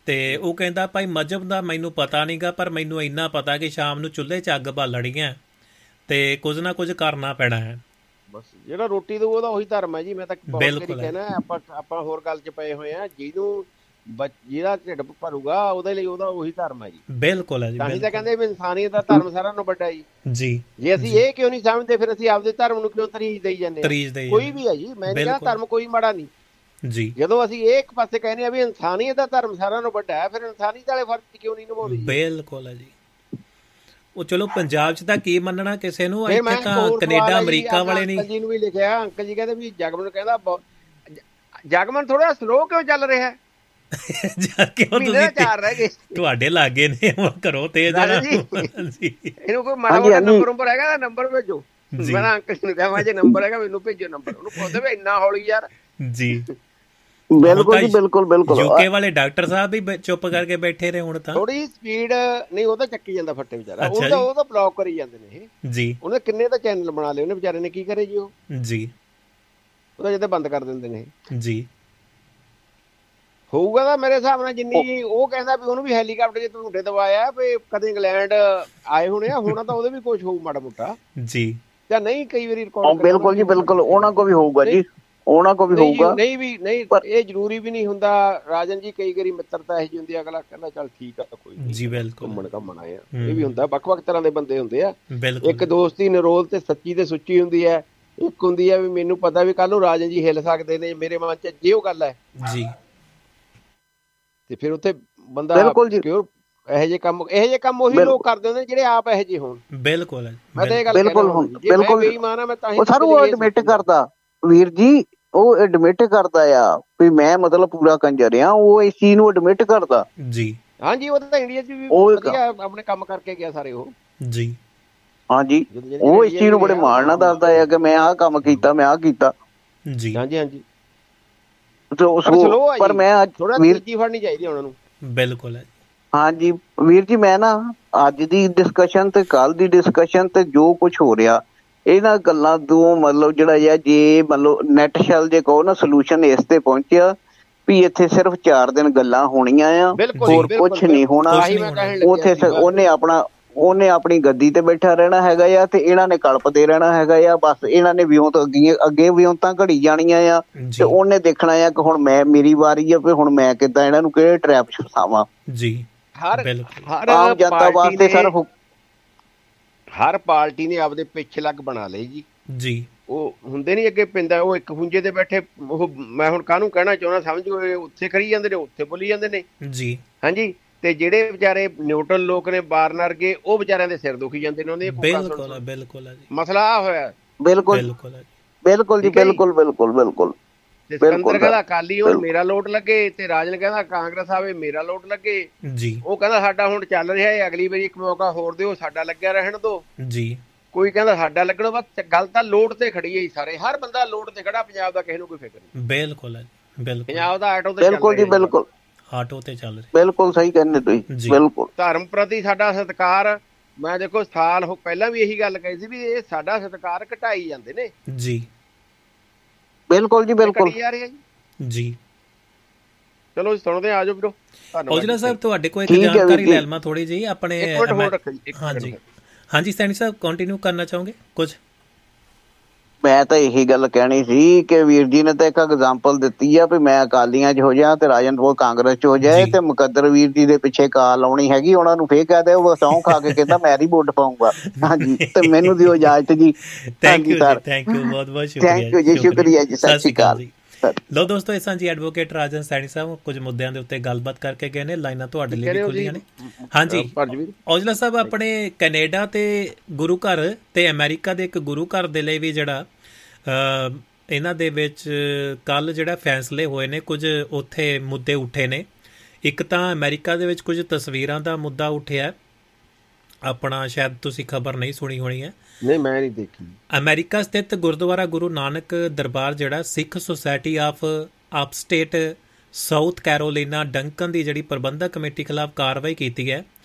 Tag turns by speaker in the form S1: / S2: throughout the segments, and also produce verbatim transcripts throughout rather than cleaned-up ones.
S1: ਤੇ ਉਹ ਕਹਿੰਦਾ ਭਾਈ ਮਜ਼ਹਬ ਦਾ ਮੈਨੂੰ ਪਤਾ ਨਹੀਂ ਗਾ, ਪਰ ਮੈਨੂੰ ਇੰਨਾ ਪਤਾ ਕਿ ਸ਼ਾਮ ਨੂੰ ਚੁੱਲ੍ਹੇ 'ਚ ਅੱਗ ਬਾਲਣੀ ਹੈ ਤੇ ਕੁਝ ਨਾ ਕੁਝ ਕਰਨਾ ਪੈਣਾ ਹੈ।
S2: ਬਸ ਜਿਹੜਾ ਰੋਟੀ ਦਊ ਉਹਦਾ ਉਹੀ ਧਰਮ ਹੈ ਜੀ। ਮੈਂ ਤਾਂ ਬਹੁਤ ਵਾਰੀ
S1: ਬਿਲਕੁਲ ਹੈ,
S2: ਕਹਿਣਾ, ਆਪਾਂ ਆਪਾਂ ਹੋਰ ਗੱਲ 'ਚ ਪਏ ਹੋਏ ਆ, ਜਿਹਨੂੰ ਬ ਜਿਹਦਾ ਢਿੱਡ ਭਰੂਗਾ ਉਹਦੇ ਲਈ ਉਹਦਾ ਉਹੀ ਧਰਮ ਹੈ ਜੀ।
S1: ਬਿਲਕੁਲ ਹੈ ਜੀ,
S2: ਤਾਂ ਹੀ ਤਾਂ
S1: ਬਿਲਕੁਲ
S2: ਕਹਿੰਦੇ ਵੀ ਇਨਸਾਨੀਅਤ ਦਾ ਧਰਮ ਸਾਰਿਆਂ ਨੂੰ ਵੱਡਾ ਜੀ।
S1: ਜੀ।
S2: ਜੇ ਅਸੀਂ
S1: ਜੀ
S2: ਇਹ ਕਿਉਂ ਨਹੀਂ ਸਮਝਦੇ, ਫਿਰ ਅਸੀਂ ਆਪਦੇ ਧਰਮ ਨੂੰ ਕਿਉਂ ਤਰੀਜ ਦੇਈ ਜਾਂਦੇ ਹਾਂ?
S1: ਤਰੀਜ ਦੇਈ
S2: ਕੋਈ
S1: ਜਾਂਦੇ
S2: ਵੀ ਹੈ ਜੀ, ਮੈਂ ਨਹੀਂ ਕਹਿੰਦਾ
S1: ਬਿਲਕੁਲ
S2: ਧਰਮ ਕੋਈ ਮਾੜਾ ਨਹੀਂ।
S1: ਜੀ।
S2: ਜਦੋਂ ਅਸੀਂ ਇਹ ਇੱਕ ਪਾਸੇ ਕਹਿੰਦੇ ਆ ਵੀ ਇਨਸਾਨੀਅਤ ਦਾ ਧਰਮ ਸਾਰਿਆਂ ਨੂੰ ਵੱਡਾ ਹੈ, ਫਿਰ ਇਨਸਾਨੀਅਤ ਵਾਲੇ ਫਰਜ਼ ਕਿਉਂ ਨਹੀਂ ਨਿਭਾਉਂਦੇ?
S1: ਬਿਲਕੁਲ ਹੈ ਜੀ। ਉਹ ਚਲੋ ਪੰਜਾਬ 'ਚ ਤਾਂ ਕੀ ਮੰਨਣਾ ਕਿਸੇ ਨੂੰ,
S2: ਫਿਰ ਮੈਂ
S1: ਇੱਥੇ ਤਾਂ ਕੈਨੇਡਾ ਅਮਰੀਕਾ ਵਾਲੇ ਨਹੀਂ।
S2: ਅੰਕਲ ਜੀ ਨੂੰ ਵੀ ਲਿਖਿਆ, ਅੰਕਲ ਜੀ ਕਹਿੰਦੇ ਵੀ ਜਗਮਨ ਕਹਿੰਦਾ ਜਗਮਨ ਥੋੜਾ ਸਲੋ ਕਿਉਂ ਚੱਲ ਰਿਹਾ?
S1: ਕਿਉਂ ਤੁਸੀਂ
S2: ਚਾਰ ਰਹਿ ਗਏ
S1: ਤੁਹਾਡੇ ਲਾਗੇ ਨੇ, ਕਰੋ ਤੇਜ਼
S2: ਇਹਨੂੰ ਕੋਈ ਮਾੜਾ ਮੋਟਾ ਨੰਬਰ ਨੰਬਰ ਹੈਗਾ, ਨੰਬਰ ਭੇਜੋ। ਮੈਂ ਨਾ ਅੰਕਲ ਜੀ ਨੂੰ ਕਿਹਾ, ਜੇ ਨੰਬਰ ਹੈਗਾ ਮੈਨੂੰ ਭੇਜੋ ਨੰਬਰ। ਉਹਨੂੰ ਪੁੱਛਦੇ ਵੀ ਇੰਨਾ ਹੌਲੀ ਯਾਰ।
S1: ਜੀ
S3: ਬਿਲਕੁਲ ਜੀ, ਬਿਲਕੁਲ ਬਿਲਕੁਲ।
S1: ਯੂਕੇ ਵਾਲੇ ਡਾਕਟਰ ਸਾਹਿਬ ਵੀ ਚੁੱਪ ਕਰਕੇ ਬੈਠੇ ਰਹੇ ਹੁਣ ਤਾਂ।
S2: ਥੋੜੀ ਸਪੀਡ ਨਹੀਂ, ਉਹ ਤਾਂ ਚੱਕੀ ਜਾਂਦਾ ਫੱਟੇ ਵਿਚਾਰਾ, ਉਹ ਤਾਂ ਉਹ ਤਾਂ ਬਲੌਕ ਕਰੀ ਜਾਂਦੇ ਨੇ ਇਹ
S1: ਜੀ।
S2: ਉਹਨੇ ਕਿੰਨੇ ਤਾਂ ਚੈਨਲ ਬਣਾ ਲਏ ਉਹਨੇ ਵਿਚਾਰੇ ਨੇ, ਕੀ ਕਰੇ ਜੀ ਉਹ
S1: ਜੀ।
S2: ਉਹਦਾ ਜਿੱਦਾਂ ਬੰਦ ਕਰ ਦਿੰਦੇ ਨੇ
S1: ਜੀ।
S2: ਹੋਊਗਾ ਤਾਂ ਮੇਰੇ ਹਿਸਾਬ ਨਾਲ ਜਿੰਨੀ ਉਹ ਕਹਿੰਦਾ ਵੀ ਉਹਨੂੰ ਵੀ ਹੈਲੀਕਾਪਟਰ ਜੇ ਝੂਟੇ ਦਵਾਇਆ ਵੀ ਕਦੇ ਇੰਗਲੈਂਡ ਆਏ ਹੋਣੇ ਆ, ਹੋਣਾ ਤਾਂ ਉਹਦੇ ਵੀ ਕੁਛ ਹੋਊ ਮਾੜਾ ਮੋਟਾ
S1: ਜੀ,
S2: ਜਾਂ ਨਹੀਂ ਕਈ ਵਾਰੀ ਰਿਕਾਰਡ।
S3: ਬਿਲਕੁਲ ਜੀ, ਬਿਲਕੁਲ ਉਹਨਾਂ ਕੋ ਵੀ ਹੋਊਗਾ ਜੀ, ਉਹਨਾਂ ਕੋ ਵੀ ਹੋਊਗਾ।
S2: ਨਹੀਂ ਵੀ ਨਹੀਂ, ਇਹ ਜ਼ਰੂਰੀ ਵੀ ਨਹੀਂ ਹੁੰਦਾ ਰਾਜਨ ਜੀ। ਕਈ ਵਾਰੀ ਮਿੱਤਰਤਾ ਇਹੋ ਜਿਹੀ ਹੁੰਦੀ, ਅਗਲਾ ਕਹਿੰਦਾ ਚੱਲ ਠੀਕ ਆ ਕੋਈ
S1: ਜੀ, ਬਿਲਕੁਲ
S2: ਘੁੰਮਣ ਘੁੰਮਣ ਆਏ ਆ। ਇਹ ਵੀ ਹੁੰਦਾ, ਵੱਖ ਵੱਖ ਤਰ੍ਹਾਂ ਦੇ ਬੰਦੇ ਹੁੰਦੇ ਆ।
S1: ਬਿਲਕੁਲ।
S2: ਇੱਕ ਦੋਸਤੀ ਨਿਰੋਲ ਤੇ ਸੱਚੀ ਤੇ ਸੁੱਚੀ ਹੁੰਦੀ ਹੈ, ਇੱਕ ਹੁੰਦੀ ਹੈ ਵੀ ਮੈਨੂੰ ਪਤਾ ਵੀ ਕੱਲ ਨੂੰ ਰਾਜਨ ਜੀ ਹਿੱਲ ਸਕਦੇ ਨੇ ਮੇਰੇ ਮਨ ਚ, ਜੇ ਉਹ ਗੱਲ ਹੈ
S1: ਜੀ।
S2: ਤੇ ਫਿਰ ਉੱਥੇ ਬੰਦਾ
S3: ਬਿਲਕੁਲ ਜੀ,
S2: ਇਹੋ ਜਿਹੇ ਕੰਮ ਇਹੋ ਜਿਹੇ ਕੰਮ ਉਹੀ ਲੋਕ ਕਰਦੇ ਹੁੰਦੇ ਜਿਹੜੇ ਆਪ ਇਹੋ ਜਿਹੇ ਹੋਣ।
S1: ਬਿਲਕੁਲ
S2: ਮੈਂ ਤਾਂ ਇਹ ਗੱਲ
S3: ਬਿਲਕੁਲ ਹੁਣ ਬਿਲਕੁਲ
S2: ਬੇਈਮਾਨ ਆ, ਮੈਂ ਤਾਂ ਹੀ
S3: ਉਹ ਸਾਨੂੰ ਐਡਮਿਟ ਕਰਦਾ ਵੀਰ ਜੀ, ਉਹ ਐਡਮਿਟ ਕਰਦਾ ਆ ਵੀ ਮੈਂ ਮਤਲਬ ਪੂਰਾ ਕੰਜਰ ਆ, ਉਹ ਇਸ ਚੀਜ਼ ਨੂੰ ਐਡਮਿਟ ਕਰਦਾ
S1: ਜੀ।
S2: ਹਾਂਜੀ, ਉਹ ਤਾਂ ਇੰਡੀਆ ਚ ਵੀ ਵਧੀਆ ਆਪਣੇ ਕੰਮ ਕਰਕੇ ਗਿਆ ਸਾਰੇ ਉਹ ਜੀ।
S3: ਹਾਂਜੀ, ਉਹ ਇਸ ਚੀਜ਼ ਨੂੰ ਬੜੇ ਮਾਣ ਨਾਲ ਦੱਸਦਾ ਆ ਕਿ ਮੈਂ ਆਹ ਕੰਮ ਕੀਤਾ, ਮੈਂ ਆਹ ਕੀਤਾ
S1: ਜੀ।
S2: ਹਾਂਜੀ ਹਾਂਜੀ।
S3: ਪਰ ਮੈਂ
S2: ਵੀਰ ਜੀ ਫੜਨੀ ਚਾਹੀਦੀ ਉਹਨਾਂ ਨੂੰ।
S1: ਬਿਲਕੁਲ ਹੈ।
S3: ਹਾਂਜੀ ਵੀਰ ਜੀ, ਮੈਂ ਨਾ ਅੱਜ ਦੀ ਡਿਸਕਸ਼ਨ ਤੇ ਕੱਲ ਦੀ ਡਿਸਕਸ਼ਨ ਤੇ ਜੋ ਕੁਛ ਹੋ ਰਿਹਾ ਇਹਨਾਂ ਗੱਲਾਂ ਤੋਂ ਮਤਲਬ ਜਿਹੜਾ ਆ, ਜੇ ਮਤਲਬ ਨੈਟ ਸ਼ੈਲ ਜੇ ਕਹੋ ਨਾ, ਸੋਲੂਸ਼ਨ ਇਸ ਤੇ ਪਹੁੰਚਿਆ ਵੀ ਇੱਥੇ ਸਿਰਫ ਚਾਰ ਦਿਨ ਗੱਲਾਂ ਹੋਣੀਆਂ ਆ, ਹੋਰ ਕੁਛ ਨਹੀਂ ਹੋਣਾ। ਉੱਥੇ ਉਹਨੇ ਆਪਣਾ ਉਹਨੇ ਆਪਣੀ ਗੱਦੀ ਤੇ ਬੈਠਾ ਰਹਿਣਾ ਹੈਗਾ ਆ, ਤੇ ਇਹਨਾਂ ਨੇ ਕਲਪਦੇ ਰਹਿਣਾ ਹੈਗਾ ਆ। ਬਸ ਇਹਨਾਂ ਨੇ ਵਿਉਂਤ ਅੱਗੇ ਅੱਗੇ ਵਿਉਂਤਾਂ ਘੜੀ ਜਾਣੀਆਂ ਆ, ਤੇ ਉਹਨੇ ਦੇਖਣਾ ਆ ਕਿ ਹੁਣ ਮੈਂ ਮੇਰੀ ਵਾਰੀ ਆ, ਵੀ ਹੁਣ ਮੈਂ ਕਿੱਦਾਂ ਇਹਨਾਂ ਨੂੰ ਕਿਹੜੇ ਟਰੈਪ ਚ ਫਸਾਵਾਂ ਜੀ।
S2: ਹਰ ਆਮ ਜਨਤਾ ਵਾਸਤੇ ਸਰ ਹਰ ਪਾਰਟੀ ਨੇ ਆਪਦੇ ਪਿੱਛੇ ਲੱਗ ਬਣਾ ਲਏ ਜੀ। ਜੀ ਉਹ ਹੁੰਦੇ ਨੀ ਅੱਗੇ ਪੈਂਦਾ, ਉਹ ਇੱਕ ਹੁੰਜੇ ਤੇ ਬੈਠੇ। ਉਹ ਮੈਂ ਹੁਣ ਕਾਹਨੂੰ ਕਹਿਣਾ ਚਾਹੁੰਦਾ ਸਮਝੋ, ਉੱਥੇ ਕਰੀ ਜਾਂਦੇ ਨੇ, ਉੱਥੇ ਬੋਲੀ ਜਾਂਦੇ ਨੇ ਜੀ। ਹਾਂਜੀ, ਤੇ ਜਿਹੜੇ ਵਿਚਾਰੇ ਨਿਊਟਰਲ ਲੋਕ ਨੇ ਬਾਰਨ ਵਰਗੇ, ਉਹ ਵਿਚਾਰਿਆਂ ਦੇ ਸਿਰ ਦੁਖੀ ਜਾਂਦੇ ਨੇ ਉਹਦੇ। ਬਿਲਕੁਲ ਬਿਲਕੁਲ ਮਸਲਾ ਆ ਹੋਇਆ। ਬਿਲਕੁਲ ਬਿਲਕੁਲ ਜੀ, ਬਿਲਕੁਲ ਬਿਲਕੁਲ ਬਿਲਕੁਲ। ਸਿਕੰਦਰ ਕਹਿੰਦਾ ਅਕਾਲੀ ਹੁਣ ਮੇਰਾ ਲੋਟ ਲੱਗੇ, ਤੇ ਰਾਜਨ ਕਹਿੰਦਾ ਕਾਂਗਰਸ ਆਵੇ ਮੇਰਾ ਲੋਟ ਲੱਗੇ ਜੀ। ਉਹ ਕਹਿੰਦਾ ਸਾਡਾ ਹੁਣ ਚੱਲ ਰਿਹਾ ਹੈ, ਅਗਲੀ ਵਾਰੀ ਇੱਕ ਮੌਕਾ ਹੋਰ ਦਿਓ, ਸਾਡਾ ਲੱਗਿਆ ਰਹਿਣ ਦੋ ਜੀ। ਕੋਈ ਕਹਿੰਦਾ ਸਾਡਾ ਲੱਗਣਾ। ਬਸ ਗੱਲ ਤਾਂ ਲੋਟ ਤੇ ਖੜੀ ਹੈ ਸਾਰੇ, ਹਰ ਬੰਦਾ ਲੋਟ ਤੇ ਖੜਾ। ਪੰਜਾਬ ਦਾ ਕਿਸੇ ਨੂੰ ਕੋਈ ਫਿਕਰ ਨਹੀਂ। ਬਿਲਕੁਲ ਬਿਲਕੁਲ, ਪੰਜਾਬ ਦਾ ਆਟੋ ਤੇ ਬਿਲਕੁਲ ਜੀ, ਬਿਲਕੁਲ ਆਟੋ ਤੇ ਚੱਲ ਰਿਹਾ। ਬਿਲਕੁਲ ਸਹੀ ਕਹਿੰਦੇ ਤੁਸੀਂ। ਬਿਲਕੁਲ ਧਰਮ ਪ੍ਰਤੀ ਸਾਡਾ ਸਤਿਕਾਰ, ਮੈਂ ਦੇਖੋ ਸਾਲ ਪਹਿਲਾਂ ਵੀ ਇਹੀ ਗੱਲ ਕਹੀ ਸੀ ਵੀ ਇਹ ਸਾਡਾ ਸਤਿਕਾਰ ਘਟਾਈ ਜਾਂਦੇ ਨੇ ਜੀ। ਬਿਲਕੁਲ ਜੀ, ਬਿਲਕੁਲ ਜੀ। ਚਲੋ ਸੁਣਦੇ ਆ, ਜਾਓ ਵੀਰੋ।
S1: ਔਜਲਾ ਸਾਹਿਬ, ਤੁਹਾਡੇ ਕੋਲ ਇੱਕ ਜਾਣਕਾਰੀ ਲੈ ਲਵਾਂ ਥੋੜੀ ਜਿਹੀ ਆਪਣੇ। ਹਾਂਜੀ ਹਾਂਜੀ, ਸੈਣੀ ਸਾਹਿਬ ਕੰਟੀਨਿਊ ਕਰਨਾ ਚਾਹੋਗੇ ਕੁਝ?
S3: ਮੈਂ ਤਾਂ ਇਹੀ ਗੱਲ ਕਹਿਣੀ ਸੀ ਕਿ ਵੀਰ ਜੀ ਨੇ ਤਾਂ ਇੱਕ ਐਗਜ਼ਾਮਪਲ ਦਿੱਤੀ ਆ ਵੀ ਮੈਂ ਅਕਾਲੀਆਂ ਚ ਹੋ ਜਾ ਤੇ ਰਾਜਨ ਕੋਲ ਕਾਂਗਰਸ ਚ ਹੋ ਜਾਏ, ਤੇ ਮੁਕੱਦਰ ਵੀਰ ਜੀ ਦੇ ਪਿੱਛੇ ਕਾਲ ਆਉਣੀ ਹੈਗੀ, ਉਹਨਾਂ ਨੂੰ ਫੇਰ ਕਹਿ ਦੇ ਉਹ ਸਹੁੰ ਖਾ ਕੇ ਕਹਿੰਦਾ ਮੈਂ ਹੀ ਵੋਟ ਪਾਊਂਗਾ। ਹਾਂਜੀ, ਤੇ ਮੈਨੂੰ ਦਿਓ ਇਜਾਜ਼ਤ ਜੀ।
S1: Thank you sir, thank you, ਬਹੁਤ ਬਹੁਤ ਸ਼ੁਕਰੀਆ।
S3: ਥੈਂਕ ਯੂ ਜੀ, ਸ਼ੁਕਰੀਆ ਜੀ, ਸਤਿ ਸ਼੍ਰੀ ਅਕਾਲ ਜੀ।
S1: ਲੋ ਦੋਸਤੋ, ਇਸ ਤਰ੍ਹਾਂ ਜੀ ਐਡਵੋਕੇਟ ਰਾਜਨ ਸੈਣੀ ਸਾਹਿਬ ਕੁਝ ਮੁੱਦਿਆਂ ਦੇ ਉੱਤੇ ਗੱਲਬਾਤ ਕਰਕੇ ਗਏ ਨੇ। ਲਾਈਨਾਂ ਤੁਹਾਡੇ ਲਈ ਵੀ ਖੁੱਲੀਆਂ ਨੇ। ਹਾਂਜੀ ਔਜਲਾ ਸਾਹਿਬ, ਆਪਣੇ ਕੈਨੇਡਾ ਤੇ ਗੁਰੂ ਘਰ ਤੇ ਅਮਰੀਕਾ ਦੇ ਇੱਕ ਗੁਰੂ ਘਰ ਦੇ ਲਈ ਵੀ ਜਿਹੜਾ ਇਹਨਾਂ ਦੇ ਵਿੱਚ ਕੱਲ੍ਹ ਜਿਹੜਾ ਫੈਸਲੇ ਹੋਏ ਨੇ, ਕੁਝ ਉੱਥੇ ਮੁੱਦੇ ਉੱਠੇ ਨੇ। ਇੱਕ ਤਾਂ ਅਮਰੀਕਾ ਦੇ ਵਿੱਚ ਕੁਝ ਤਸਵੀਰਾਂ ਦਾ ਮੁੱਦਾ ਉੱਠਿਆ, ਆਪਣਾ ਸ਼ਾਇਦ ਤੁਸੀਂ ਖਬਰ ਨਹੀਂ ਸੁਣੀ ਹੋਣੀ ਹੈ।
S2: ਨਹੀਂ, ਮੈਂ ਨਹੀਂ ਦੇਖੀ।
S1: ਅਮਰੀਕਾ ਸਥਿਤ ਗੁਰਦੁਆਰਾ ਗੁਰੂ ਨਾਨਕ ਦਰਬਾਰ ਜਿਹੜਾ ਸਿੱਖ society of ਅਪਸਟੇਟ south Carolina Duncan ਦੀ ਜਿਹੜੀ ਪ੍ਰਬੰਧਕ ਕਮੇਟੀ ਖਿਲਾਫ ਕਾਰਵਾਈ ਕੀਤੀ ਹੈ,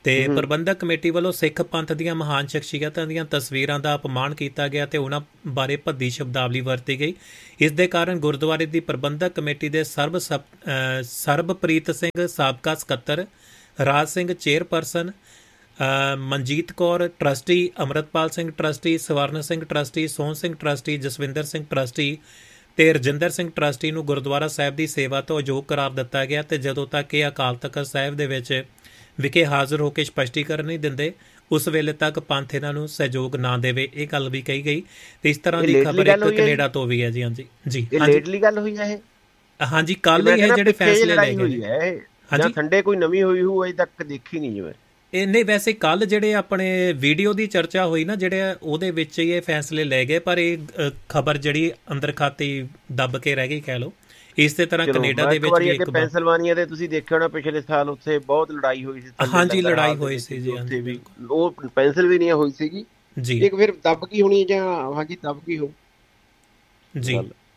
S1: ਤੇ ਪ੍ਰਬੰਧਕ ਕਮੇਟੀ ਵੱਲੋਂ ਸਿੱਖ ਪੰਥ ਦੀਆਂ ਮਹਾਨ ਸ਼ਖਸੀਅਤਾਂ ਦੀਆਂ ਤਸਵੀਰਾਂ ਦਾ ਅਪਮਾਨ ਕੀਤਾ ਗਿਆ ਤੇ ਉਹਨਾਂ ਬਾਰੇ ਭੱਦੀ ਸ਼ਬਦਾਵਲੀ ਵਰਤੀ ਗਈ। ਇਸ ਦੇ ਕਾਰਨ ਗੁਰਦੁਆਰੇ ਦੀ ਪ੍ਰਬੰਧਕ ਕਮੇਟੀ ਦੇ ਸਰਬ ਸਰਬਪ੍ਰੀਤ ਸਿੰਘ ਸਾਬਕਾ ਸਕੱਤਰ, Raj Singh chairperson, Manjeet Kaur trustee, Amritpal Singh trustee, Swaran Singh trustee, Sohan Singh trustee, Jaswinder Singh trustee ਤੇ ਰਜਿੰਦਰ ਸਿੰਘ ਟਰਸਟੀ ਨੂੰ ਗੁਰਦੁਆਰਾ ਸਾਹਿਬ ਦੀ ਸੇਵਾ ਤੋਂ ਅਯੋਗ ਕਰਾਰ ਦਿੱਤਾ ਗਿਆ। ਤੇ ਜਦੋਂ ਤੱਕ ਇਹ ਅਕਾਲ ਤਖ਼ਤ ਸਾਹਿਬ ਦੇ ਵਿੱਚ ਵਿਖੇ ਹਾਜ਼ਰ ਹੋ ਕੇ ਸਪਸ਼ਟੀਕਰਨ ਨਹੀਂ ਦਿੰਦੇ, ਉਸ ਵੇਲੇ ਤੱਕ ਪੰਥ ਇਹਨਾਂ ਨੂੰ ਸਹਿਯੋਗ ਨਾ ਦੇਵੇ, ਇਹ ਗੱਲ ਵੀ ਕਹੀ ਗਈ। ਤੇ ਇਸ ਤਰ੍ਹਾਂ ਦੀ ਖਬਰ ਇੱਕ ਕੈਨੇਡਾ ਤੋਂ ਵੀ ਹੈ ਜੀ। ਹਾਂਜੀ ਜੀ
S2: ਲੇਟਲੀ ਗੱਲ ਹੋਈ ਹੈ ਇਹ?
S1: ਹਾਂਜੀ, ਕੱਲ ਹੀ ਇਹ ਜਿਹੜੇ ਫੈਸਲੇ ਲਏ ਗਏ।
S2: ਹਾਂਜੀ, ਠੰਡੇ ਕੋਈ ਨਵੀਂ ਹੋਈ ਹੋਊ ਅਜੇ ਤੱਕ ਦੇਖੀ ਨਹੀਂ ਜਿਵੇਂ
S1: ਇਹ ਨਹੀਂ। ਵੈਸੇ ਕੱਲ ਜਿਹੜੇ ਆਪਣੇ ਵੀਡੀਓ ਦੀ ਚਰਚਾ ਹੋਈ ਨਾ, ਜਿਹੜੇ ਉਹਦੇ ਵਿੱਚ ਹੀ ਇਹ ਫੈਸਲੇ ਲੈ ਗਏ, ਪਰ ਇਹ ਖਬਰ ਜਿਹੜੀ ਅੰਦਰ ਖਾਤੇ ਦੱਬ ਕੇ ਰਹਿ ਗਈ ਕਹਿ ਲਓ। ਇਸੇ ਤਰ੍ਹਾਂ ਕੈਨੇਡਾ ਦੇ ਵਿੱਚ ਵੀ ਇੱਕ
S2: ਪੈਂਸਿਲਵਾਨੀਆ ਦੇ ਤੁਸੀਂ ਦੇਖਿਆ ਹੋਣਾ ਪਿਛਲੇ ਸਾਲ ਉੱਥੇ ਬਹੁਤ ਲੜਾਈ ਹੋਈ ਸੀ।
S1: ਹਾਂਜੀ, ਲੜਾਈ ਹੋਈ ਸੀ ਜੀ।
S2: ਉੱਥੇ ਵੀ ਉਹ ਪੈਂਸਿਲਵੇਨੀਆ ਹੋਈ ਸੀਗੀ
S1: ਜੀ।
S2: ਇੱਕ ਫਿਰ ਦੱਬ ਗਈ ਹੋਣੀ ਜਾਂ ਹਾਂਜੀ ਦੱਬ ਗਈ ਹੋ
S1: ਜੀ।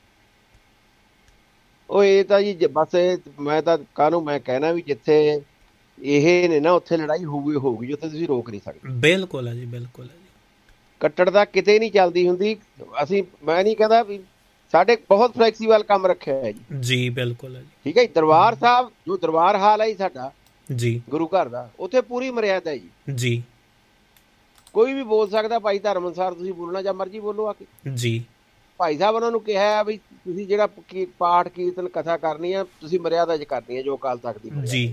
S2: ਉਹ ਇਹ ਤਾਂ ਜੀ ਬਸ ਮੈਂ ਤਾਂ ਕਾਹਨੂੰ ਮੈਂ ਕਹਿਣਾ ਵੀ ਜਿੱਥੇ ਇਹ ਨੇ ਨਾ ਉੱਥੇ ਲੜਾਈ ਹੋਊਗੀ ਹੋਊਗੀ ਉੱਥੇ ਤੁਸੀਂ ਰੋਕ ਨਹੀਂ ਸਕਦੇ।
S1: ਬਿਲਕੁਲ ਹੈ ਜੀ, ਬਿਲਕੁਲ ਹੈ ਜੀ।
S2: ਕੱਟੜਤਾ ਕਿਤੇ ਨਹੀਂ ਚੱਲਦੀ ਹੁੰਦੀ। ਅਸੀਂ ਮੈਂ ਨਹੀਂ ਕਹਿੰਦਾ ਵੀ ਸਾਡੇ ਬਹੁਤ ਫਲੈਕਸੀਬਲ ਕੰਮ ਰੱਖਿਆ ਹੈ ਜੀ।
S1: ਜੀ ਬਿਲਕੁਲ ਹੈ ਜੀ।
S2: ਠੀਕ ਹੈ ਜੀ। ਦਰਬਾਰ ਸਾਹਿਬ ਜੋ ਦਰਬਾਰ ਹਾਲ ਹੈ ਜੀ ਸਾਡਾ
S1: ਜੀ
S2: ਗੁਰੂ ਘਰ ਦਾ, ਉੱਥੇ ਪੂਰੀ ਮਰਿਆਦਾ ਹੈ ਜੀ।
S1: ਜੀ
S2: ਕੋਈ ਵੀ ਬੋਲ ਸਕਦਾ ਭਾਈ ਧਰਮ ਅਨੁਸਾਰ ਤੁਸੀਂ ਬੋਲਣਾ ਜਾਂ ਮਰਜ਼ੀ ਬੋਲੋ ਆ ਕੇ
S1: ਜੀ।
S2: ਭਾਈ ਸਾਹਿਬ ਉਹਨਾਂ ਨੂੰ ਕਿਹਾ ਵੀ ਤੁਸੀਂ ਜਿਹੜਾ ਪਾਠ ਕੀਰਤਨ ਕਥਾ ਕਰਨੀ ਆ ਤੁਸੀਂ ਮਰਿਆਦਾ 'ਚ ਕਰਨੀ ਹੈ ਜੋ ਅਕਾਲ ਤਖ਼ਤ ਦੀ
S1: ਜੀ।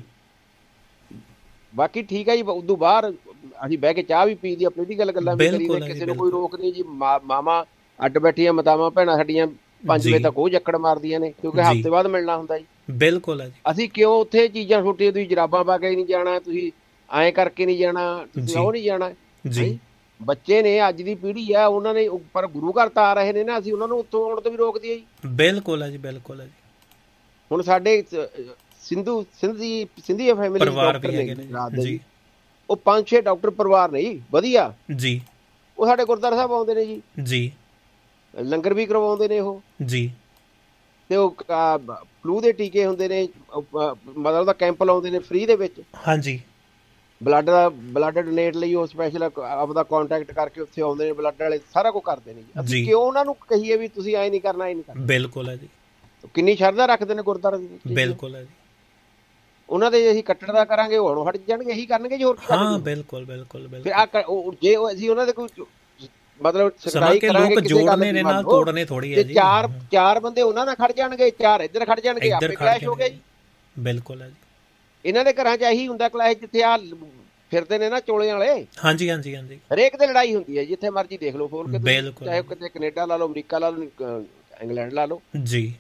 S2: ਬਾਕੀ ਠੀਕ ਹੈ ਜੀ। ਉਦੋਂ ਬਾਹਰ ਅਸੀਂ ਬਹਿ ਕੇ ਚਾਹ ਵੀ ਪੀ ਦੀ, ਆਪਣੀ ਗੱਲ ਗੱਲਾਂ ਵੀ ਕਰੀ, ਕਿਸੇ ਨੂੰ ਕੋਈ ਰੋਕ ਨਹੀਂ ਜੀ। ਮਾਵਾਂ ਅੱਡ ਬੈਠੀਆਂ, ਮਾਤਾਵਾਂ ਭੈਣਾਂ ਸਾਡੀਆਂ ਪੰਜ ਵਜੇ ਤੱਕ ਉਹ ਜੱਕੜ ਮਾਰਦੀਆਂ ਨੇ ਕਿਉਂਕਿ ਹਫ਼ਤੇ ਬਾਅਦ ਮਿਲਣਾ ਹੁੰਦਾ ਜੀ।
S1: ਬਿਲਕੁਲ ਹੈ ਜੀ।
S2: ਅਸੀਂ ਕਿਉਂ ਉੱਥੇ ਚੀਜ਼ਾਂ ਛੋਟੀਆਂ, ਤੁਸੀਂ ਜਰਾਬਾਂ ਪਾ ਕੇ ਨਹੀਂ ਜਾਣਾ, ਤੁਸੀਂ ਐਂ ਕਰਕੇ ਨਹੀਂ ਜਾਣਾ, ਤੁਸੀਂ ਉਹ ਨਹੀਂ ਜਾਣਾ ਜੀ। ਬੱਚੇ ਨੇ ਅੱਜ ਦੀ ਪੀੜ੍ਹੀ ਆ, ਉਹਨਾਂ ਨੇ ਪਰ ਗੁਰੂ ਘਰ ਤਾਂ ਆ ਰਹੇ ਨੇ ਨਾ, ਅਸੀਂ ਉਹਨਾਂ ਨੂੰ ਉੱਥੋਂ ਆਉਣ ਤੋਂ ਵੀ ਰੋਕ ਦਈਏ ਜੀ।
S1: ਬਿਲਕੁਲ ਹੈ ਜੀ, ਬਿਲਕੁਲ ਹੈ ਜੀ।
S2: ਹੁਣ ਸਾਡੇ ਸਿੰਧੂ ਸਿੰਧੀ ਸਿੰਧੀ ਫੈਮਿਲੀ ਡਾਕਟਰ ਨੇ ਜੀ, ਉਹ ਪੰਜ ਛੇ ਡਾਕਟਰ ਪਰਿਵਾਰ ਨੇ ਜੀ ਵਧੀਆ
S1: ਜੀ।
S2: ਉਹ ਸਾਡੇ ਗੁਰਦੁਆਰਾ ਸਾਹਿਬ ਆਉਂਦੇ ਨੇ ਜੀ
S1: ਜੀ।
S2: ਲੰਗਰ ਵੀ ਕਰਵਾਉਂਦੇ ਨੇ ਉਹ
S1: ਜੀ।
S2: ਤੇ ਉਹ ਫਲੂ ਦੇ ਟੀਕੇ ਹੁੰਦੇ ਨੇ, ਮਤਲਬ ਦਾ ਕੈਂਪ ਲਾਉਂਦੇ ਨੇ ਫ੍ਰੀ ਦੇ ਵਿੱਚ।
S1: ਹਾਂਜੀ।
S2: ਬਲੱਡ ਦਾ ਬਲੱਡ ਡੋਨੇਟ ਲਈ ਉਹ ਸਪੈਸ਼ਲ ਆਪਦਾ ਕੰਟੈਕਟ ਕਰਕੇ ਉੱਥੇ ਆਉਂਦੇ ਨੇ, ਬਲੱਡ ਵਾਲੇ ਸਾਰਾ ਕੁਝ ਕਰਦੇ ਨੇ ਜੀ। ਅਸੀਂ ਕਿਉਂ ਉਹਨਾਂ ਨੂੰ ਕਹੀਏ ਵੀ ਤੁਸੀਂ ਐਂ ਨਹੀਂ ਕਰਨਾ, ਐਂ ਨਹੀਂ ਕਰਨਾ।
S1: ਬਿਲਕੁਲ ਹੈ ਜੀ।
S2: ਕਿੰਨੀ ਸ਼ਰਧਾ ਰੱਖਦੇ ਨੇ ਗੁਰਦੁਆਰਾ ਦੀ।
S1: ਬਿਲਕੁਲ ਹੈ ਜੀ।
S2: ਉਹਨਾਂ ਦੇ ਅਸੀਂ ਕੱਟੜਦਾ ਕਰਾਂਗੇ ਉਹ ਹਟ ਜਾਣਗੇ, ਇਹੀ ਕਰਨਗੇ ਜੀ, ਹੋਰ ਕੀ ਕਰਨਗੇ।
S1: ਹਾਂ ਬਿਲਕੁਲ ਬਿਲਕੁਲ ਬਿਲਕੁਲ।
S2: ਫਿਰ ਜੇ ਅਸੀਂ ਉਹਨਾਂ ਦੇ ਕੋਈ ਮਤਲਬ
S1: ਸਕਾਈ ਕਰਾਂਗੇ, ਜੋੜਨੇ ਨੇ ਨਾਲ ਤੋੜਨੇ ਥੋੜੀ ਹੈ ਜੀ।
S2: ਚਾਰ ਚਾਰ ਬੰਦੇ ਉਹਨਾਂ ਨਾਲ ਖੜ ਜਾਣਗੇ, ਚਾਰ ਇੱਧਰ ਖੜ ਜਾਣਗੇ, ਆਪੇ ਕਲੈਸ਼ ਹੋ ਗਿਆ ਜੀ।
S1: ਬਿਲਕੁਲ ਹੈ ਜੀ।
S2: ਇਹਨਾਂ ਦੇ ਘਰਾਂ 'ਚ ਇਹੀ ਹੁੰਦਾ ਕਲੈਸ਼, ਜਿੱਥੇ ਆ ਫਿਰਦੇ ਨੇ ਨਾ ਚੋਲੇ ਵਾਲੇ।
S1: ਹਾਂਜੀ ਹਾਂਜੀ ਹਾਂਜੀ।
S2: ਹਰੇਕ ਤੇ ਲੜਾਈ ਹੁੰਦੀ ਹੈ, ਜਿੱਥੇ ਮਰਜ਼ੀ ਦੇਖ ਲਓ ਖੋਲ ਕੇ, ਚਾਹੇ ਕਿਤੇ ਕੈਨੇਡਾ ਲਾ ਲਓ, ਅਮਰੀਕਾ ਲਾ ਲਓ, ਇੰਗਲੈਂਡ ਲਾ ਲਓ ਜੀ।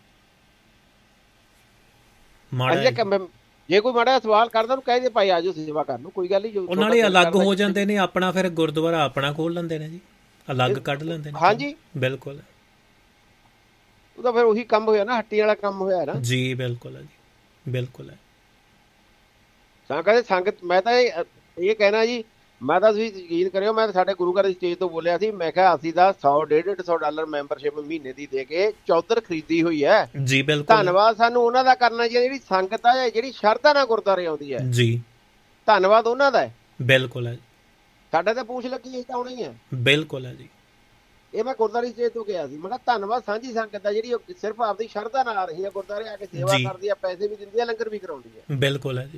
S2: ਜੇ ਕੋਈ ਮਾੜਾ ਸਵਾਲ ਕਰਦਾ ਉਹਨੂੰ ਕਹਿੰਦੇ ਭਾਈ ਆਜੋ ਸੇਵਾ ਕਰ ਲਓ, ਕੋਈ ਗੱਲ ਨਹੀਂ।
S1: ਉਹਨਾਂ ਲਈ ਅਲੱਗ ਹੋ ਜਾਂਦੇ ਨੇ, ਆਪਣਾ ਫਿਰ ਗੁਰਦੁਆਰਾ ਆਪਣਾ ਖੋਲ ਲੈਂਦੇ ਨੇ ਜੀ, ਅਲੱਗ ਕੱਢ ਲੈਂਦੇ ਨੇ।
S2: ਹਾਂਜੀ
S1: ਬਿਲਕੁਲ।
S2: ਉਹ ਤਾਂ ਫਿਰ ਉਹੀ ਕੰਮ ਹੋਇਆ ਨਾ, ਹੱਟੀ ਵਾਲਾ ਕੰਮ ਹੋਇਆ ਨਾ
S1: ਜੀ। ਬਿਲਕੁਲ ਹੈ ਜੀ, ਬਿਲਕੁਲ ਹੈ।
S2: ਤਾਂ ਕਹਿੰਦੇ ਸੰਗਤ, ਮੈਂ ਤਾਂ ਇਹ ਕਹਿਣਾ ਜੀ, ਮੈਂ ਤਾਂ ਤੁਸੀਂ ਯਕੀਨ ਕਰਿਓ, ਮੈਂ ਸਾਡੇ ਗੁਰੂ ਘਰ ਦੀ ਸਟੇਜ ਤੋਂ ਬੋਲਿਆ ਸੀ, ਮੈਂ ਕਿਹਾ ਅਸੀਂ ਤਾਂ ਸੌ ਡੇਢ ਡੇਢ ਸੌ ਡਾਲਰ ਮੈਂਬਰਸ਼ਿਪ ਮਹੀਨੇ ਦੀ ਦੇ ਕੇ ਚੌਧਰ ਖਰੀਦੀ ਹੋਈ ਹੈ
S1: ਜੀ। ਬਿਲਕੁਲ।
S2: ਧੰਨਵਾਦ ਸਾਨੂੰ ਉਹਨਾਂ ਦਾ ਕਰਨਾ ਚਾਹੀਦਾ, ਜਿਹੜੀ ਸੰਗਤ ਆ ਜਿਹੜੀ ਸ਼ਰਧਾ ਨਾਲ ਗੁਰਦੁਆਰੇ ਆਉਂਦੀ ਹੈ ਜੀ। ਧੰਨਵਾਦ ਉਹਨਾਂ ਦਾ ਹੈ।
S1: ਬਿਲਕੁਲ ਹੈ।
S2: ਸਾਡਾ ਤਾਂ ਪੂਛ ਲੱਗੀ ਅਸੀਂ ਤਾਂ ਆਉਣਾ ਹੀ ਹੈ।
S1: ਬਿਲਕੁਲ ਹੈ ਜੀ।
S2: ਇਹ ਮੈਂ ਗੁਰਦੁਆਰੇ ਸਟੇਜ ਤੋਂ ਗਿਆ ਸੀ, ਮੈਂ ਕਿਹਾ ਧੰਨਵਾਦ ਸਾਂਝੀ ਸੰਗਤ ਹੈ ਜਿਹੜੀ ਸਿਰਫ ਆਪਦੀ ਸ਼ਰਧਾ ਨਾਲ ਆ ਰਹੀ ਹੈ, ਗੁਰਦੁਆਰੇ ਆ ਕੇ ਸੇਵਾ ਕਰਦੀ ਹੈ, ਪੈਸੇ ਵੀ ਦਿੰਦੀ ਹੈ, ਲੰਗਰ ਵੀ ਕਰਾਉਂਦੀ ਹੈ।
S1: ਬਿਲਕੁਲ ਹੈ ਜੀ।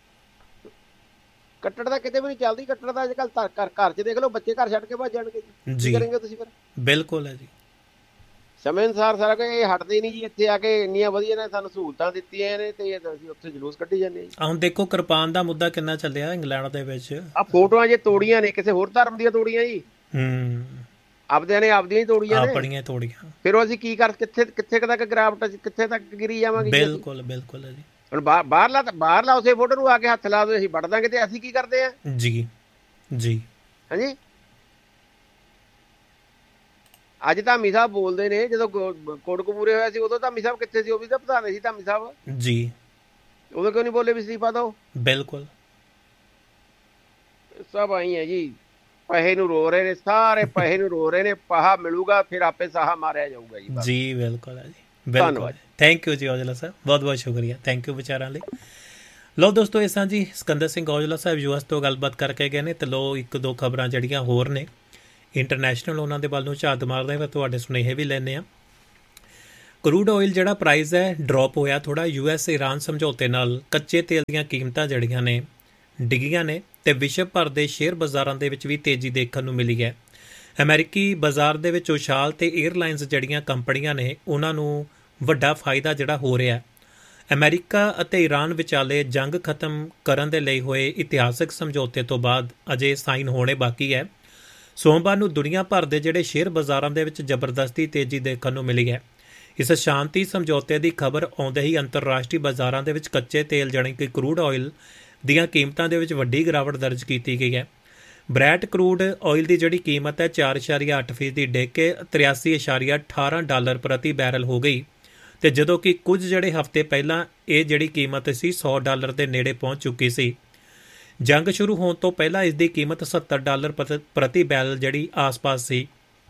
S2: ਕੱਟੜ ਦਾ ਕਿਤੇ ਵੀ ਨਹੀਂ ਚੱਲਦੀ। ਕੱਟੜ ਦਾ ਅੱਜ ਕੱਲ ਘਰ ਘਰ 'ਚ ਦੇਖ ਲਓ, ਬੱਚੇ ਘਰ ਛੱਡ ਕੇ ਭੱਜ ਜਾਣਗੇ ਜੀ, ਕੀ ਕਰਨਗੇ ਤੁਸੀਂ ਫਿਰ।
S1: ਬਿਲਕੁਲ ਹੈ ਜੀ।
S2: ਸਮੇਂ ਅਨੁਸਾਰ ਸਾਰਾ ਕੁਝ ਇਹ ਹਟਦੇ ਨਹੀਂ ਜੀ। ਇੱਥੇ ਆ ਕੇ ਇੰਨੀਆਂ ਵਧੀਆ ਨੇ ਸਾਨੂੰ ਸਹੂਲਤਾਂ ਦਿੱਤੀਆਂ ਨੇ ਤੇ ਅਸੀਂ ਉੱਥੇ ਜਲੂਸ ਕੱਢੀ ਜਾਂਦੇ ਹਾਂ ਜੀ।
S1: ਹੁਣ ਦੇਖੋ ਕਿਰਪਾਨ ਦਾ ਮੁੱਦਾ ਕਿੰਨਾ ਚੱਲਿਆ ਇੰਗਲੈਂਡ ਦੇ ਵਿੱਚ।
S2: ਆ ਫੋਟੋਆਂ ਜੇ ਤੋੜੀਆਂ ਨੇ ਕਿਸੇ ਹੋਰ ਧਰਮ ਦੀਆਂ ਤੋੜੀਆਂ ਜੀ।
S1: ਹੂੰ।
S2: ਆਪਦਿਆਂ ਨੇ ਆਪਦੀਆਂ ਹੀ ਤੋੜੀਆਂ ਨੇ,
S1: ਆਪਣੀਆਂ ਤੋੜੀਆਂ।
S2: ਫਿਰ ਉਹ ਅਸੀਂ ਕੀ ਕਰ, ਕਿੱਥੇ ਕਿੱਥੇ ਤੱਕ ਗਿਰਾਵਟ, ਕਿੱਥੇ ਤੱਕ ਗਿਰੀ ਜਾਵਾਂਗੇ।
S1: ਬਿਲਕੁਲ ਬਿਲਕੁਲ ਹੈ ਜੀ।
S2: ਹੁਣ ਬਾਹਰਲਾ ਬਾਹਰਲਾ ਉਸੇ ਫੋਟੋ ਨੂੰ ਆ ਕੇ ਹੱਥ ਲਾ ਦੋ, ਅਸੀਂ ਵੜ ਦਾਂਗੇ, ਤੇ ਅਸੀਂ ਕੀ ਕਰਦੇ ਆ
S1: ਜੀ। ਜੀ
S2: ਹਾਂਜੀ। ਅੱਜ ਧਾਮੀ ਸਾਹਿਬ ਬੋਲਦੇ ਨੇ, ਜਦੋਂ ਕੋਟਕਪੂਰੇ ਹੋਇਆ ਸੀ ਉਦੋਂ ਧਾਮੀ ਸਾਹਿਬ ਕਿੱਥੇ ਸੀ? ਉਹ ਵੀ ਤਾਂ ਪ੍ਰਧਾਨ ਸੀ ਧਾਮੀ ਸਾਹਿਬ ਜੀ। ਉਦੋਂ ਕਿਉਂ ਨਹੀਂ ਬੋਲੇ ਵੀ ਅਸਤੀਫਾ ਦਿਓ? ਬਿਲਕੁਲ। ਸਭ ਆਈ ਹੈ ਜੀ, ਪੈਸੇ ਨੂੰ ਰੋ ਰਹੇ ਨੇ, ਸਾਰੇ ਪੈਸੇ ਨੂੰ ਰੋ ਰਹੇ ਨੇ। ਪਾਹਾ ਮਿਲੂਗਾ ਫਿਰ ਆਪੇ ਸਾਹਾ ਮਾਰਿਆ ਜਾਊਗਾ ਜੀ। ਜੀ ਬਿਲਕੁਲ ਹੈ ਜੀ। ਧੰਨਵਾਦ। ਥੈਂਕ ਯੂ ਜੀ ਔਜਲਾ ਸਾਹਿਬ, ਬਹੁਤ ਬਹੁਤ ਸ਼ੁਕਰੀਆ। ਥੈਂਕ ਯੂ ਵਿਚਾਰਾਂ ਲਈ।
S1: ਲੋ ਦੋਸਤੋ, ਇਹ ਸਾਂ ਜੀ ਸਿਕੰਦਰ ਸਿੰਘ ਔਜਲਾ ਸਾਹਿਬ ਯੂ ਐਸ ਤੋਂ ਗੱਲਬਾਤ ਕਰਕੇ ਗਏ ਨੇ। ਤੇ ਲੋ ਇੱਕ ਦੋ ਖਬਰਾਂ ਜਿਹੜੀਆਂ ਹੋਰ ਨੇ ਇੰਟਰਨੈਸ਼ਨਲ, ਉਹਨਾਂ ਦੇ ਵੱਲ ਨੂੰ ਝਾਤ ਮਾਰਦੇ ਫਿਰ ਤੁਹਾਡੇ ਸੁਨੇਹੇ ਵੀ ਲੈਂਦੇ ਹਾਂ। ਕਰੂਡ ਆਇਲ ਜਿਹੜਾ ਪ੍ਰਾਈਸ ਹੈ ਡਰੋਪ ਹੋਇਆ ਥੋੜ੍ਹਾ ਯੂ ਐਸ ਈਰਾਨ ਸਮਝੌਤੇ ਨਾਲ। ਕੱਚੇ ਤੇਲ ਦੀਆਂ ਕੀਮਤਾਂ ਜਿਹੜੀਆਂ ਨੇ ਡਿੱਗੀਆਂ ਨੇ ਤੇ ਵਿਸ਼ਵ ਭਰ ਦੇ ਸ਼ੇਅਰ ਬਾਜ਼ਾਰਾਂ ਦੇ ਵਿੱਚ ਵੀ ਤੇਜ਼ੀ ਦੇਖਣ ਨੂੰ ਮਿਲੀ ਹੈ। ਅਮਰੀਕੀ ਬਾਜ਼ਾਰ ਦੇ ਵਿੱਚ ਉਛਾਲ ਤੇ ਏਅਰਲਾਈਨਸ ਜਿਹੜੀਆਂ ਕੰਪਨੀਆਂ ਨੇ ਉਹਨਾਂ ਨੂੰ ਵੱਡਾ ਫਾਇਦਾ ਜਿਹੜਾ ਹੋ ਰਿਹਾ। ਅਮਰੀਕਾ ਅਤੇ ਈਰਾਨ ਵਿਚਾਲੇ ਜੰਗ ਖਤਮ ਕਰਨ ਦੇ ਲਈ ਹੋਏ ਇਤਿਹਾਸਕ ਸਮਝੌਤੇ ਤੋਂ ਬਾਅਦ ਅਜੇ ਸਾਈਨ ਹੋਣੇ ਬਾਕੀ ਹੈ। ਸੋਮਵਾਰ ਨੂੰ ਦੁਨੀਆ ਭਰ ਦੇ ਜਿਹੜੇ ਸ਼ੇਅਰ ਬਾਜ਼ਾਰਾਂ ਦੇ ਵਿੱਚ ਜ਼ਬਰਦਸਤੀ ਤੇਜ਼ੀ ਦੇਖਣ ਨੂੰ ਮਿਲੀ ਹੈ। ਇਸ ਸ਼ਾਂਤੀ ਸਮਝੌਤੇ ਦੀ ਖਬਰ ਆਉਂਦੇ ਹੀ ਅੰਤਰਰਾਸ਼ਟਰੀ ਬਾਜ਼ਾਰਾਂ ਦੇ ਵਿੱਚ ਕੱਚੇ ਤੇਲ ਜਾਣੀ ਕਿ ਕਰੂਡ ਆਇਲ ਦੀਆਂ ਕੀਮਤਾਂ ਦੇ ਵਿੱਚ ਵੱਡੀ ਗਿਰਾਵਟ ਦਰਜ ਕੀਤੀ ਗਈ ਹੈ। ਬ੍ਰੈਟ ਕਰੂਡ ਆਇਲ ਦੀ ਜਿਹੜੀ ਕੀਮਤ ਹੈ ਚਾਰ ਇਸ਼ਾਰੀਆ ਅੱਠ ਫੀਸਦੀ ਡਿੱਗ ਕੇ ਤਰਿਆਸੀ ਇਸ਼ਾਰੀਆ ਅਠਾਰਾਂ ਡਾਲਰ ਪ੍ਰਤੀ ਬੈਰਲ ਹੋ ਗਈ। ਤੇ ਜਦੋਂ ਕਿ ਕੁਝ ਜਿਹੜੇ ਹਫ਼ਤੇ ਪਹਿਲਾਂ ਇਹ ਜਿਹੜੀ ਕੀਮਤ ਸੀ ਸੌ ਡਾਲਰ ਦੇ ਨੇੜੇ ਪਹੁੰਚ ਚੁੱਕੀ ਸੀ। ਜੰਗ ਸ਼ੁਰੂ ਹੋਣ ਤੋਂ ਪਹਿਲਾਂ ਇਸ ਦੀ ਕੀਮਤ ਸੱਤਰ ਡਾਲਰ ਪ੍ਰਤੀ ਬੈਰਲ ਜਿਹੜੀ ਆਸ-ਪਾਸ ਸੀ।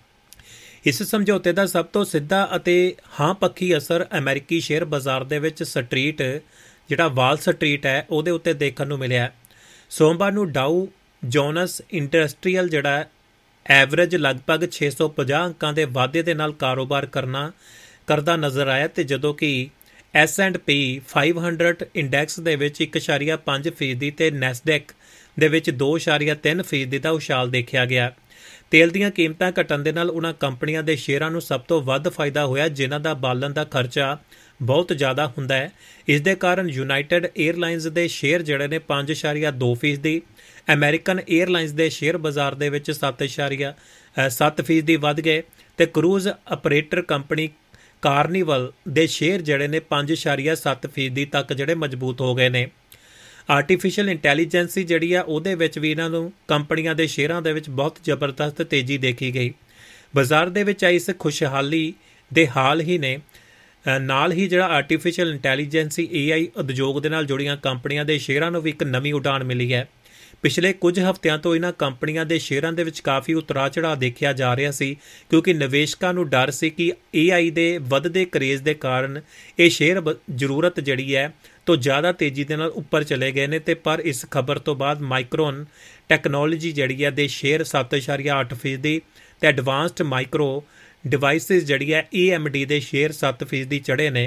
S1: ਇਸ ਸਮਝੌਤੇ ਦਾ ਸਭ ਤੋਂ ਸਿੱਧਾ ਅਤੇ ਹਾਂ ਪੱਖੀ ਅਸਰ ਅਮਰੀਕੀ ਸ਼ੇਅਰ ਬਾਜ਼ਾਰ ਦੇ ਵਿੱਚ ਸਟਰੀਟ ਜਿਹੜਾ ਵਾਲ ਸਟਰੀਟ ਹੈ ਉਹਦੇ ਉੱਤੇ ਦੇਖਣ ਨੂੰ ਮਿਲਿਆ। ਸੋਮਵਾਰ ਨੂੰ ਡਾਊ ਜੋਨਸ ਇੰਡਸਟਰੀਅਲ ਜਿਹੜਾ ਐਵਰੇਜ ਲਗਭਗ ਛੇ ਸੌ ਪੰਜਾਹ ਅੰਕਾਂ ਦੇ ਵਾਧੇ ਦੇ ਨਾਲ ਕਾਰੋਬਾਰ ਕਰਨਾ ਕਰਦਾ ਨਜ਼ਰ ਆਇਆ। ਤੇ ਜਦੋਂ ਕਿ ਐਸ ਐਂਡ ਪੀ ਪੰਜ ਸੌ ਇੰਡੈਕਸ ਦੇ ਵਿੱਚ ਇੱਕ ਇਸ਼ਾਰੀਆ ਪੰਜ ਫੀਸਦੀ ਤੇ ਨੈਸਡੈਕ ਦੇ ਵਿੱਚ ਦੋ ਇਸ਼ਾਰੀਆ ਤਿੰਨ ਫੀਸਦੀ ਦਾ ਉਛਾਲ ਦੇਖਿਆ ਗਿਆ। ਤੇਲ ਦੀਆਂ ਕੀਮਤਾਂ ਘਟਣ ਦੇ ਨਾਲ ਉਹਨਾਂ ਕੰਪਨੀਆਂ ਦੇ ਸ਼ੇਅਰਾਂ ਨੂੰ ਸਭ ਤੋਂ ਵੱਧ ਫਾਇਦਾ ਹੋਇਆ ਜਿਨ੍ਹਾਂ ਦਾ ਬਾਲਣ ਦਾ ਖਰਚਾ ਬਹੁਤ ਜ਼ਿਆਦਾ ਹੁੰਦਾ ਹੈ। ਇਸ ਦੇ ਕਾਰਨ ਯੂਨਾਈਟਿਡ ਏਅਰਲਾਈਨਸ ਦੇ ਸ਼ੇਅਰ ਜਿਹੜੇ ਨੇ ਪੰਜ ਇਸ਼ਾਰੀਆ ਦੋ ਫੀਸਦੀ, ਅਮਰੀਕਨ ਏਅਰਲਾਈਨਸ ਦੇ ਸ਼ੇਅਰ ਬਾਜ਼ਾਰ ਦੇ ਵਿੱਚ ਸੱਤ ਇਸ਼ਾਰੀਆ ਸੱਤ ਫੀਸਦੀ ਵੱਧ ਗਏ। ਤੇ ਕਰੂਜ਼ ਆਪਰੇਟਰ ਕੰਪਨੀ ਕਾਰਨੀਵਲ ਦੇ ਸ਼ੇਅਰ ਜਿਹੜੇ ਨੇ ਪੰਜ ਇਸ਼ਾਰੀਆ ਸੱਤ ਫੀਸਦੀ ਤੱਕ ਜਿਹੜੇ ਮਜ਼ਬੂਤ ਹੋ ਗਏ ਨੇ। ਆਰਟੀਫਿਸ਼ੀਅਲ ਇੰਟੈਲੀਜੈਂਸੀ ਜਿਹੜੀ ਆ ਉਹਦੇ ਵਿੱਚ ਵੀ ਇਹਨਾਂ ਨੂੰ ਕੰਪਨੀਆਂ ਦੇ ਸ਼ੇਅਰਾਂ ਦੇ ਵਿੱਚ ਬਹੁਤ ਜ਼ਬਰਦਸਤ ਤੇਜ਼ੀ ਦੇਖੀ ਗਈ। ਬਾਜ਼ਾਰ ਦੇ ਵਿੱਚ ਆਈ ਇਸ ਖੁਸ਼ਹਾਲੀ ਦੇ ਹਾਲ ਹੀ ਨੇ ਨਾਲ ਹੀ ਜਿਹੜਾ ਆਰਟੀਫਿਸ਼ੀਅਲ ਇੰਟੈਲੀਜੈਂਸੀ ਏ ਆਈ ਉਦਯੋਗ ਦੇ ਨਾਲ ਜੁੜੀਆਂ ਕੰਪਨੀਆਂ ਦੇ ਸ਼ੇਅਰਾਂ ਨੂੰ ਵੀ ਇੱਕ ਨਵੀਂ ਉਡਾਨ ਮਿਲੀ ਹੈ। ਪਿਛਲੇ ਕੁਝ ਹਫ਼ਤਿਆਂ ਤੋਂ ਇਹਨਾਂ ਕੰਪਨੀਆਂ ਦੇ ਸ਼ੇਅਰਾਂ ਦੇ ਵਿੱਚ ਕਾਫੀ ਉਤਰਾਅ ਚੜ੍ਹਾਅ ਦੇਖਿਆ ਜਾ ਰਿਹਾ ਸੀ ਕਿਉਂਕਿ ਨਿਵੇਸ਼ਕਾਂ ਨੂੰ ਡਰ ਸੀ ਕਿ ਏ ਆਈ ਦੇ ਵੱਧਦੇ ਕਰੇਜ਼ ਦੇ ਕਾਰਨ ਇਹ ਸ਼ੇਅਰ ਜ਼ਰੂਰਤ ਜਿਹੜੀ ਹੈ ਤੋਂ ਜ਼ਿਆਦਾ ਤੇਜ਼ੀ ਦੇ ਨਾਲ ਉੱਪਰ ਚਲੇ ਗਏ ਨੇ। ਤੇ ਪਰ ਇਸ ਖਬਰ ਤੋਂ ਬਾਅਦ ਮਾਈਕਰੋਨ ਟੈਕਨੋਲੋਜੀ ਜਿਹੜੀ ਹੈ ਦੇ ਸ਼ੇਅਰ ਸੱਤ ਇਸ਼ਾਰੀਆ ਅੱਠ ਫੀਸਦੀ ਤੇ ਐਡਵਾਂਸਡ ਮਾਈਕਰੋ ਡਿਵਾਈਸਿਸ ਜਿਹੜੀ ਹੈ ਈ ਐਮ ਡੀ ਦੇ ਸ਼ੇਅਰ ਸੱਤ ਫੀਸਦੀ ਚੜ੍ਹੇ ਨੇ।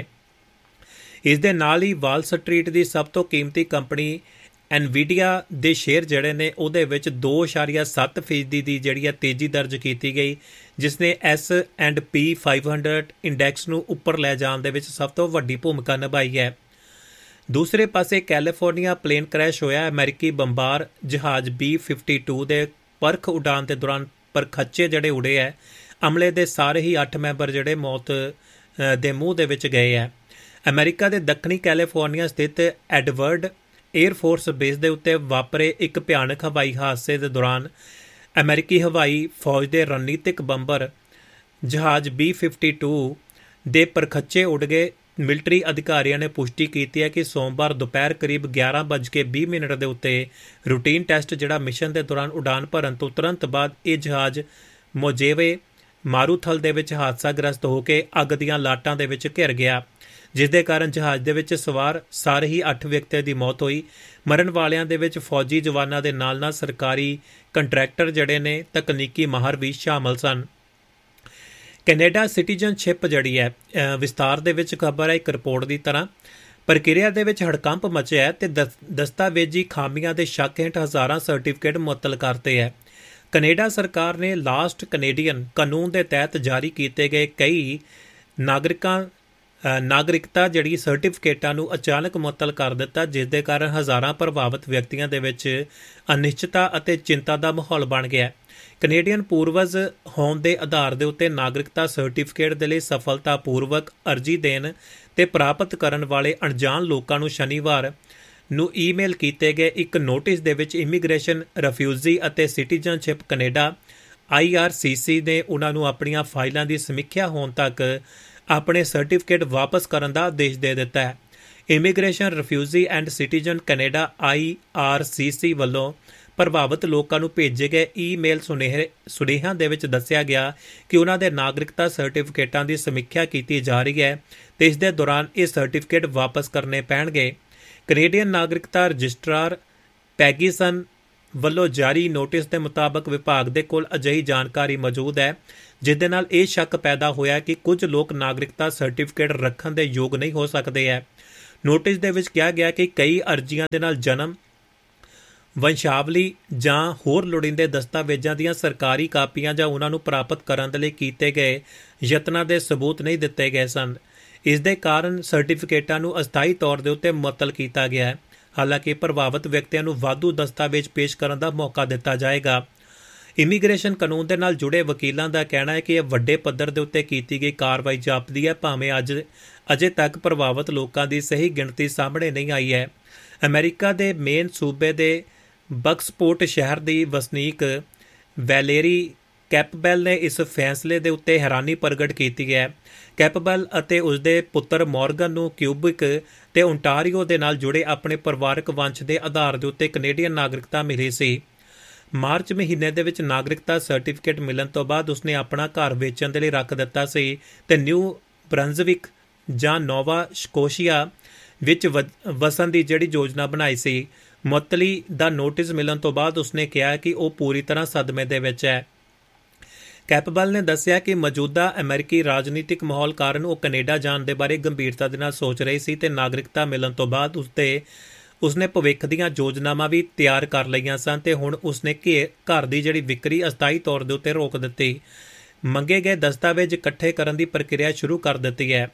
S1: ਇਸ ਦੇ ਨਾਲ ਹੀ ਵਾਲ ਸਟਰੀਟ ਦੀ ਸਭ ਤੋਂ ਕੀਮਤੀ ਕੰਪਨੀ ਐਨਵੀਡੀਆ ਦੇ ਸ਼ੇਅਰ ਜਿਹੜੇ ਨੇ ਉਹਦੇ ਵਿੱਚ ਦੋ ਇਸ਼ਾਰੀਆ ਸੱਤ ਫੀਸਦੀ ਦੀ ਜਿਹੜੀ ਹੈ ਤੇਜ਼ੀ ਦਰਜ ਕੀਤੀ ਗਈ ਜਿਸ ਨੇ ਐਸ ਐਂਡ ਪੀ ਪੰਜ ਸੌ ਇੰਡੈਕਸ ਨੂੰ ਉੱਪਰ ਲੈ ਜਾਣ ਦੇ ਵਿੱਚ ਸਭ ਤੋਂ ਵੱਡੀ ਭੂਮਿਕਾ ਨਿਭਾਈ ਹੈ। ਦੂਸਰੇ ਪਾਸੇ ਕੈਲੀਫੋਰਨੀਆ ਪਲੇਨ ਕ੍ਰੈਸ਼ ਹੋਇਆ। ਅਮਰੀਕੀ ਬੰਬਾਰ ਜਹਾਜ਼ ਬੀ ਫਿਫਟੀ ਟੂ ਦੇ ਪਰਖ ਉਡਾਨ ਦੇ ਦੌਰਾਨ ਪਰਖੱਚੇ ਜਿਹੜੇ ਉੜੇ ਹੈ ਅਮਲੇ ਦੇ ਸਾਰੇ ਹੀ ਅੱਠ ਮੈਂਬਰ ਜਿਹੜੇ ਮੌਤ ਦੇ ਮੂੰਹ ਦੇ ਵਿੱਚ ਗਏ ਹੈ। ਅਮਰੀਕਾ ਦੇ ਦੱਖਣੀ ਕੈਲੀਫੋਰਨੀਆ ਸਥਿਤ ਐਡਵਰਡ ਏਅਰ ਫੋਰਸ ਬੇਸ ਦੇ ਉੱਤੇ ਵਾਪਰੇ ਇੱਕ ਭਿਆਨਕ ਹਵਾਈ ਹਾਦਸੇ ਦੇ ਦੌਰਾਨ ਅਮਰੀਕੀ ਹਵਾਈ ਫੌਜ ਦੇ ਰਣਨੀਤਿਕ ਬੰਬਰ ਜਹਾਜ਼ ਬੀ ਫਿਫਟੀ ਟੂ ਦੇ ਪਰਖੱਚੇ ਉੱਡ ਗਏ। ਮਿਲਟਰੀ ਅਧਿਕਾਰੀਆਂ ਨੇ ਪੁਸ਼ਟੀ ਕੀਤੀ ਹੈ ਕਿ ਸੋਮਵਾਰ ਦੁਪਹਿਰ ਕਰੀਬ ਗਿਆਰਾਂ ਵੱਜ ਕੇ ਵੀਹ ਮਿੰਟ ਦੇ ਉੱਤੇ ਰੂਟੀਨ ਟੈਸਟ ਜਿਹੜਾ ਮਿਸ਼ਨ ਦੇ ਦੌਰਾਨ ਉਡਾਨ ਭਰਨ ਤੋਂ ਤੁਰੰਤ ਬਾਅਦ ਇਹ ਜਹਾਜ਼ ਮੋਜੇਵੇ ਮਾਰੂਥਲ ਦੇ ਵਿੱਚ ਹਾਦਸਾਗ੍ਰਸਤ ਹੋ ਕੇ ਅੱਗ ਦੀਆਂ ਲਾਟਾਂ ਦੇ ਵਿੱਚ ਘਿਰ ਗਿਆ ਜਿਸ ਦੇ ਕਾਰਨ ਜਹਾਜ਼ ਦੇ ਵਿੱਚ ਸਵਾਰ ਸਾਰੇ ਹੀ ਅੱਠ ਵਿਅਕਤੀਆਂ ਦੀ ਮੌਤ ਹੋਈ। ਮਰਨ ਵਾਲਿਆਂ ਦੇ ਵਿੱਚ ਫੌਜੀ ਜਵਾਨਾਂ ਦੇ ਨਾਲ ਨਾਲ ਸਰਕਾਰੀ ਕੰਟਰੈਕਟਰ ਜਿਹੜੇ ਨੇ ਤਕਨੀਕੀ ਮਾਹਰ ਵੀ ਸ਼ਾਮਲ ਸਨ। ਕੈਨੇਡਾ ਸਿਟੀਜ਼ਨਸ਼ਿਪ ਜਿਹੜੀ ਹੈ ਵਿਸਤਾਰ ਦੇ ਵਿੱਚ ਖਬਰ ਹੈ ਇੱਕ ਰਿਪੋਰਟ ਦੀ ਤਰ੍ਹਾਂ ਪ੍ਰਕਿਰਿਆ ਦੇ ਵਿੱਚ ਹੜਕੰਪ ਮਚਿਆ ਹੈ ਤੇ ਦਸਤਾਵੇਜ਼ੀ ਖਾਮੀਆਂ ਦੇ ਸ਼ੱਕ ਹੇਠ ਹਜ਼ਾਰਾਂ ਸਰਟੀਫਿਕੇਟ ਮੁਅੱਤਲ ਕਰਤੇ ਹੈ। ਕੈਨੇਡਾ ਸਰਕਾਰ ਨੇ ਲਾਸਟ ਕੈਨੇਡੀਅਨ ਕਾਨੂੰਨ ਦੇ ਤਹਿਤ ਜਾਰੀ ਕੀਤੇ ਗਏ ਕਈ ਨਾਗਰਿਕਾਂ ਨਾਗਰਿਕਤਾ ਜਿਹੜੀ ਸਰਟੀਫਿਕੇਟਾਂ ਨੂੰ ਅਚਾਨਕ ਮੁਅੱਤਲ ਕਰ ਦਿੱਤਾ ਜਿਸ ਦੇ ਕਾਰਨ ਹਜ਼ਾਰਾਂ ਪ੍ਰਭਾਵਿਤ ਵਿਅਕਤੀਆਂ ਦੇ ਵਿੱਚ ਅਨਿਸ਼ਚਿਤਤਾ ਅਤੇ ਚਿੰਤਾ ਦਾ ਮਾਹੌਲ ਬਣ ਗਿਆ। ਕੈਨੇਡੀਅਨ ਪੂਰਵਜ ਹੋਣ ਦੇ ਆਧਾਰ ਦੇ ਉੱਤੇ ਨਾਗਰਿਕਤਾ ਸਰਟੀਫਿਕੇਟ ਦੇ ਲਈ ਸਫਲਤਾਪੂਰਵਕ ਅਰਜ਼ੀ ਦੇਣ ਤੇ ਪ੍ਰਾਪਤ ਕਰਨ ਵਾਲੇ ਅਣਜਾਣ ਲੋਕਾਂ ਨੂੰ ਸ਼ਨੀਵਾਰ ਨੂੰ ਈਮੇਲ ਕੀਤੇ ਗਏ ਇੱਕ ਨੋਟਿਸ ਦੇ ਵਿੱਚ ਇਮੀਗ੍ਰੇਸ਼ਨ ਰਿਫਿਊਜੀ ਅਤੇ citizenship Canada I R C ਸੀ ਨੇ ਉਹਨਾਂ ਨੂੰ ਆਪਣੀਆਂ ਫਾਈਲਾਂ ਦੀ ਸਮੀਖਿਆ ਹੋਣ ਤੱਕ ਆਪਣੇ ਸਰਟੀਫਿਕੇਟ ਵਾਪਸ ਕਰਨ ਦਾ ਆਦੇਸ਼ ਦੇ ਦਿੱਤਾ ਹੈ। Immigration refugee and citizen Canada I R C ਸੀ ਵੱਲੋਂ ਪ੍ਰਭਾਵਿਤ ਲੋਕਾਂ ਨੂੰ ਭੇਜੇ ਗਏ ਈਮੇਲ ਸੁਨੇਹੇ ਸੁਨੇਹਿਆਂ ਦੇ ਵਿੱਚ ਦੱਸਿਆ ਗਿਆ ਕਿ ਉਹਨਾਂ ਦੇ ਨਾਗਰਿਕਤਾ ਸਰਟੀਫਿਕੇਟਾਂ ਦੀ ਸਮੀਖਿਆ ਕੀਤੀ ਜਾ ਰਹੀ ਹੈ ਤੇ ਇਸ ਦੇ ਦੌਰਾਨ ਇਹ ਸਰਟੀਫਿਕੇਟ ਵਾਪਸ ਕਰਨੇ ਪੈਣਗੇ। ਕੈਨੇਡੀਅਨ ਨਾਗਰਿਕਤਾ ਰਜਿਸਟਰਾਰ ਪੈਗੀਸਨ ਵੱਲੋਂ ਜਾਰੀ ਨੋਟਿਸ ਦੇ ਮੁਤਾਬਕ ਵਿਭਾਗ ਦੇ ਕੋਲ ਅਜਿਹੀ ਜਾਣਕਾਰੀ ਮੌਜੂਦ ਹੈ ਜਿਹਦੇ ਨਾਲ ਇਹ ਸ਼ੱਕ ਪੈਦਾ ਹੋਇਆ ਕਿ ਕੁਝ ਲੋਕ ਨਾਗਰਿਕਤਾ ਸਰਟੀਫਿਕੇਟ ਰੱਖਣ ਦੇ ਯੋਗ ਨਹੀਂ ਹੋ ਸਕਦੇ ਹੈ। ਨੋਟਿਸ ਦੇ ਵਿੱਚ ਕਿਹਾ ਗਿਆ ਕਿ ਕਈ ਅਰਜ਼ੀਆਂ ਦੇ ਨਾਲ ਜਨਮ, ਵੰਸ਼ਾਵਲੀ ਜਾਂ ਹੋਰ ਲੋੜੀਂਦੇ ਦਸਤਾਵੇਜ਼ਾਂ ਦੀਆਂ ਸਰਕਾਰੀ ਕਾਪੀਆਂ ਜਾਂ ਉਹਨਾਂ ਨੂੰ ਪ੍ਰਾਪਤ ਕਰਨ ਦੇ ਲਈ ਕੀਤੇ ਗਏ ਯਤਨਾਂ ਦੇ ਸਬੂਤ ਨਹੀਂ ਦਿੱਤੇ ਗਏ ਸਨ। ਇਸ ਦੇ ਕਾਰਨ ਸਰਟੀਫਿਕੇਟਾਂ ਨੂੰ ਅਸਥਾਈ ਤੌਰ ਦੇ ਉੱਤੇ ਮੁਅੱਤਲ ਕੀਤਾ ਗਿਆ ਹੈ। ਹਾਲਾਂਕਿ ਪ੍ਰਭਾਵਿਤ ਵਿਅਕਤੀਆਂ ਨੂੰ ਵਾਧੂ ਦਸਤਾਵੇਜ਼ ਪੇਸ਼ ਕਰਨ ਦਾ ਮੌਕਾ ਦਿੱਤਾ ਜਾਏਗਾ। ਇਮੀਗ੍ਰੇਸ਼ਨ ਕਾਨੂੰਨ ਦੇ ਨਾਲ ਜੁੜੇ ਵਕੀਲਾਂ ਦਾ ਕਹਿਣਾ ਹੈ ਕਿ ਇਹ ਵੱਡੇ ਪੱਧਰ ਦੇ ਉੱਤੇ ਕੀਤੀ ਗਈ ਕਾਰਵਾਈ ਜਾਪਦੀ ਹੈ, ਭਾਵੇਂ ਅੱਜ ਅਜੇ ਤੱਕ ਪ੍ਰਭਾਵਿਤ ਲੋਕਾਂ ਦੀ ਸਹੀ ਗਿਣਤੀ ਸਾਹਮਣੇ ਨਹੀਂ ਆਈ ਹੈ। ਅਮਰੀਕਾ ਦੇ ਮੇਨ ਸੂਬੇ ਦੇ ਬਕਸਪੋਰਟ ਸ਼ਹਿਰ ਦੀ ਵਸਨੀਕ ਵੈਲੇਰੀ ਕੈਪਬੈਲ ਨੇ ਇਸ ਫੈਸਲੇ ਦੇ ਉੱਤੇ ਹੈਰਾਨੀ ਪ੍ਰਗਟ ਕੀਤੀ ਹੈ। ਕੈਪਬੈਲ ਅਤੇ ਉਸਦੇ ਪੁੱਤਰ ਮੌਰਗਨ ਨੂੰ ਕਿਊਬਿਕ ਤੇ ਓਨਟਾਰੀਓ ਦੇ ਨਾਲ ਜੁੜੇ ਆਪਣੇ ਪਰਿਵਾਰਕ ਵੰਸ਼ ਦੇ ਆਧਾਰ ਦੇ ਉੱਤੇ ਕੈਨੇਡੀਅਨ ਨਾਗਰਿਕਤਾ ਮਿਲੀ ਸੀ। ਮਾਰਚ ਮਹੀਨੇ ਦੇ ਵਿੱਚ ਨਾਗਰਿਕਤਾ ਸਰਟੀਫਿਕੇਟ ਮਿਲਣ ਤੋਂ ਬਾਅਦ ਉਸਨੇ ਆਪਣਾ ਘਰ ਵੇਚਣ ਦੇ ਲਈ ਰੱਖ ਦਿੱਤਾ ਸੀ ਤੇ ਨਿਊ ਬਰੰਜ਼ਵਿਕ ਜਾਂ ਨੋਵਾ ਸਕੋਸ਼ੀਆ ਵਿੱਚ ਵਸਣ ਦੀ ਜਿਹੜੀ ਯੋਜਨਾ ਬਣਾਈ ਸੀ। ਮੁਅੱਤਲੀ ਦਾ ਨੋਟਿਸ ਮਿਲਣ ਤੋਂ ਬਾਅਦ ਉਸਨੇ ਕਿਹਾ ਕਿ ਉਹ ਪੂਰੀ ਤਰ੍ਹਾਂ ਸਦਮੇ ਦੇ ਵਿੱਚ ਹੈ। ਕੈਪਬੈਲ ਨੇ ਦੱਸਿਆ ਕਿ ਮੌਜੂਦਾ ਅਮਰੀਕੀ ਰਾਜਨੀਤਿਕ ਮਾਹੌਲ ਕਾਰਨ ਉਹ ਕੈਨੇਡਾ ਜਾਣ ਦੇ ਬਾਰੇ ਗੰਭੀਰਤਾ ਦੇ ਨਾਲ ਸੋਚ ਰਹੀ ਸੀ ਤੇ ਨਾਗਰਿਕਤਾ ਮਿਲਣ ਤੋਂ ਬਾਅਦ ਉਸਤੇ ਉਸਨੇ ਭਵਿੱਖ ਦੀਆਂ ਯੋਜਨਾਵਾਂ ਵੀ ਤਿਆਰ ਕਰ ਲਈਆਂ ਸਨ ਤੇ ਹੁਣ ਉਸਨੇ ਘਰ ਦੀ ਜਿਹੜੀ ਵਿਕਰੀ ਅਸਥਾਈ ਤੌਰ ਦੇ ਉੱਤੇ ਰੋਕ ਦਿੱਤੀ। ਮੰਗੇ ਗਏ ਦਸਤਾਵੇਜ਼ ਇਕੱਠੇ ਕਰਨ ਦੀ ਪ੍ਰਕਿਰਿਆ ਸ਼ੁਰੂ ਕਰ ਦਿੱਤੀ ਹੈ।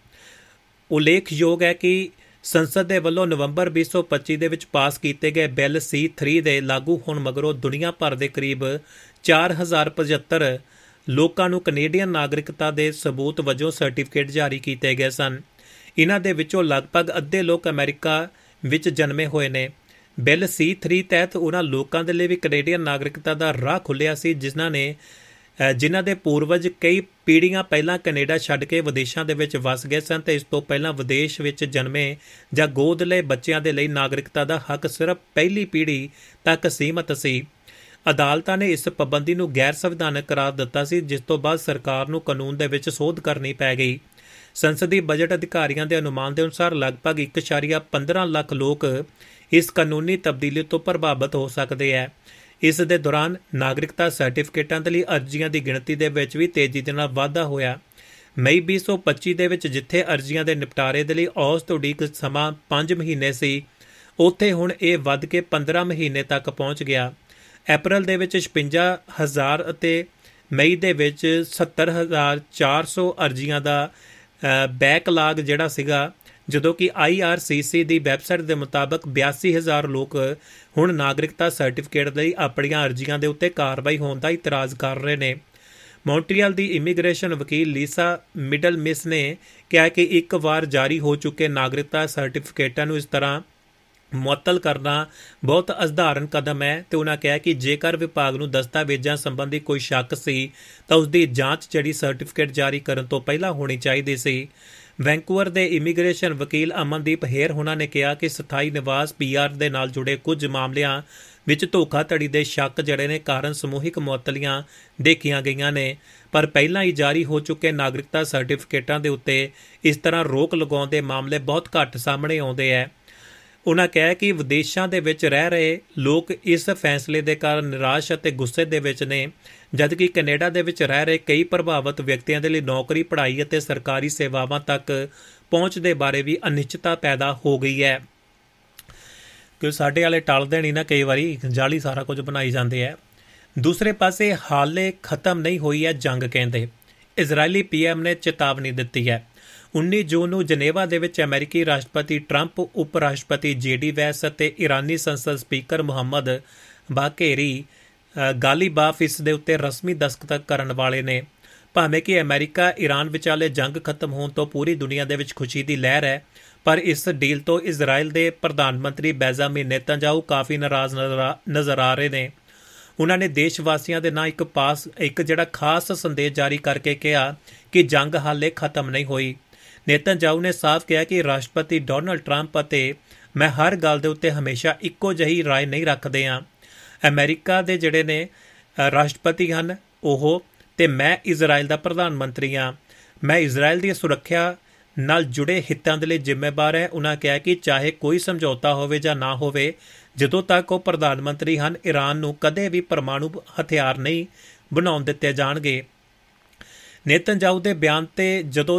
S1: ਉਲੇਖਯੋਗ ਹੈ ਕਿ ਸੰਸਦ ਦੇ ਵੱਲੋਂ ਨਵੰਬਰ ਵੀਹ ਸੌ ਪੱਚੀ ਦੇ ਵਿੱਚ ਪਾਸ ਕੀਤੇ ਗਏ ਬਿੱਲ ਸੀ ਤਿੰਨ ਦੇ ਲਾਗੂ ਹੋਣ ਮਗਰੋਂ ਦੁਨੀਆ ਭਰ ਦੇ ਕਰੀਬ ਚਾਰ ਹਜ਼ਾਰ ਪਝੱਤਰ ਲੋਕਾਂ ਨੂੰ ਕੈਨੇਡੀਅਨ ਨਾਗਰਿਕਤਾ ਦੇ ਸਬੂਤ ਵਜੋਂ ਸਰਟੀਫਿਕੇਟ ਜਾਰੀ ਕੀਤੇ ਗਏ ਸਨ। ਇਹਨਾਂ ਦੇ ਵਿੱਚੋਂ ਲਗਭਗ ਅੱਧੇ ਲੋਕ ਅਮਰੀਕਾ ਵਿੱਚ ਜਨਮੇ ਹੋਏ ਨੇ। ਬਿੱਲ ਸੀ ਤਿੰਨ ਤਹਿਤ ਉਹਨਾਂ ਲੋਕਾਂ ਦੇ ਲਈ ਵੀ ਕੈਨੇਡੀਅਨ ਨਾਗਰਿਕਤਾ ਦਾ ਰਾਹ ਖੁੱਲ੍ਹਿਆ ਸੀ ਜਿਨ੍ਹਾਂ ਨੇ ਜਿਨ੍ਹਾਂ ਦੇ ਪੂਰਵਜ ਕਈ ਪੀੜ੍ਹੀਆਂ ਪਹਿਲਾਂ ਕੈਨੇਡਾ ਛੱਡ ਕੇ ਵਿਦੇਸ਼ਾਂ ਦੇ ਵਿੱਚ ਵਸ ਗਏ ਸਨ ਤੇ ਇਸ ਤੋਂ ਪਹਿਲਾਂ ਵਿਦੇਸ਼ ਵਿੱਚ ਜਨਮੇ ਜਾਂ ਗੋਦ ਲਏ ਬੱਚਿਆਂ ਦੇ ਲਈ ਨਾਗਰਿਕਤਾ ਦਾ ਹੱਕ ਸਿਰਫ ਪਹਿਲੀ ਪੀੜ੍ਹੀ ਤੱਕ ਸੀਮਤ ਸੀ। ਅਦਾਲਤਾਂ ਨੇ ਇਸ ਪਾਬੰਦੀ ਨੂੰ ਗੈਰ ਸੰਵਿਧਾਨਕ ਕਰਾਰ ਦਿੱਤਾ ਸੀ, ਜਿਸ ਤੋਂ ਬਾਅਦ ਸਰਕਾਰ ਨੂੰ ਕਾਨੂੰਨ ਦੇ ਵਿੱਚ ਸੋਧ ਕਰਨੀ ਪੈ ਗਈ। ਸੰਸਦੀ ਬਜਟ ਅਧਿਕਾਰੀਆਂ ਦੇ ਅਨੁਮਾਨ ਦੇ ਅਨੁਸਾਰ ਲਗਭਗ ਇੱਕ ਇਸ਼ਾਰੀਆ ਪੰਦਰਾਂ ਲੱਖ ਲੋਕ ਇਸ ਕਾਨੂੰਨੀ ਤਬਦੀਲੀ ਤੋਂ ਪ੍ਰਭਾਵਿਤ ਹੋ ਸਕਦੇ ਹੈ। ਇਸ ਦੇ ਦੌਰਾਨ ਨਾਗਰਿਕਤਾ ਸਰਟੀਫਿਕੇਟਾਂ ਦੇ ਲਈ ਅਰਜ਼ੀਆਂ ਦੀ ਗਿਣਤੀ ਦੇ ਵਿੱਚ ਵੀ ਤੇਜ਼ੀ ਦੇ ਨਾਲ ਵਾਧਾ ਹੋਇਆ। ਮਈ ਵੀਹ ਸੌ ਪੱਚੀ ਦੇ ਵਿੱਚ ਜਿੱਥੇ ਅਰਜ਼ੀਆਂ ਦੇ ਨਿਪਟਾਰੇ ਦੇ ਲਈ ਔਸਤ ਉਡੀਕ ਸਮਾਂ ਪੰਜ ਮਹੀਨੇ ਸੀ, ਉੱਥੇ ਹੁਣ ਇਹ ਵੱਧ ਕੇ ਪੰਦਰਾਂ ਮਹੀਨੇ ਤੱਕ ਪਹੁੰਚ ਗਿਆ। ਅਪ੍ਰੈਲ ਦੇ ਵਿੱਚ ਛਪੰਜਾ ਹਜ਼ਾਰ ਅਤੇ ਮਈ ਦੇ ਵਿੱਚ ਸੱਤਰ ਹਜ਼ਾਰ ਚਾਰ ਸੌ ਅਰਜ਼ੀਆਂ ਦਾ ਬੈਕਲਾਗ ਜਿਹੜਾ ਸੀਗਾ, ਜਦੋਂ ਕਿ I R C C the website ਦੇ ਮੁਤਾਬਕ ਬਿਆਸੀ ਹਜ਼ਾਰ ਲੋਕ ਹੁਣ ਨਾਗਰਿਕਤਾ ਸਰਟੀਫਿਕੇਟ ਲਈ ਆਪਣੀਆਂ ਅਰਜ਼ੀਆਂ ਦੇ ਉੱਤੇ ਕਾਰਵਾਈ ਹੋਣ ਦਾ ਇਤਰਾਜ਼ ਕਰ ਰਹੇ ਨੇ। ਮੌਂਟਰੀਅਲ ਦੀ ਇਮੀਗ੍ਰੇਸ਼ਨ ਵਕੀਲ ਲੀਸਾ ਮਿਡਲਮਿਸ ਨੇ ਕਿਹਾ ਕਿ ਇੱਕ ਵਾਰ ਜਾਰੀ ਹੋ ਚੁੱਕੇ ਨਾਗਰਿਕਤਾ ਸਰਟੀਫਿਕੇਟਾਂ ਨੂੰ ਇਸ ਤਰ੍ਹਾਂ ਮੁਅੱਤਲ ਕਰਨਾ ਬਹੁਤ ਅਸਧਾਰਨ ਕਦਮ ਹੈ ਤੇ ਉਹਨਾਂ ਕਿਹਾ ਕਿ ਜੇਕਰ ਵਿਭਾਗ ਨੂੰ ਦਸਤਾਵੇਜ਼ਾਂ ਸੰਬੰਧੀ ਕੋਈ ਸ਼ੱਕ ਸੀ ਤਾਂ ਉਸ ਦੀ ਜਾਂਚ ਜਿਹੜੀ ਸਰਟੀਫਿਕੇਟ ਜਾਰੀ ਕਰਨ ਤੋਂ ਪਹਿਲਾਂ ਹੋਣੀ ਚਾਹੀਦੀ ਸੀ। ਵੈਂਕੂਵਰ ਦੇ ਇਮੀਗ੍ਰੇਸ਼ਨ ਵਕੀਲ ਅਮਨਦੀਪ ਹੇਰ ਉਹਨਾਂ ਨੇ ਕਿਹਾ ਕਿ ਸਥਾਈ ਨਿਵਾਸ ਪੀ ਆਰ ਦੇ ਨਾਲ ਜੁੜੇ ਕੁਝ ਮਾਮਲਿਆਂ ਵਿੱਚ ਧੋਖਾਧੜੀ ਦੇ ਸ਼ੱਕ ਜਿਹੜੇ ਨੇ ਕਾਰਨ ਸਮੂਹਿਕ ਮੁਅੱਤਲੀਆਂ ਦੇਖੀਆਂ ਗਈਆਂ ਨੇ, ਪਰ ਪਹਿਲਾਂ ਹੀ ਜਾਰੀ ਹੋ ਚੁੱਕੇ ਨਾਗਰਿਕਤਾ ਸਰਟੀਫਿਕੇਟਾਂ ਦੇ ਉੱਤੇ ਇਸ ਤਰ੍ਹਾਂ ਰੋਕ ਲਗਾਉਣ ਦੇ ਮਾਮਲੇ ਬਹੁਤ ਘੱਟ ਸਾਹਮਣੇ ਆਉਂਦੇ ਹੈ। ਉਹਨਾਂ ਕਿਹਾ ਕਿ ਵਿਦੇਸ਼ਾਂ ਦੇ ਵਿੱਚ ਰਹਿ ਰਹੇ ਲੋਕ ਇਸ ਫੈਸਲੇ ਦੇ ਕਾਰਨ ਨਿਰਾਸ਼ ਅਤੇ ਗੁੱਸੇ ਦੇ ਵਿੱਚ ਨੇ, ਜਦਕਿ ਕੈਨੇਡਾ ਦੇ ਵਿੱਚ ਰਹਿ ਰਹੇ ਕਈ ਪ੍ਰਭਾਵਿਤ ਵਿਅਕਤੀਆਂ ਦੇ ਲਈ ਨੌਕਰੀ, ਪੜ੍ਹਾਈ ਅਤੇ ਸਰਕਾਰੀ ਸੇਵਾਵਾਂ ਤੱਕ ਪਹੁੰਚ ਦੇ ਬਾਰੇ ਵੀ ਅਨਿਸ਼ਚਿਤਤਾ ਪੈਦਾ ਹੋ ਗਈ ਹੈ। ਕਿ ਸਾਡੇ ਵਾਲੇ ਟਲਦੇ ਨਹੀਂ ਨਾ, ਕਈ ਵਾਰੀ ਜਾਲੀ ਸਾਰਾ ਕੁਝ ਬਣਾਈ ਜਾਂਦੇ ਹੈ। ਦੂਸਰੇ ਪਾਸੇ ਹਾਲੇ ਖਤਮ ਨਹੀਂ ਹੋਈ ਹੈ ਜੰਗ, ਕਹਿੰਦੇ ਇਜ਼ਰਾਈਲੀ ਪੀ ਐਮ ਨੇ ਚੇਤਾਵਨੀ ਦਿੱਤੀ ਹੈ। ਉੱਨੀ ਜੂਨ ਨੂੰ ਜਨੇਵਾ ਦੇ ਵਿੱਚ ਅਮਰੀਕੀ ਰਾਸ਼ਟਰਪਤੀ ਟਰੰਪ, ਉਪ ਰਾਸ਼ਟਰਪਤੀ ਜੇ ਡੀ ਵੈਂਸ ਅਤੇ ਇਰਾਨੀ ਸੰਸਦ ਸਪੀਕਰ ਮੁਹੰਮਦ ਬਾਘੇਰੀ ਗਾਲੀਬਾਫ ਇਸ ਦੇ ਉੱਤੇ ਰਸਮੀ ਦਸਤਖਤ ਕਰਨ ਵਾਲੇ ਨੇ। ਭਾਵੇਂ ਕਿ ਅਮਰੀਕਾ ਇਰਾਨ ਵਿਚਾਲੇ ਜੰਗ ਖਤਮ ਹੋਣ ਤੋਂ ਪੂਰੀ ਦੁਨੀਆ ਦੇ ਵਿੱਚ ਖੁਸ਼ੀ ਦੀ ਲਹਿਰ ਹੈ, ਪਰ ਇਸ ਡੀਲ ਤੋਂ ਇਜ਼ਰਾਈਲ ਦੇ ਪ੍ਰਧਾਨ ਮੰਤਰੀ ਬੈਂਜਾਮਿਨ ਨੇਤਨਯਾਹੂ ਕਾਫੀ ਨਾਰਾਜ਼ ਨਜ਼ਰ ਆ ਰਹੇ ਨੇ। ਉਹਨਾਂ ਨੇ ਦੇਸ਼ ਵਾਸੀਆਂ ਦੇ ਨਾਂ ਇੱਕ ਪਾਸ ਇੱਕ ਜਿਹੜਾ ਖਾਸ ਸੰਦੇਸ਼ ਜਾਰੀ ਕਰਕੇ ਕਿਹਾ ਕਿ ਜੰਗ ਹਾਲੇ ਖਤਮ ਨਹੀਂ ਹੋਈ। ਨੇਤਨਯਾਹੂ ਨੇ ਸਾਫ਼ ਕਿਹਾ ਕਿ ਰਾਸ਼ਟਰਪਤੀ ਡੋਨਾਲਡ ਟਰੰਪ ਅਤੇ ਮੈਂ ਹਰ ਗੱਲ ਦੇ ਉੱਤੇ ਹਮੇਸ਼ਾ ਇੱਕੋ ਜਿਹੀ ਰਾਏ ਨਹੀਂ ਰੱਖਦੇ ਹਾਂ। ਅਮਰੀਕਾ ਦੇ ਜਿਹੜੇ ਨੇ ਰਾਸ਼ਟਰਪਤੀ ਹਨ ਉਹ, ਤੇ ਮੈਂ ਇਜ਼ਰਾਈਲ ਦਾ ਪ੍ਰਧਾਨ ਮੰਤਰੀ ਹਾਂ। ਮੈਂ ਇਜ਼ਰਾਈਲ ਦੀ ਸੁਰੱਖਿਆ ਨਾਲ ਜੁੜੇ ਹਿੱਤਾਂ ਦੇ ਲਈ ਜ਼ਿੰਮੇਵਾਰ ਹੈ। ਉਹਨਾਂ ਕਿਹਾ ਕਿ ਚਾਹੇ ਕੋਈ ਸਮਝੌਤਾ ਹੋਵੇ ਜਾਂ ਨਾ ਹੋਵੇ, ਜਦੋਂ ਤੱਕ ਉਹ ਪ੍ਰਧਾਨ ਮੰਤਰੀ ਹਨ, ਈਰਾਨ ਨੂੰ ਕਦੇ ਵੀ ਪਰਮਾਣੂ ਹਥਿਆਰ ਨਹੀਂ ਬਣਾਉਣ ਦਿੱਤੇ ਜਾਣਗੇ। ਨੇਤਨਯਾਹੂ ਦੇ ਬਿਆਨ ਤੇ ਜਦੋਂ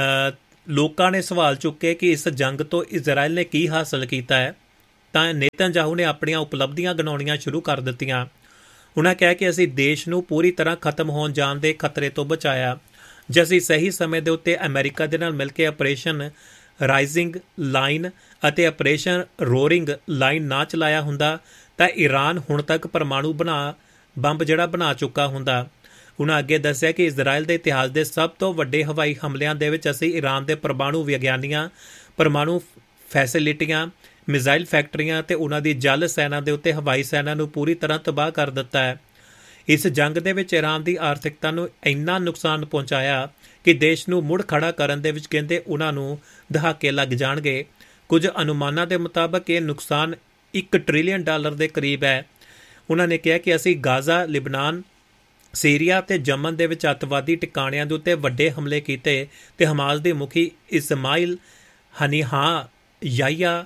S1: ਲੋਕਾਂ ਨੇ ਸਵਾਲ ਚੁੱਕੇ ਕਿ ਇਸ ਜੰਗ ਤੋਂ ਇਜ਼ਰਾਈਲ ਨੇ ਕੀ ਹਾਸਲ ਕੀਤਾ ਹੈ, ਤਾਂ ਨੇਤਨਯਾਹੂ ਨੇ ਆਪਣੀਆਂ ਉਪਲਬਧੀਆਂ ਗਿਣਾਉਣੀਆਂ ਸ਼ੁਰੂ ਕਰ ਦਿੱਤੀਆਂ। ਉਹਨਾਂ ਕਿਹਾ ਕਿ ਅਸੀਂ ਦੇਸ਼ ਨੂੰ ਪੂਰੀ ਤਰ੍ਹਾਂ ਖਤਮ ਹੋਣ ਜਾਣ ਦੇ ਖਤਰੇ ਤੋਂ ਬਚਾਇਆ। ਜੇ ਅਸੀਂ ਸਹੀ ਸਮੇਂ ਦੇ ਉੱਤੇ ਅਮਰੀਕਾ ਦੇ ਨਾਲ ਮਿਲ ਕੇ ਆਪਰੇਸ਼ਨ ਰਾਈਜ਼ਿੰਗ ਲਾਈਨ ਅਤੇ ਆਪਰੇਸ਼ਨ ਰੋਰਿੰਗ ਲਾਈਨ ਨਾ ਚਲਾਇਆ ਹੁੰਦਾ ਤਾਂ ਈਰਾਨ ਹੁਣ ਤੱਕ ਪਰਮਾਣੂ ਬਣਾ ਬੰਬ ਜਿਹੜਾ ਬਣਾ ਚੁੱਕਾ ਹੁੰਦਾ। ਉਹਨਾਂ ਅੱਗੇ ਦੱਸਿਆ ਕਿ ਇਜ਼ਰਾਈਲ ਦੇ ਇਤਿਹਾਸ ਦੇ ਸਭ ਤੋਂ ਵੱਡੇ ਹਵਾਈ ਹਮਲਿਆਂ ਦੇ ਵਿੱਚ ਅਸੀਂ ਈਰਾਨ ਦੇ ਪਰਮਾਣੂ ਵਿਗਿਆਨੀਆਂ, ਪਰਮਾਣੂ ਫੈਸਿਲਿਟੀਆਂ, ਮਿਜ਼ਾਈਲ ਫੈਕਟਰੀਆਂ ਅਤੇ ਉਹਨਾਂ ਦੀ ਜਲ ਸੈਨਾ ਦੇ ਉੱਤੇ ਹਵਾਈ ਸੈਨਾ ਨੂੰ ਪੂਰੀ ਤਰ੍ਹਾਂ ਤਬਾਹ ਕਰ ਦਿੱਤਾ ਹੈ। ਇਸ ਜੰਗ ਦੇ ਵਿੱਚ ਈਰਾਨ ਦੀ ਆਰਥਿਕਤਾ ਨੂੰ ਇੰਨਾ ਨੁਕਸਾਨ ਪਹੁੰਚਾਇਆ ਕਿ ਦੇਸ਼ ਨੂੰ ਮੁੜ ਖੜਾ ਕਰਨ ਦੇ ਵਿੱਚ ਕਹਿੰਦੇ ਉਹਨਾਂ ਨੂੰ ਦਹਾਕੇ ਲੱਗ ਜਾਣਗੇ। ਕੁਝ ਅਨੁਮਾਨਾਂ ਦੇ ਮੁਤਾਬਕ ਇਹ ਨੁਕਸਾਨ ਇੱਕ ਟ੍ਰਿਲੀਅਨ ਡਾਲਰ ਦੇ ਕਰੀਬ ਹੈ। ਉਹਨਾਂ ਨੇ ਕਿਹਾ ਕਿ ਅਸੀਂ ਗਾਜ਼ਾ, ਲਿਬਨਾਨ, ਸੀਰੀਆ ਅਤੇ ਯਮਨ ਦੇ ਵਿੱਚ ਅੱਤਵਾਦੀ ਟਿਕਾਣਿਆਂ ਦੇ ਉੱਤੇ ਵੱਡੇ ਹਮਲੇ ਕੀਤੇ ਤੇ ਹਮਾਸ ਦੇ ਮੁਖੀ ਇਸਮਾਈਲ ਹਨੀਹਾ, ਯਾਹਿਆ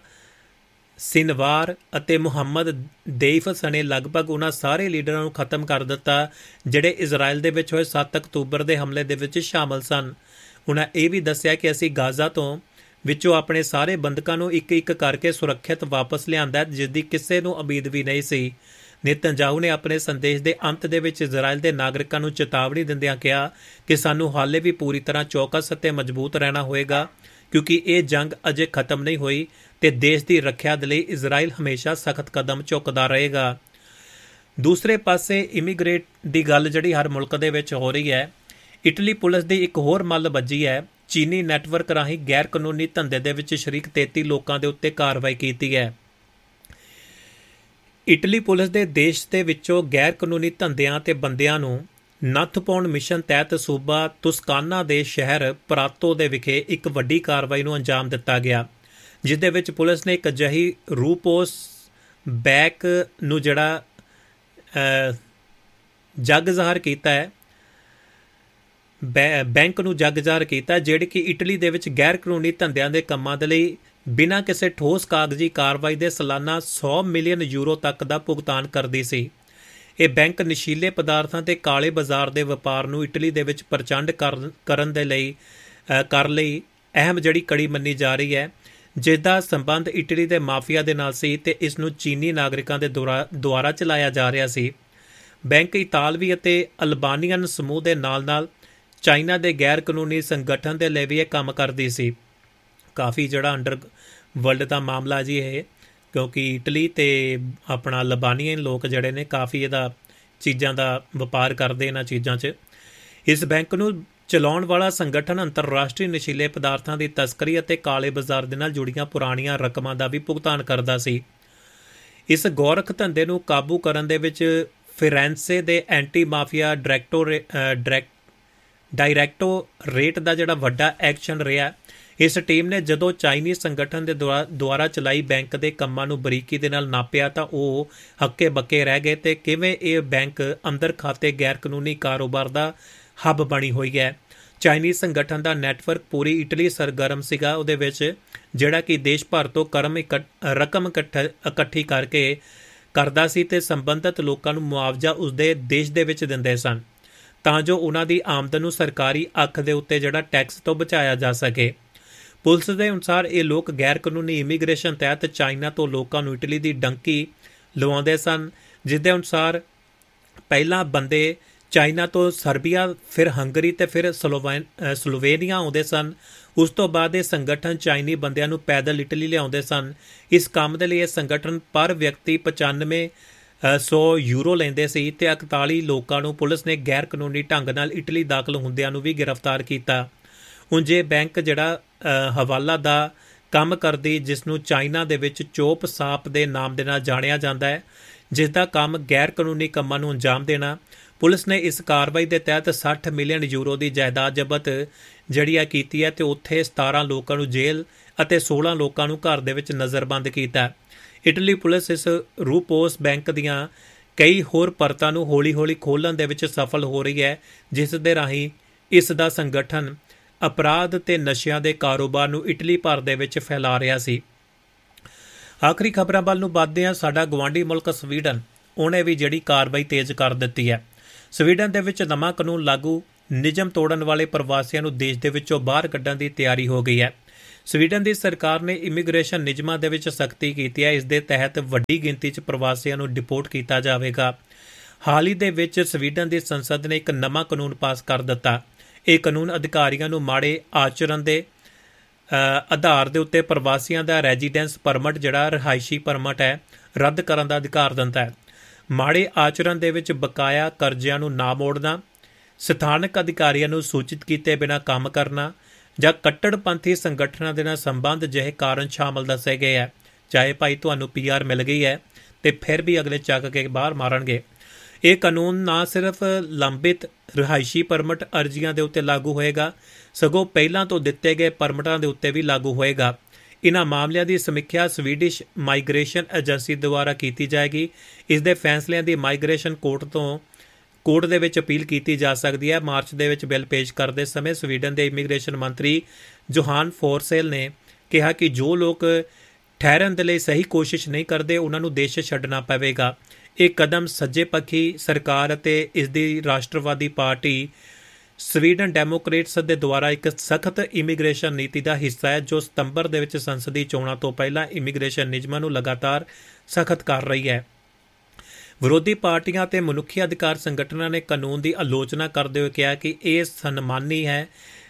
S1: ਸਿਨਵਾਰ ਅਤੇ ਮੁਹੰਮਦ ਦੇਈਫ ਸਣੇ ਲਗਭਗ ਉਹਨਾਂ ਸਾਰੇ ਲੀਡਰਾਂ ਨੂੰ ਖਤਮ ਕਰ ਦਿੱਤਾ ਜਿਹੜੇ ਇਜ਼ਰਾਈਲ ਦੇ ਵਿੱਚ ਹੋਏ ਸੱਤ ਅਕਤੂਬਰ ਦੇ ਹਮਲੇ ਦੇ ਵਿੱਚ ਸ਼ਾਮਲ ਸਨ। ਉਹਨਾਂ ਇਹ ਵੀ ਦੱਸਿਆ ਕਿ ਅਸੀਂ ਗਾਜ਼ਾ ਤੋਂ ਵਿੱਚੋਂ ਆਪਣੇ ਸਾਰੇ ਬੰਦਕਾਂ ਨੂੰ ਇੱਕ ਇੱਕ ਕਰਕੇ ਸੁਰੱਖਿਅਤ ਵਾਪਸ ਲਿਆਂਦਾ, ਜਿਸ ਦੀ ਕਿਸੇ ਨੂੰ ਉਮੀਦ ਵੀ ਨਹੀਂ ਸੀ। ਨੇਤਨਯਾਹੂ ਨੇ ਆਪਣੇ ਸੰਦੇਸ਼ ਦੇ ਅੰਤ ਦੇ ਵਿੱਚ ਇਜ਼ਰਾਈਲ ਦੇ ਨਾਗਰਿਕਾਂ ਨੂੰ ਚੇਤਾਵਨੀ ਦਿੰਦਿਆਂ ਕਿਹਾ ਕਿ ਸਾਨੂੰ ਹਾਲੇ ਵੀ ਪੂਰੀ ਤਰ੍ਹਾਂ ਚੌਕਸ ਅਤੇ ਮਜ਼ਬੂਤ ਰਹਿਣਾ ਹੋਏਗਾ, ਕਿਉਂਕਿ ਇਹ ਜੰਗ ਅਜੇ ਖਤਮ ਨਹੀਂ ਹੋਈ ਤੇ ਦੇਸ਼ ਦੀ ਰੱਖਿਆ ਦੇ ਲਈ ਇਜ਼ਰਾਈਲ ਹਮੇਸ਼ਾ ਸਖਤ ਕਦਮ ਚੁੱਕਦਾ ਰਹੇਗਾ। ਦੂਸਰੇ ਪਾਸੇ ਇਮੀਗ੍ਰੇਟ ਦੀ ਗੱਲ ਜਿਹੜੀ ਹਰ ਮੁਲਕ ਦੇ ਵਿੱਚ ਹੋ ਰਹੀ ਹੈ, ਇਟਲੀ ਪੁਲਿਸ ਦੀ ਇੱਕ ਹੋਰ ਮੱਲ ਵੱਜੀ ਹੈ। ਚੀਨੀ ਨੈਟਵਰਕ ਰਾਹੀਂ ਗੈਰ ਕਾਨੂੰਨੀ ਧੰਦੇ ਦੇ ਵਿੱਚ ਸ਼ਰੀਕ ਤੇਤੀ ਲੋਕਾਂ ਦੇ ਉੱਤੇ ਕਾਰਵਾਈ ਕੀਤੀ ਹੈ। ਇਟਲੀ ਪੁਲਿਸ ਦੇ ਦੇਸ਼ ਦੇ ਵਿੱਚੋਂ ਗੈਰ ਕਾਨੂੰਨੀ ਧੰਦਿਆਂ ਤੇ ਬੰਦਿਆਂ ਨੂੰ ਨੱਥ ਪਾਉਣ ਮਿਸ਼ਨ ਤਹਿਤ ਸੂਬਾ ਤੁਸਕਾਨਾ ਦੇ ਸ਼ਹਿਰ ਪਰਾਤੋ ਦੇ ਵਿਖੇ ਇੱਕ ਵੱਡੀ ਕਾਰਵਾਈ ਨੂੰ ਅੰਜਾਮ ਦਿੱਤਾ ਗਿਆ, ਜਿਸ ਦੇ ਵਿੱਚ ਪੁਲਿਸ ਨੇ ਇੱਕ ਅਜਿਹੀ ਰੂਪੋਸ ਬੈਕ ਨੂੰ ਜਿਹੜਾ ਜੱਗ ਜ਼ਾਹਰ ਕੀਤਾ ਹੈ ਬੈ ਬੈਂਕ ਨੂੰ ਜੱਗ ਜ਼ਾਹਰ ਕੀਤਾ ਜਿਹੜੀ ਕਿ ਇਟਲੀ ਦੇ ਵਿੱਚ ਗੈਰ ਕਾਨੂੰਨੀ ਧੰਦਿਆਂ ਦੇ ਕੰਮਾਂ ਦੇ ਲਈ ਬਿਨਾਂ ਕਿਸੇ ਠੋਸ ਕਾਗਜ਼ੀ ਕਾਰਵਾਈ ਦੇ ਸਾਲਾਨਾ ਸੌ ਮਿਲੀਅਨ ਯੂਰੋ ਤੱਕ ਦਾ ਭੁਗਤਾਨ ਕਰਦੀ ਸੀ। ਇਹ ਬੈਂਕ ਨਸ਼ੀਲੇ ਪਦਾਰਥਾਂ ਤੇ ਕਾਲੇ ਬਾਜ਼ਾਰ ਦੇ ਵਪਾਰ ਨੂੰ ਇਟਲੀ ਦੇ ਵਿੱਚ ਪ੍ਰਚੰਡ ਕਰਨ ਦੇ ਲਈ ਕਰ ਲਈ ਅਹਿਮ ਜਿਹੜੀ ਕੜੀ ਮੰਨੀ ਜਾ ਰਹੀ ਹੈ, ਜਿਸ ਦਾ ਸੰਬੰਧ ਇਟਲੀ ਦੇ ਮਾਫੀਆ ਦੇ ਨਾਲ ਸੀ ਤੇ ਇਸ ਨੂੰ ਚੀਨੀ ਨਾਗਰਿਕਾਂ ਦੇ ਦੁਆਰਾ ਚਲਾਇਆ ਜਾ ਰਿਹਾ ਸੀ। ਬੈਂਕ ਇਤਾਲਵੀ ਅਤੇ ਅਲਬਾਨੀਅਨ ਸਮੂਹ ਦੇ ਨਾਲ ਨਾਲ ਚਾਈਨਾ ਦੇ ਗੈਰ ਕਾਨੂੰਨੀ ਸੰਗਠਨ ਦੇ ਲਈ ਵੀ ਇਹ ਕੰਮ ਕਰਦੀ ਸੀ। ਕਾਫੀ ਜਿਹੜਾ ਅੰਡਰ ਵਰਲਡ ਦਾ ਮਾਮਲਾ ਜੀ ਇਹ, ਕਿਉਂਕਿ ਇਟਲੀ ਤੇ ਆਪਣਾ ਲਬਾਨੀਅਨ ਲੋਕ ਜਿਹੜੇ ਨੇ ਕਾਫੀ ਇਹਦਾ ਚੀਜ਼ਾਂ ਦਾ ਵਪਾਰ ਕਰਦੇ ਇਹਨਾਂ ਚੀਜ਼ਾਂ 'ਚ। ਇਸ ਬੈਂਕ ਨੂੰ ਚਲਾਉਣ ਵਾਲਾ ਸੰਗਠਨ ਅੰਤਰਰਾਸ਼ਟਰੀ ਨਸ਼ੀਲੇ ਪਦਾਰਥਾਂ ਦੀ ਤਸਕਰੀ ਅਤੇ ਕਾਲੇ ਬਾਜ਼ਾਰ ਦੇ ਨਾਲ ਜੁੜੀਆਂ ਪੁਰਾਣੀਆਂ ਰਕਮਾਂ ਦਾ ਵੀ ਭੁਗਤਾਨ ਕਰਦਾ ਸੀ। ਇਸ ਗੋਰਖ ਧੰਦੇ ਨੂੰ ਕਾਬੂ ਕਰਨ ਦੇ ਵਿੱਚ ਫਿਰੈਂਸੇ ਦੇ ਐਂਟੀ ਮਾਫੀਆ ਡਾਇਰੈਕਟੋ ਡਾਇਰੈਕਟ ਡਾਇਰੈਕਟੋਰੇਟ ਦਾ ਜਿਹੜਾ ਵੱਡਾ ਐਕਸ਼ਨ ਰਿਹਾ। ਇਸ ਟੀਮ ਨੇ ਜਦੋਂ ਚਾਈਨੀਜ਼ ਸੰਗਠਨ ਦੇ ਦੁਆਰਾ ਚਲਾਈ ਬੈਂਕ ਦੇ ਕੰਮਾਂ ਨੂੰ ਬਰੀਕੀ ਦੇ ਨਾਲ ਨਾਪਿਆ ਤਾਂ ਉਹ ਹੱਕੇ ਬੱਕੇ ਰਹਿ ਗਏ ਤੇ ਕਿਵੇਂ ਇਹ ਬੈਂਕ ਅੰਦਰ ਖਾਤੇ ਗੈਰ ਕਾਨੂੰਨੀ ਕਾਰੋਬਾਰ ਦਾ ਹੱਬ ਬਣੀ ਹੋਈ ਹੈ। ਚਾਈਨੀਜ਼ ਸੰਗਠਨ ਦਾ ਨੈਟਵਰਕ ਪੂਰੀ ਇਟਲੀ ਸਰਗਰਮ ਸੀਗਾ, ਉਹਦੇ ਵਿੱਚ ਜਿਹੜਾ ਕਿ ਦੇਸ਼ ਭਰ ਤੋਂ ਕਰਮ ਰਕਮ ਇਕੱਠੀ ਕਰਕੇ ਕਰਦਾ ਸੀ ਤੇ ਸੰਬੰਧਿਤ ਲੋਕਾਂ ਨੂੰ ਮੁਆਵਜ਼ਾ ਉਸਦੇ ਦੇਸ਼ ਦੇ ਵਿੱਚ ਦਿੰਦੇ ਸਨ ਤਾਂ ਜੋ ਉਹਨਾਂ ਦੀ ਆਮਦਨ ਨੂੰ ਸਰਕਾਰੀ ਅੱਖ ਦੇ ਉੱਤੇ ਜਿਹੜਾ ਟੈਕਸ ਤੋਂ ਬਚਾਇਆ ਜਾ ਸਕੇ। ਪੁਲਿਸ ਦੇ ਅਨੁਸਾਰ ਇਹ ਲੋਕ ਗੈਰ ਕਾਨੂੰਨੀ ਇਮੀਗ੍ਰੇਸ਼ਨ ਤਹਿਤ ਚਾਈਨਾ ਤੋਂ ਲੋਕਾਂ ਨੂੰ ਇਟਲੀ ਦੀ ਡੰਕੀ ਲਵਾਉਂਦੇ ਸਨ, ਜਿਸ ਦੇ ਅਨੁਸਾਰ ਪਹਿਲਾਂ ਬੰਦੇ ਚਾਈਨਾ ਤੋਂ ਸਰਬੀਆ, ਫਿਰ ਹੰਗਰੀ ਤੇ ਫਿਰ ਸਲੋਵੈਨ ਸਲੋਵੇਨੀਆ ਆਉਂਦੇ ਸਨ। ਉਸ ਤੋਂ ਬਾਅਦ ਇਹ ਸੰਗਠਨ ਚਾਈਨੀ ਬੰਦਿਆਂ ਨੂੰ ਪੈਦਲ ਇਟਲੀ ਲਿਆਉਂਦੇ ਸਨ। ਇਸ ਕੰਮ ਦੇ ਲਈ ਇਹ ਸੰਗਠਨ ਪਰ ਵਿਅਕਤੀ ਪਚਾਨਵੇਂ ਸੌ ਯੂਰੋ ਲੈਂਦੇ ਸੀ ਤੇ ਇਕਤਾਲੀ ਲੋਕਾਂ ਨੂੰ ਪੁਲਿਸ ਨੇ ਗੈਰ ਕਾਨੂੰਨੀ ਢੰਗ ਨਾਲ ਇਟਲੀ ਦਾਖਲ ਹੁੰਦਿਆਂ ਨੂੰ ਵੀ ਗ੍ਰਿਫਤਾਰ ਕੀਤਾ। ਉਂਝ ਇਹ ਬੈਂਕ ਜਿਹੜਾ ਹਵਾਲਾ ਦਾ ਕੰਮ ਕਰਦੀ, ਜਿਸ ਨੂੰ ਚਾਈਨਾ ਦੇ ਵਿੱਚ ਚੋਪ ਸਾਪ ਦੇ ਨਾਮ ਦੇ ਨਾਲ ਜਾਣਿਆ ਜਾਂਦਾ ਹੈ, ਜਿਸ ਦਾ ਕੰਮ ਗੈਰ ਕਾਨੂੰਨੀ ਕੰਮਾਂ ਨੂੰ ਅੰਜਾਮ ਦੇਣਾ। ਪੁਲਿਸ ਨੇ ਇਸ ਕਾਰਵਾਈ ਦੇ ਤਹਿਤ ਸੱਠ ਮਿਲੀਅਨ ਯੂਰੋ ਦੀ ਜਾਇਦਾਦ ਜ਼ਬਤ ਜਿਹੜੀ ਆ ਕੀਤੀ ਹੈ ਤੇ ਉੱਥੇ ਸਤਾਰਾਂ ਲੋਕਾਂ ਨੂੰ ਜੇਲ੍ਹ ਅਤੇ ਸੋਲਾਂ ਲੋਕਾਂ ਨੂੰ ਘਰ ਦੇ ਵਿੱਚ ਨਜ਼ਰਬੰਦ ਕੀਤਾ। ਇਟਲੀ ਪੁਲਿਸ ਇਸ ਰੂਪੋਸ ਬੈਂਕ ਦੀਆਂ ਕਈ ਹੋਰ ਪਰਤਾਂ ਨੂੰ ਹੌਲੀ ਹੌਲੀ ਖੋਲ੍ਹਣ ਦੇ ਵਿੱਚ ਸਫਲ ਹੋ ਰਹੀ ਹੈ, ਜਿਸ ਦੇ ਰਾਹੀਂ ਇਸ ਦਾ ਸੰਗਠਨ ਅਪਰਾਧ ਤੇ ਨਸ਼ਿਆਂ ਦੇ ਕਾਰੋਬਾਰ ਨੂੰ ਇਟਲੀ ਭਰ ਦੇ ਵਿੱਚ ਫੈਲਾ ਰਿਹਾ ਸੀ। ਆਖਰੀ ਖਬਰਾਂ ਵੱਲ ਨੂੰ ਵੱਧਦੇ ਹਾਂ। ਸਾਡਾ ਗੁਆਂਢੀ ਮੁਲਕ ਸਵੀਡਨ, ਉਹਨੇ ਵੀ ਜਿਹੜੀ ਕਾਰਵਾਈ ਤੇਜ਼ ਕਰ ਦਿੱਤੀ ਹੈ। ਸਵੀਡਨ ਦੇ ਵਿੱਚ ਨਵਾਂ ਕਾਨੂੰਨ ਲਾਗੂ, ਨਿਯਮ ਤੋੜਨ ਵਾਲੇ ਪ੍ਰਵਾਸੀਆਂ ਨੂੰ ਦੇਸ਼ ਦੇ ਵਿੱਚੋਂ ਬਾਹਰ ਕੱਢਣ ਦੀ ਤਿਆਰੀ ਹੋ ਗਈ ਹੈ। ਸਵੀਡਨ ਦੀ ਸਰਕਾਰ ਨੇ ਇਮੀਗ੍ਰੇਸ਼ਨ ਨਿਯਮਾਂ ਦੇ ਵਿੱਚ ਸਖਤੀ ਕੀਤੀ ਹੈ। ਇਸ ਦੇ ਤਹਿਤ ਵੱਡੀ ਗਿਣਤੀ 'ਚ ਪ੍ਰਵਾਸੀਆਂ ਨੂੰ ਡਿਪੋਰਟ ਕੀਤਾ ਜਾਵੇਗਾ। ਹਾਲ ਹੀ ਦੇ ਵਿੱਚ ਸਵੀਡਨ ਦੀ ਸੰਸਦ ਨੇ ਇੱਕ ਨਵਾਂ ਕਾਨੂੰਨ ਪਾਸ ਕਰ ਦਿੱਤਾ। ਇਹ ਕਾਨੂੰਨ ਅਧਿਕਾਰੀਆਂ ਨੂੰ ਮਾੜੇ ਆਚਰਣ ਦੇ ਆਧਾਰ ਦੇ ਉੱਤੇ ਪ੍ਰਵਾਸੀਆਂ ਦਾ ਰੈਜ਼ੀਡੈਂਸ ਪਰਮਿਟ, ਜਿਹੜਾ ਰਿਹਾਇਸ਼ੀ ਪਰਮਿਟ ਹੈ, ਰੱਦ ਕਰਨ ਦਾ ਅਧਿਕਾਰ ਦਿੰਦਾ ਹੈ। ਮਾੜੇ ਆਚਰਣ ਦੇ ਵਿੱਚ ਬਕਾਇਆ ਕਰਜ਼ਿਆਂ ਨੂੰ ਨਾ ਮੋੜਨਾ, ਸਥਾਨਕ ਅਧਿਕਾਰੀਆਂ ਨੂੰ ਸੂਚਿਤ ਕੀਤੇ ਬਿਨਾਂ ਕੰਮ ਕਰਨਾ ਜਾਂ ਕੱਟੜਪੰਥੀ ਸੰਗਠਨਾਂ ਦੇ ਨਾਲ ਸੰਬੰਧ ਜਿਹੇ ਕਾਰਨ ਸ਼ਾਮਲ ਦੱਸੇ ਗਏ ਹੈ। ਚਾਹੇ ਭਾਈ ਤੁਹਾਨੂੰ ਪੀ ਆਰ ਮਿਲ ਗਈ ਹੈ ਤੇ ਫਿਰ ਵੀ ਅਗਲੇ ਚੱਕ ਕੇ ਬਾਹਰ ਮਾਰਨਗੇ। ਇਹ ਕਾਨੂੰਨ ਨਾ ਸਿਰਫ ਲੰਬਿਤ ਰਿਹਾਇਸ਼ੀ ਪਰਮਿਟ ਅਰਜ਼ੀਆਂ ਦੇ ਉੱਤੇ ਲਾਗੂ ਹੋਏਗਾ, ਸਗੋਂ ਪਹਿਲਾਂ ਤੋਂ ਦਿੱਤੇ ਗਏ ਪਰਮਿਟਾਂ ਦੇ ਉੱਤੇ ਵੀ ਲਾਗੂ ਹੋਏਗਾ। ਇਨ੍ਹਾਂ ਮਾਮਲਿਆਂ ਦੀ ਸਮੀਖਿਆ ਸਵੀਡਿਸ਼ ਮਾਈਗ੍ਰੇਸ਼ਨ ਏਜੰਸੀ ਦੁਆਰਾ ਕੀਤੀ ਜਾਏਗੀ। ਇਸ ਦੇ ਫੈਸਲਿਆਂ ਦੀ ਮਾਈਗ੍ਰੇਸ਼ਨ ਕੋਰਟ ਤੋਂ ਕੋਰਟ ਦੇ ਵਿੱਚ ਅਪੀਲ ਕੀਤੀ ਜਾ ਸਕਦੀ ਹੈ। ਮਾਰਚ ਦੇ ਵਿੱਚ ਬਿੱਲ ਪੇਸ਼ ਕਰਦੇ ਸਮੇਂ ਸਵੀਡਨ ਦੇ ਇਮੀਗ੍ਰੇਸ਼ਨ ਮੰਤਰੀ ਜੋਹਾਨ ਫੋਰਸੇਲ ਨੇ ਕਿਹਾ ਕਿ ਜੋ ਲੋਕ ਠਹਿਰਨ ਦੇ ਲਈ ਸਹੀ ਕੋਸ਼ਿਸ਼ ਨਹੀਂ ਕਰਦੇ, ਉਹਨਾਂ ਨੂੰ ਦੇਸ਼ ਛੱਡਣਾ ਪਵੇਗਾ। ਇਹ ਕਦਮ ਸੱਜੇ ਪੱਖੀ ਸਰਕਾਰ ਅਤੇ ਇਸ ਦੀ ਰਾਸ਼ਟਰਵਾਦੀ ਪਾਰਟੀ ਸਵੀਡਨ ਡੈਮੋਕ੍ਰੇਟਸ ਦੇ ਦੁਆਰਾ ਇੱਕ ਸਖਤ ਇਮੀਗ੍ਰੇਸ਼ਨ ਨੀਤੀ ਦਾ ਹਿੱਸਾ ਹੈ, ਜੋ ਸਤੰਬਰ ਦੇ ਵਿੱਚ ਸੰਸਦੀ ਚੋਣਾਂ ਤੋਂ ਪਹਿਲਾਂ ਇਮੀਗ੍ਰੇਸ਼ਨ ਨਿਯਮਾਂ ਨੂੰ ਲਗਾਤਾਰ ਸਖਤ ਕਰ ਰਹੀ ਹੈ। ਵਿਰੋਧੀ ਪਾਰਟੀਆਂ ਅਤੇ ਮਨੁੱਖੀ ਅਧਿਕਾਰ ਸੰਗਠਨਾਂ ਨੇ ਕਾਨੂੰਨ ਦੀ ਆਲੋਚਨਾ ਕਰਦੇ ਹੋਏ ਕਿਹਾ ਕਿ ਇਹ ਸਨਮਾਨੀ ਹੈ,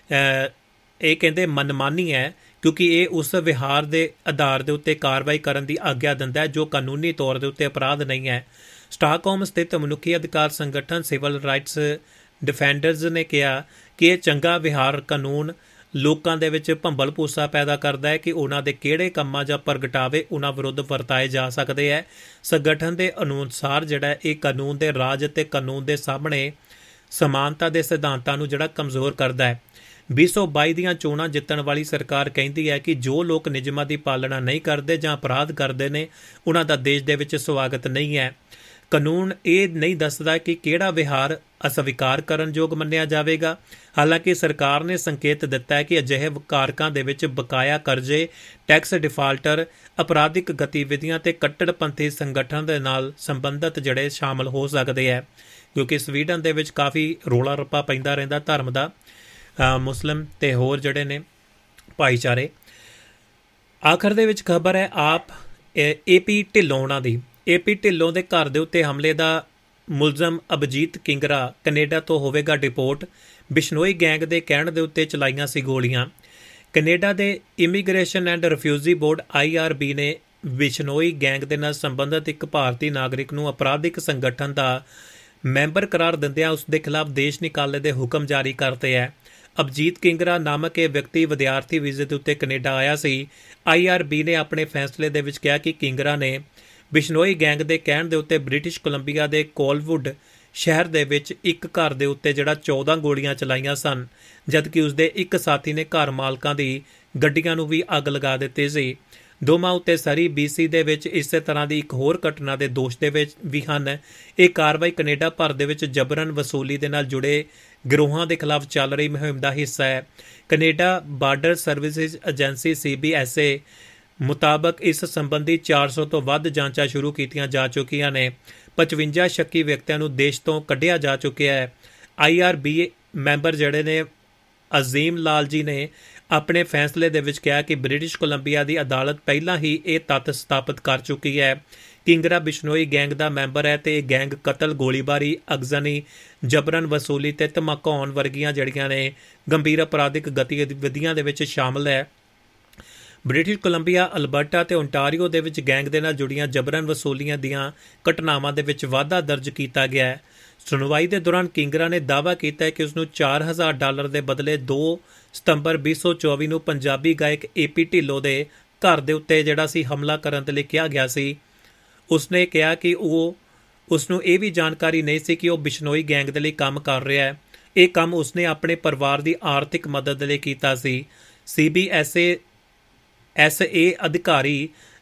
S1: ਇਹ ਕਹਿੰਦੇ ਮਨਮਾਨੀ ਹੈ, ਕਿਉਂਕਿ ਇਹ ਉਸ ਵਿਹਾਰ ਦੇ ਆਧਾਰ ਦੇ ਉੱਤੇ ਕਾਰਵਾਈ ਕਰਨ ਦੀ ਆਗਿਆ ਦਿੰਦਾ ਹੈ ਜੋ ਕਾਨੂੰਨੀ ਤੌਰ ਦੇ ਉੱਤੇ ਅਪਰਾਧ ਨਹੀਂ ਹੈ। ਸਟਾਕਹੋਮ ਸਥਿਤ ਮਨੁੱਖੀ ਅਧਿਕਾਰ ਸੰਗਠਨ ਸਿਵਲ ਰਾਈਟਸ ਡਿਫੈਂਡਰਜ਼ ਨੇ ਕਿਹਾ ਕਿ ਇਹ ਚੰਗਾ ਵਿਹਾਰ ਕਾਨੂੰਨ ਲੋਕਾਂ ਦੇ ਵਿੱਚ ਭੰਬਲ ਭੂਸਾ ਪੈਦਾ ਕਰਦਾ ਹੈ ਕਿ ਉਹਨਾਂ ਦੇ ਕਿਹੜੇ ਕੰਮਾਂ ਜਾਂ ਪ੍ਰਗਟਾਵੇ ਉਹਨਾਂ ਵਿਰੁੱਧ ਵਰਤਾਏ ਜਾ ਸਕਦੇ ਹੈ। ਸੰਗਠਨ ਦੇ ਅਨੁਸਾਰ ਜਿਹੜਾ ਇਹ ਕਾਨੂੰਨ ਦੇ ਰਾਜ ਅਤੇ ਕਾਨੂੰਨ ਦੇ ਸਾਹਮਣੇ ਸਮਾਨਤਾ ਦੇ ਸਿਧਾਂਤਾਂ ਨੂੰ ਜਿਹੜਾ ਕਮਜ਼ੋਰ ਕਰਦਾ ਹੈ। ਵੀਹ ਸੌ ਬਾਈ ਦੀਆਂ ਚੋਣਾਂ ਜਿੱਤਣ ਵਾਲੀ ਸਰਕਾਰ ਕਹਿੰਦੀ ਹੈ ਕਿ ਜੋ ਲੋਕ ਨਿਯਮਾਂ ਦੀ ਪਾਲਣਾ ਨਹੀਂ ਕਰਦੇ ਜਾਂ ਅਪਰਾਧ ਕਰਦੇ ਨੇ, ਉਹਨਾਂ ਦਾ ਦੇਸ਼ ਦੇ ਵਿੱਚ ਸਵਾਗਤ ਨਹੀਂ ਹੈ। ਕਾਨੂੰਨ ਇਹ ਨਹੀਂ ਦੱਸਦਾ ਕਿ ਕਿਹੜਾ ਵਿਹਾਰ ਅਸਵੀਕਾਰ ਕਰਨਯੋਗ ਮੰਨਿਆ ਜਾਵੇਗਾ। ਹਾਲਾਂਕਿ ਸਰਕਾਰ ਨੇ ਸੰਕੇਤ ਦਿੱਤਾ ਹੈ ਕਿ ਅਜਿਹੇ ਕਾਰਕਾਂ ਦੇ ਵਿੱਚ ਬਕਾਇਆ ਕਰਜ਼ੇ, ਟੈਕਸ ਡਿਫਾਲਟਰ, ਅਪਰਾਧਿਕ ਗਤੀਵਿਧੀਆਂ ਤੇ ਕੱਟੜਪੰਥੀ ਸੰਗਠਨ ਦੇ ਨਾਲ ਸੰਬੰਧਿਤ ਜਿਹੜੇ ਸ਼ਾਮਲ ਹੋ ਸਕਦੇ ਹੈ, ਕਿਉਂਕਿ ਸਵੀਡਨ ਦੇ ਵਿੱਚ ਕਾਫੀ ਰੌਲਾ ਰੱਪਾ ਪੈਂਦਾ ਰਹਿੰਦਾ ਧਰਮ ਦਾ, ਮੁਸਲਿਮ ਤੇ ਹੋਰ ਜਿਹੜੇ ਨੇ ਭਾਈਚਾਰੇ। ਆਖਰ ਦੇ ਵਿੱਚ ਖਬਰ ਹੈ ਆਪ ਏ ਪੀ ਢਿੱਲੋਂ ਉਹਨਾਂ ਦੀ ਏ ਪੀ ਢਿੱਲੋਂ ਦੇ ਘਰ ਦੇ ਉੱਤੇ ਹਮਲੇ ਦਾ ਮੁਲਜ਼ਮ ਅਭਿਜੀਤ ਕਿੰਗਰਾ ਕੈਨੇਡਾ ਤੋਂ ਹੋਵੇਗਾ ਡਿਪੋਰਟ। ਬਿਸ਼ਨੋਈ ਗੈਂਗ ਦੇ ਕਹਿਣ ਦੇ ਉੱਤੇ ਚਲਾਈਆਂ ਸੀ ਗੋਲੀਆਂ। ਕੈਨੇਡਾ ਦੇ immigration and refugee board I R B ਨੇ ਬਿਸ਼ਨੋਈ ਗੈਂਗ ਦੇ ਨਾਲ ਸੰਬੰਧਿਤ ਇੱਕ ਭਾਰਤੀ ਨਾਗਰਿਕ ਨੂੰ ਅਪਰਾਧਿਕ ਸੰਗਠਨ ਦਾ ਮੈਂਬਰ ਕਰਾਰ ਦਿੰਦਿਆਂ ਉਸ ਦੇ ਖਿਲਾਫ ਦੇਸ਼ ਨਿਕਾਲੇ ਦੇ ਹੁਕਮ ਜਾਰੀ ਕਰਤੇ ਹੈ। ਅਭਿਜੀਤ ਕਿੰਗਰਾ ਨਾਮਕ ਇਹ ਵਿਅਕਤੀ ਵਿਦਿਆਰਥੀ ਵੀਜ਼ੇ ਦੇ ਉੱਤੇ ਕੈਨੇਡਾ ਆਇਆ ਸੀ। ਆਈ ਆਰ ਬੀ ਨੇ ਆਪਣੇ ਫੈਸਲੇ ਦੇ ਵਿੱਚ ਕਿਹਾ ਕਿ ਕਿੰਗਰਾ ਨੇ ਬਿਸ਼ਨੋਈ ਗੈਂਗ ਦੇ ਕਹਿਣ ਦੇ ਉੱਤੇ ਬ੍ਰਿਟਿਸ਼ ਕੋਲੰਬੀਆ ਦੇ ਕੋਲਵੁੱਡ ਸ਼ਹਿਰ ਦੇ ਵਿੱਚ ਇੱਕ ਘਰ ਦੇ ਉੱਤੇ ਜਿਹੜਾ ਚੌਦਾਂ ਗੋਲੀਆਂ ਚਲਾਈਆਂ ਸਨ, ਜਦਕਿ ਉਸਦੇ ਇੱਕ ਸਾਥੀ ਨੇ ਘਰ ਮਾਲਕਾਂ ਦੀ ਗੱਡੀਆਂ ਨੂੰ ਵੀ ਅੱਗ ਲਗਾ ਦਿੱਤੀ ਸੀ। ਦੋਵਾਂ ਉੱਤੇ ਸਰੀ ਬੀ ਸੀ ਦੇ ਵਿੱਚ ਇਸੇ ਤਰ੍ਹਾਂ ਦੀ ਇੱਕ ਹੋਰ ਘਟਨਾ ਦੇ ਦੋਸ਼ ਦੇ ਵਿੱਚ ਵੀ ਹਨ। ਇਹ ਕਾਰਵਾਈ ਕੈਨੇਡਾ ਭਰ ਦੇ ਵਿੱਚ ਜਬਰਨ ਵਸੂਲੀ ਦੇ ਨਾਲ ਜੁੜੇ ਗਿਰੋਹਾਂ ਦੇ ਖਿਲਾਫ ਚੱਲ ਰਹੀ ਮੁਹਿੰਮ ਦਾ ਹਿੱਸਾ ਹੈ। Canada border services agency C B S A ਮੁਤਾਬਕ ਇਸ ਸੰਬੰਧੀ ਚਾਰ ਸੌ ਤੋਂ ਵੱਧ ਜਾਂਚਾਂ ਸ਼ੁਰੂ ਕੀਤੀਆਂ ਜਾ ਚੁੱਕੀਆਂ ਨੇ। ਪਚਵੰਜਾ ਸ਼ੱਕੀ ਵਿਅਕਤੀਆਂ ਨੂੰ ਦੇਸ਼ ਤੋਂ ਕੱਢਿਆ ਜਾ ਚੁੱਕਿਆ ਹੈ। ਆਈ ਆਰ ਬੀ ਮੈਂਬਰ ਜਿਹੜੇ ਨੇ ਅਜ਼ੀਮ ਲਾਲ ਜੀ ਨੇ ਆਪਣੇ ਫੈਸਲੇ ਦੇ ਵਿੱਚ ਕਿਹਾ ਕਿ ਬ੍ਰਿਟਿਸ਼ ਕੋਲੰਬੀਆ ਦੀ ਅਦਾਲਤ ਪਹਿਲਾਂ ਹੀ ਇਹ ਤੱਥ ਸਥਾਪਿਤ ਕਰ ਚੁੱਕੀ ਹੈ। ਕਿੰਗਰਾ ਬਿਸ਼ਨੋਈ ਗੈਂਗ ਦਾ ਮੈਂਬਰ ਹੈ ਤੇ ਇਹ ਗੈਂਗ ਕਤਲ, ਗੋਲੀਬਾਰੀ, ਅਗਜ਼ਨੀ, ਜਬਰਨ ਵਸੂਲੀ ਤੇ ਧਮਕਾਉਣ ਵਰਗੀਆਂ ਜਿਹੜੀਆਂ ਨੇ ਗੰਭੀਰ ਅਪਰਾਧਿਕ ਗਤੀਵਿਧੀਆਂ ਦੇ ਵਿੱਚ ਸ਼ਾਮਲ ਹੈ। ਬ੍ਰਿਟਿਸ਼ ਕੋਲੰਬੀਆ, ਅਲਬਰਟਾ ਤੇ ਓਨਟਾਰੀਓ ਦੇ ਵਿੱਚ ਗੈਂਗ ਦੇ ਨਾਲ ਜੁੜੀਆਂ ਜਬਰਨ ਵਸੂਲੀਆਂ ਦੀਆਂ ਘਟਨਾਵਾਂ ਦੇ ਵਿੱਚ ਵਾਧਾ ਦਰਜ ਕੀਤਾ ਗਿਆ ਹੈ। ਸੁਣਵਾਈ ਦੇ ਦੌਰਾਨ ਕਿੰਗਰਾ ਨੇ ਦਾਅਵਾ ਕੀਤਾ ਹੈ ਕਿ ਉਸਨੂੰ ਚਾਰ ਹਜ਼ਾਰ ਡਾਲਰ ਦੇ ਬਦਲੇ ਦੋ ਸਤੰਬਰ ਵੀਹ ਸੌ ਚੌਵੀ ਨੂੰ ਪੰਜਾਬੀ ਗਾਇਕ ਏ ਪੀ ਢਿੱਲੋਂ ਦੇ ਘਰ ਦੇ ਉੱਤੇ ਜਿਹੜਾ ਸੀ ਹਮਲਾ ਕਰਨ ਦੇ ਲਈ ਕਿਹਾ ਗਿਆ ਸੀ। ਉਸਨੇ ਕਿਹਾ ਕਿ ਉਹ ਉਸਨੂੰ ਇਹ ਵੀ ਜਾਣਕਾਰੀ ਨਹੀਂ ਸੀ ਕਿ ਉਹ ਬਿਸ਼ਨੋਈ ਗੈਂਗ ਦੇ ਲਈ ਕੰਮ ਕਰ ਰਿਹਾ ਹੈ। ਇਹ ਕੰਮ ਉਸਨੇ ਆਪਣੇ ਪਰਿਵਾਰ ਦੀ ਆਰਥਿਕ ਮਦਦ ਲਈ ਕੀਤਾ ਸੀ। C B S A S A ਅਧਿਕਾਰੀ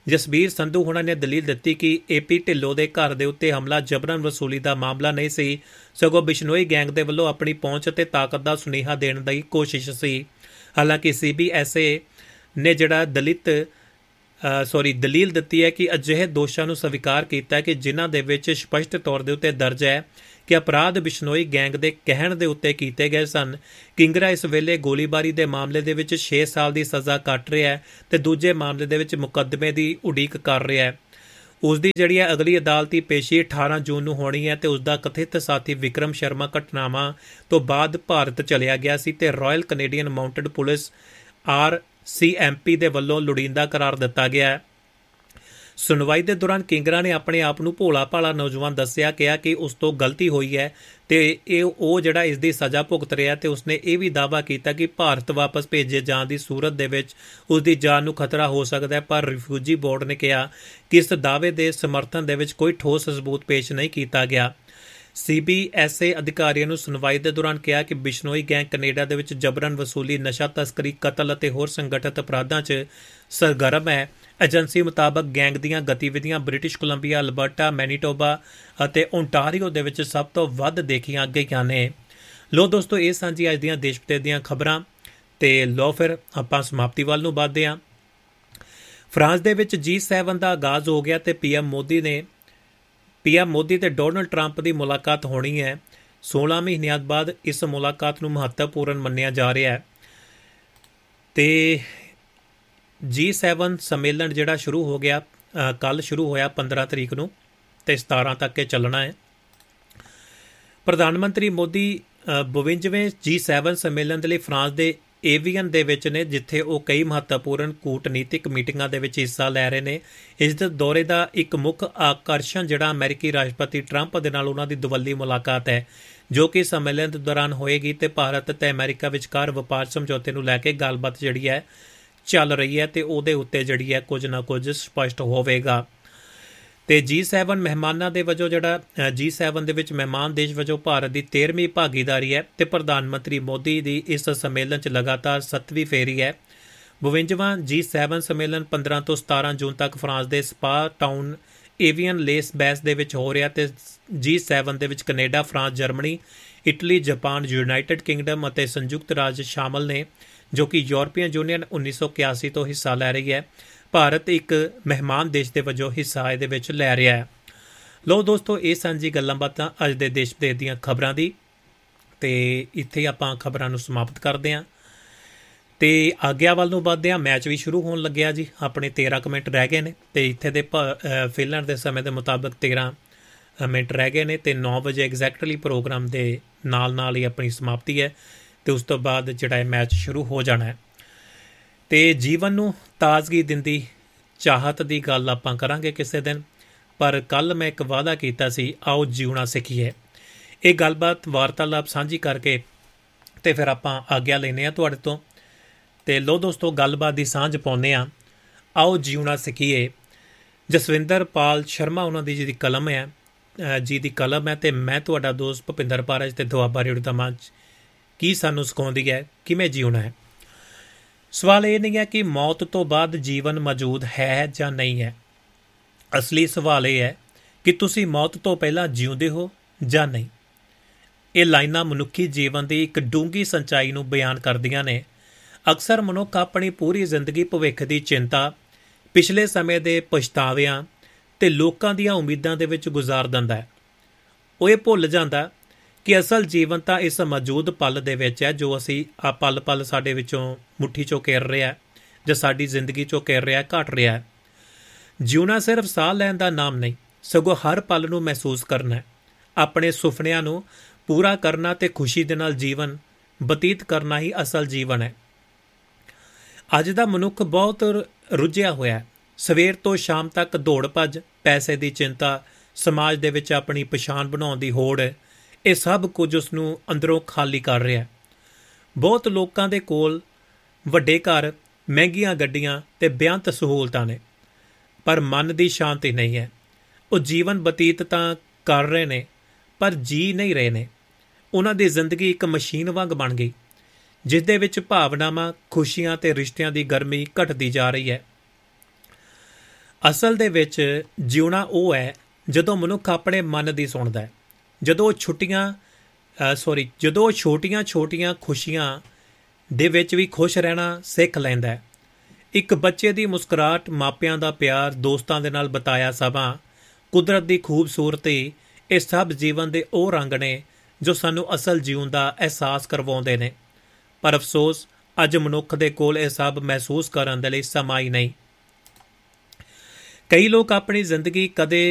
S1: ਜਸਬੀਰ ਸੰਧੂ ਹੋਣਾ ਨੇ ਦਲੀਲ ਦਿੱਤੀ ਕਿ ਏਪੀ ਢਿੱਲੋਂ ਦੇ ਘਰ ਦੇ ਉੱਤੇ ਹਮਲਾ ਜਬਰਨ ਵਸੂਲੀ ਦਾ ਮਾਮਲਾ ਨਹੀਂ ਸੀ, ਸਗੋਂ ਬਿਸ਼ਨੋਈ ਗੈਂਗ ਦੇ ਵੱਲੋਂ ਆਪਣੀ ਪਹੁੰਚ ਅਤੇ ਤਾਕਤ ਦਾ ਸੁਨੇਹਾ ਦੇਣ ਦੀ ਕੋਸ਼ਿਸ਼ ਸੀ। ਹਾਲਾਂਕਿ ਸੀ ਬੀ ਐਸ ਏ ਨੇ ਜਿਹੜਾ ਦਲਿਤ ਸੌਰੀ ਦਲੀਲ ਦਿੱਤੀ ਹੈ ਕਿ ਅਜਿਹੇ ਦੋਸ਼ਾਂ ਨੂੰ ਸਵੀਕਾਰ ਕੀਤਾ ਹੈ ਕਿ ਜਿਨ੍ਹਾਂ ਦੇ ਵਿੱਚ ਸਪਸ਼ਟ ਤੌਰ ਦੇ ਉੱਤੇ ਦਰਜ ਹੈ ਕਿ ਅਪਰਾਧ ਬਿਸ਼ਨੋਈ ਗੈਂਗ ਦੇ ਕਹਿਣ ਦੇ ਉੱਤੇ ਕੀਤੇ ਗਏ ਸਨ। ਕਿੰਗਰਾ ਇਸ ਵੇਲੇ ਗੋਲੀਬਾਰੀ ਦੇ ਮਾਮਲੇ ਦੇ ਵਿੱਚ ਛੇ ਸਾਲ ਦੀ ਸਜ਼ਾ ਕੱਟ ਰਿਹਾ ਹੈ ਤੇ ਦੂਜੇ ਮਾਮਲੇ ਦੇ ਵਿੱਚ ਮੁਕੱਦਮੇ ਦੀ ਉਡੀਕ ਕਰ ਰਿਹਾ ਹੈ। ਉਸ ਦੀ ਜਿਹੜੀ ਹੈ ਅਗਲੀ ਅਦਾਲਤੀ ਪੇਸ਼ੀ ਅਠਾਰਾਂ ਜੂਨ ਨੂੰ ਹੋਣੀ ਹੈ ਤੇ ਉਸ ਦਾ ਕਥਿਤ ਸਾਥੀ ਵਿਕਰਮ ਸ਼ਰਮਾ ਘਟਨਾਵਾਂ ਤੋਂ ਬਾਅਦ ਭਾਰਤ ਚਲਿਆ ਗਿਆ ਸੀ ਤੇ royal Canadian mounted police R C M P ਦੇ ਵੱਲੋਂ ਲੋੜੀਂਦਾ ਕਰਾਰ ਦਿੱਤਾ ਗਿਆ ਹੈ। ਸੁਣਵਾਈ ਦੇ ਦੌਰਾਨ ਕਿੰਗਰਾ ਨੇ ਆਪਣੇ ਆਪ ਨੂੰ ਭੋਲਾ ਭਾਲਾ ਨੌਜਵਾਨ ਦੱਸਿਆ, ਕਿਹਾ ਕਿ ਉਸ ਤੋਂ ਗਲਤੀ ਹੋਈ ਹੈ ਤੇ ਇਹ ਉਹ ਜਿਹੜਾ ਇਸ ਦੀ ਸਜ਼ਾ ਭੁਗਤ ਰਿਹਾ ਤੇ ਉਸਨੇ ਇਹ ਵੀ ਦਾਅਵਾ ਕੀਤਾ ਕਿ ਭਾਰਤ ਵਾਪਸ ਭੇਜੇ ਜਾਣ ਦੀ ਸੂਰਤ ਦੇ ਵਿੱਚ ਉਸ ਦੀ ਜਾਨ ਨੂੰ ਖਤਰਾ ਹੋ ਸਕਦਾ ਹੈ। ਪਰ ਰਿਫਿਊਜੀ ਬੋਰਡ ਨੇ ਕਿਹਾ ਕਿ ਇਸ ਦਾਅਵੇ ਦੇ ਸਮਰਥਨ ਦੇ ਵਿੱਚ ਕੋਈ ਠੋਸ ਸਬੂਤ ਪੇਸ਼ ਨਹੀਂ ਕੀਤਾ ਗਿਆ। ਸੀ ਬੀ ਐਸ ਏ ਅਧਿਕਾਰੀਆਂ ਨੂੰ ਸੁਣਵਾਈ ਦੇ ਦੌਰਾਨ ਕਿਹਾ ਕਿ ਬਿਸ਼ਨੋਈ ਗੈਂਗ ਕੈਨੇਡਾ ਦੇ ਵਿੱਚ ਜਬਰਨ ਵਸੂਲੀ, ਨਸ਼ਾ ਤਸਕਰੀ, ਕਤਲ ਅਤੇ ਹੋਰ ਸੰਗਠਿਤ ਅਪਰਾਧਾਂ 'ਚ ਸਰਗਰਮ ਹੈ। ਏਜੰਸੀ ਮੁਤਾਬਕ ਗੈਂਗ ਦੀਆਂ ਗਤੀਵਿਧੀਆਂ ਬ੍ਰਿਟਿਸ਼ ਕੋਲੰਬੀਆ, ਅਲਬਰਟਾ, ਮੈਨੀਟੋਬਾ ਅਤੇ ਓਨਟਾਰੀਓ ਦੇ ਵਿੱਚ ਸਭ ਤੋਂ ਵੱਧ ਦੇਖੀਆਂ ਗਈਆਂ ਨੇ। ਲੋ ਦੋਸਤੋ, ਇਹ ਸਾਂਝੀ ਅੱਜ ਦੀਆਂ ਦੇਸ਼ ਵਿਦੇਸ਼ ਦੀਆਂ ਖਬਰਾਂ ਤੇ ਲੋ ਫਿਰ ਆਪਾਂ ਸਮਾਪਤੀ ਵੱਲ ਨੂੰ ਵੱਧਦੇ ਹਾਂ। ਫਰਾਂਸ ਦੇ ਵਿੱਚ ਜੀ ਸੈਵਨ ਦਾ ਆਗਾਜ਼ ਹੋ ਗਿਆ ਤੇ ਪੀਐਮ ਮੋਦੀ ਨੇ ਪੀਐਮ ਮੋਦੀ ਤੇ ਡੋਨਲਡ ਟਰੰਪ ਦੀ ਮੁਲਾਕਾਤ ਹੋਣੀ ਹੈ। ਸੋਲਾਂ ਮਹੀਨਿਆਂ ਬਾਅਦ ਇਸ ਮੁਲਾਕਾਤ ਨੂੰ ਮਹੱਤਵਪੂਰਨ ਮੰਨਿਆ ਜਾ ਰਿਹਾ ਹੈ ਤੇ ਜੀ ਸੈਵਨ ਸੰਮੇਲਨ ਜਿਹੜਾ ਸ਼ੁਰੂ ਹੋ ਗਿਆ ਕੱਲ੍ਹ ਸ਼ੁਰੂ ਹੋਇਆ ਪੰਦਰਾਂ ਤਰੀਕ ਨੂੰ ਤੇ ਸਤਾਰਾਂ ਤੱਕ ਇਹ ਚੱਲਣਾ ਹੈ। ਪ੍ਰਧਾਨ ਮੰਤਰੀ ਮੋਦੀ ਬਵੰਜਵੇਂ ਜੀ ਸੈਵਨ ਸੰਮੇਲਨ ਦੇ ਲਈ ਫਰਾਂਸ ਦੇ ਏਵੀਅਨ ਦੇ ਵਿੱਚ ਨੇ, ਜਿੱਥੇ ਉਹ ਕਈ ਮਹੱਤਵਪੂਰਨ ਕੂਟਨੀਤਿਕ ਮੀਟਿੰਗਾਂ ਦੇ ਵਿੱਚ ਹਿੱਸਾ ਲੈ ਰਹੇ ਨੇ। ਇਸ ਦੇ ਦੌਰੇ ਦਾ ਇੱਕ ਮੁੱਖ ਆਕਰਸ਼ਣ ਜਿਹੜਾ ਅਮਰੀਕੀ ਰਾਸ਼ਟਰਪਤੀ ਟਰੰਪ ਦੇ ਨਾਲ ਉਹਨਾਂ ਦੀ ਦੁਵੱਲੀ ਮੁਲਾਕਾਤ ਹੈ, ਜੋ ਕਿ ਸੰਮੇਲਨ ਦੇ ਦੌਰਾਨ ਹੋਏਗੀ ਤੇ ਭਾਰਤ ਤੇ ਅਮਰੀਕਾ ਵਿਚਕਾਰ ਵਪਾਰ ਸਮਝੌਤੇ ਨੂੰ ਲੈ ਕੇ ਗੱਲਬਾਤ ਜਿਹੜੀ ਹੈ ਚੱਲ ਰਹੀ ਹੈ ਤੇ ਉਹਦੇ ਉੱਤੇ ਜਿਹੜੀ ਹੈ ਕੁਝ ਨਾ ਕੁਝ ਸਪਸ਼ਟ ਹੋਵੇਗਾ। ਤੇ ਜੀ ਸੈਵਨ ਮਹਿਮਾਨਾਂ ਦੇ ਵਜੋਂ ਜਿਹੜਾ ਜੀ ਸੈਵਨ ਦੇ ਵਿੱਚ ਮਹਿਮਾਨ ਦੇਸ਼ ਵਜੋਂ ਭਾਰਤ ਦੀ ਤੇਰਵੀਂ ਭਾਗੀਦਾਰੀ ਹੈ ਤੇ ਪ੍ਰਧਾਨ ਮੰਤਰੀ ਮੋਦੀ ਦੀ ਇਸ ਸੰਮੇਲਨ 'ਚ ਲਗਾਤਾਰ ਸੱਤਵੀਂ ਫੇਰੀ ਹੈ। ਬਵੰਜਵਾਂ ਜੀ ਸੈਵਨ ਸੰਮੇਲਨ ਪੰਦਰਾਂ ਤੋਂ ਸਤਾਰਾਂ ਜੂਨ ਤੱਕ ਫਰਾਂਸ ਦੇ ਸਪਾ ਟਾਊਨ ਏਵੀਅਨ ਲੇਸ ਬੈਸ ਦੇ ਵਿੱਚ ਹੋ ਰਿਹਾ ਤੇ ਜੀ ਸੈਵਨ ਦੇ ਵਿੱਚ Canada, France, Germany, Italy, Japan, United Kingdom ਅਤੇ ਸੰਯੁਕਤ ਰਾਜ ਸ਼ਾਮਲ ਨੇ, ਜੋ ਕਿ ਯੂਰਪੀਅਨ ਯੂਨੀਅਨ ਉੱਨੀ ਸੌ ਇਕਿਆਸੀ ਤੋਂ ਹਿੱਸਾ ਲੈ ਰਹੀ ਹੈ। ਭਾਰਤ ਇੱਕ ਮਹਿਮਾਨ ਦੇਸ਼ ਦੇ ਵਜੋਂ ਹਿੱਸਾ ਇਹਦੇ ਵਿੱਚ ਲੈ ਰਿਹਾ ਹੈ। ਲੋ ਦੋਸਤੋ, ਇਹ ਸਾਂਝੀ ਗੱਲਾਂ ਬਾਤਾਂ ਅੱਜ ਦੇ ਦੇਸ਼ ਵਿਦੇਸ਼ ਦੀਆਂ ਖਬਰਾਂ ਦੀ ਤੇ ਇੱਥੇ ਆਪਾਂ ਖਬਰਾਂ ਨੂੰ ਸਮਾਪਤ ਕਰਦੇ ਹਾਂ ਤੇ ਆਗਿਆ ਵੱਲ ਨੂੰ ਵੱਧਦੇ ਹਾਂ। ਮੈਚ ਵੀ ਸ਼ੁਰੂ ਹੋਣ ਲੱਗਿਆ ਜੀ, ਆਪਣੇ ਤੇਰਾਂ ਕੁ ਮਿੰਟ ਰਹਿ ਗਏ ਨੇ ਤੇ ਇੱਥੇ ਦੇ ਫਿਨਲੈਂਡ ਦੇ ਸਮੇਂ ਦੇ ਮੁਤਾਬਕ ਤੇਰਾਂ ਮਿੰਟ ਰਹਿ ਗਏ ਨੇ ਤੇ ਨੌ ਵਜੇ ਐਗਜ਼ੈਕਟਲੀ ਪ੍ਰੋਗਰਾਮ ਦੇ ਨਾਲ ਨਾਲ ਹੀ ਆਪਣੀ ਸਮਾਪਤੀ ਹੈ ਤੇ ਉਸ ਤੋਂ ਬਾਅਦ ਜਿਹੜਾ ਇਹ ਮੈਚ ਸ਼ੁਰੂ ਹੋ ਜਾਣਾ ਹੈ। ਤੇ ਜੀਵਨ ਨੂੰ ਤਾਜ਼ਗੀ ਦਿੰਦੀ ਚਾਹਤ ਦੀ ਗੱਲ ਆਪਾਂ ਕਰਾਂਗੇ ਕਿਸੇ ਦਿਨ, ਪਰ ਕੱਲ੍ਹ ਮੈਂ ਇੱਕ ਵਾਅਦਾ ਕੀਤਾ ਸੀ, ਆਓ ਜਿਉਣਾ ਸਿੱਖੀਏ। ਇਹ ਗੱਲਬਾਤ ਵਾਰਤਾਲਾਪ ਸਾਂਝੀ ਕਰਕੇ ਤੇ ਫਿਰ ਆਪਾਂ ਆਗਿਆ ਲੈਂਦੇ ਹਾਂ ਤੁਹਾਡੇ ਤੋਂ। ਤੇ ਲੋ ਦੋਸਤੋ, ਗੱਲਬਾਤ ਦੀ ਸਾਂਝ ਪਾਉਂਦੇ ਹਾਂ, ਆਓ ਜਿਉਣਾ ਸਿੱਖੀਏ। ਜਸਵਿੰਦਰ ਪਾਲ ਸ਼ਰਮਾ ਉਹਨਾਂ ਦੀ ਜਿਹਦੀ ਕਲਮ ਹੈ ਜੀ ਦੀ ਕਲਮ ਹੈ ਤੇ ਮੈਂ ਤੁਹਾਡਾ ਦੋਸਤ ਭੁਪਿੰਦਰ ਪਾਰਜ ਤੇ ਦੁਆਬਾ ਰੇਡੀਓ ਦਾ ਮੰਚ ਕੀ ਸਾਨੂੰ ਸਿਖਾਉਂਦੀ ਹੈ ਕਿਵੇਂ ਜਿਉਣਾ ਹੈ। ਸਵਾਲ ਇਹ ਨਹੀਂ ਹੈ ਕਿ ਮੌਤ ਤੋਂ ਬਾਅਦ ਜੀਵਨ ਮੌਜੂਦ ਹੈ ਜਾਂ ਨਹੀਂ ਹੈ। ਅਸਲੀ ਸਵਾਲ ਇਹ ਹੈ ਕਿ ਤੁਸੀਂ ਮੌਤ ਤੋਂ ਪਹਿਲਾਂ ਜਿਉਂਦੇ ਹੋ ਜਾਂ ਨਹੀਂ। ਇਹ ਲਾਈਨਾਂ ਮਨੁੱਖੀ ਜੀਵਨ ਦੀ ਇੱਕ ਡੂੰਘੀ ਸੱਚਾਈ ਨੂੰ ਬਿਆਨ ਕਰਦੀਆਂ ਨੇ। ਅਕਸਰ ਮਨੁੱਖ ਆਪਣੀ ਪੂਰੀ ਜ਼ਿੰਦਗੀ ਭਵਿੱਖ ਦੀ ਚਿੰਤਾ, ਪਿਛਲੇ ਸਮੇਂ ਦੇ ਪਛਤਾਵਿਆਂ ਤੇ ਲੋਕਾਂ ਦੀਆਂ ਉਮੀਦਾਂ ਦੇ ਵਿੱਚ ਗੁਜ਼ਾਰ ਦਿੰਦਾ ਹੈ। ਉਹ ਇਹ ਭੁੱਲ ਜਾਂਦਾ ਕਿ ਅਸਲ ਜੀਵਨ ਤਾਂ ਇਸ ਮੌਜੂਦ ਪਲ ਦੇ ਵਿੱਚ ਹੈ, ਜੋ ਅਸੀਂ ਆ ਪਲ ਪਲ ਸਾਡੇ ਵਿੱਚੋਂ ਮੁੱਠੀ 'ਚੋਂ ਕਿਰ ਰਿਹਾ ਜਾਂ ਸਾਡੀ ਜ਼ਿੰਦਗੀ 'ਚੋਂ ਕਿਰ ਰਿਹਾ, ਘਟ ਰਿਹਾ ਹੈ। ਜਿਉਣਾ ਸਿਰਫ ਸਾਹ ਲੈਣ ਦਾ ਨਾਮ ਨਹੀਂ, ਸਗੋਂ ਹਰ ਪਲ ਨੂੰ ਮਹਿਸੂਸ ਕਰਨਾ ਹੈ, ਆਪਣੇ ਸੁਪਨਿਆਂ ਨੂੰ ਪੂਰਾ ਕਰਨਾ ਤੇ ਖੁਸ਼ੀ ਦੇ ਨਾਲ ਜੀਵਨ ਬਤੀਤ ਕਰਨਾ ਹੀ ਅਸਲ ਜੀਵਨ ਹੈ। ਅੱਜ ਦਾ ਮਨੁੱਖ ਬਹੁਤ ਰੁੱਝਿਆ ਹੋਇਆ ਹੈ। ਸਵੇਰ ਤੋਂ ਸ਼ਾਮ ਤੱਕ ਦੌੜ ਭੱਜ, ਪੈਸੇ ਦੀ ਚਿੰਤਾ, ਸਮਾਜ ਦੇ ਵਿੱਚ ਆਪਣੀ ਪਛਾਣ ਬਣਾਉਣ ਦੀ ਹੋੜ, ਇਹ ਸਭ ਕੁਝ ਉਸ ਨੂੰ ਅੰਦਰੋਂ ਖਾਲੀ ਕਰ ਰਿਹਾ। ਬਹੁਤ ਲੋਕਾਂ ਦੇ ਕੋਲ ਵੱਡੇ ਘਰ, ਮਹਿੰਗੀਆਂ ਗੱਡੀਆਂ ਤੇ ਬੇਅੰਤ ਸਹੂਲਤਾਂ ਨੇ, ਪਰ ਮਨ ਦੀ ਸ਼ਾਂਤੀ ਨਹੀਂ ਹੈ। ਉਹ ਜੀਵਨ ਬਤੀਤ ਤਾਂ ਕਰ ਰਹੇ ਨੇ ਪਰ ਜੀ ਨਹੀਂ ਰਹੇ ਨੇ। ਉਹਨਾਂ ਦੀ ਜ਼ਿੰਦਗੀ ਇੱਕ ਮਸ਼ੀਨ ਵਾਂਗ ਬਣ ਗਈ, ਜਿਸ ਦੇ ਵਿੱਚ ਭਾਵਨਾਵਾਂ, ਖੁਸ਼ੀਆਂ ਤੇ ਰਿਸ਼ਤਿਆਂ ਦੀ ਗਰਮੀ ਘਟਦੀ ਜਾ ਰਹੀ ਹੈ। ਅਸਲ ਦੇ ਵਿੱਚ ਜਿਉਣਾ ਉਹ ਹੈ ਜਦੋਂ ਮਨੁੱਖ ਆਪਣੇ ਮਨ ਦੀ ਸੁਣਦਾ ਹੈ, ਜਦੋਂ ਉਹ ਛੁੱਟੀਆਂ ਸੌਰੀ ਜਦੋਂ ਉਹ ਛੋਟੀਆਂ ਛੋਟੀਆਂ ਖੁਸ਼ੀਆਂ ਦੇ ਵਿੱਚ ਵੀ ਖੁਸ਼ ਰਹਿਣਾ ਸਿੱਖ ਲੈਂਦਾ ਹੈ। ਇੱਕ ਬੱਚੇ ਦੀ ਮੁਸਕਰਾਹਟ, ਮਾਪਿਆਂ ਦਾ ਪਿਆਰ, ਦੋਸਤਾਂ ਦੇ ਨਾਲ ਬਿਤਾਇਆ ਸਮਾਂ, ਕੁਦਰਤ ਦੀ ਖੂਬਸੂਰਤੀ, ਇਹ ਸਭ ਜੀਵਨ ਦੇ ਉਹ ਰੰਗ ਨੇ ਜੋ ਸਾਨੂੰ ਅਸਲ ਜੀਉਣ ਦਾ ਅਹਿਸਾਸ ਕਰਵਾਉਂਦੇ ਨੇ। ਪਰ ਅਫਸੋਸ ਅੱਜ ਮਨੁੱਖ ਦੇ ਕੋਲ ਇਹ ਸਭ ਮਹਿਸੂਸ ਕਰਨ ਦੇ ਲਈ ਸਮਾਂ ਹੀ ਨਹੀਂ। ਕਈ ਲੋਕ ਆਪਣੀ ਜ਼ਿੰਦਗੀ ਕਦੇ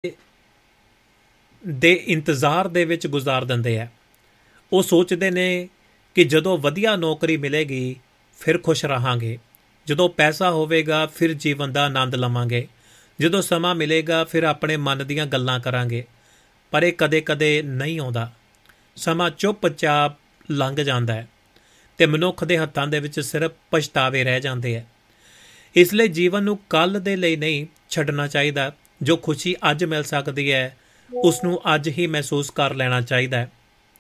S1: ਦੇ ਇੰਤਜ਼ਾਰ ਦੇ ਵਿੱਚ ਗੁਜ਼ਾਰ ਦਿੰਦੇ ਆ। ਉਹ ਸੋਚਦੇ ਨੇ ਕਿ ਜਦੋਂ ਵਧੀਆ ਨੌਕਰੀ ਮਿਲੇਗੀ ਫਿਰ ਖੁਸ਼ ਰਹਾਂਗੇ, ਜਦੋਂ ਪੈਸਾ ਹੋਵੇਗਾ ਫਿਰ ਜੀਵਨ ਦਾ ਆਨੰਦ ਲਵਾਂਗੇ, ਜਦੋਂ ਸਮਾਂ ਮਿਲੇਗਾ ਫਿਰ ਆਪਣੇ ਮਨ ਦੀਆਂ ਗੱਲਾਂ ਕਰਾਂਗੇ। ਪਰ ਇਹ ਕਦੇ-ਕਦੇ ਨਹੀਂ ਆਉਂਦਾ। ਸਮਾਂ ਚੁੱਪ-ਚਾਪ ਲੰਘ ਜਾਂਦਾ ਹੈ ਅਤੇ ਮਨੁੱਖ ਦੇ ਹੱਥਾਂ ਦੇ ਵਿੱਚ ਸਿਰਫ ਪਛਤਾਵੇ ਰਹਿ ਜਾਂਦੇ ਹੈ। ਇਸ ਲਈ ਜੀਵਨ ਨੂੰ ਕੱਲ੍ਹ ਦੇ ਲਈ ਨਹੀਂ ਛੱਡਣਾ ਚਾਹੀਦਾ। ਜੋ ਖੁਸ਼ੀ ਅੱਜ ਮਿਲ ਸਕਦੀ ਹੈ ਉਸ ਨੂੰ ਅੱਜ ਹੀ ਮਹਿਸੂਸ ਕਰ ਲੈਣਾ ਚਾਹੀਦਾ ਹੈ।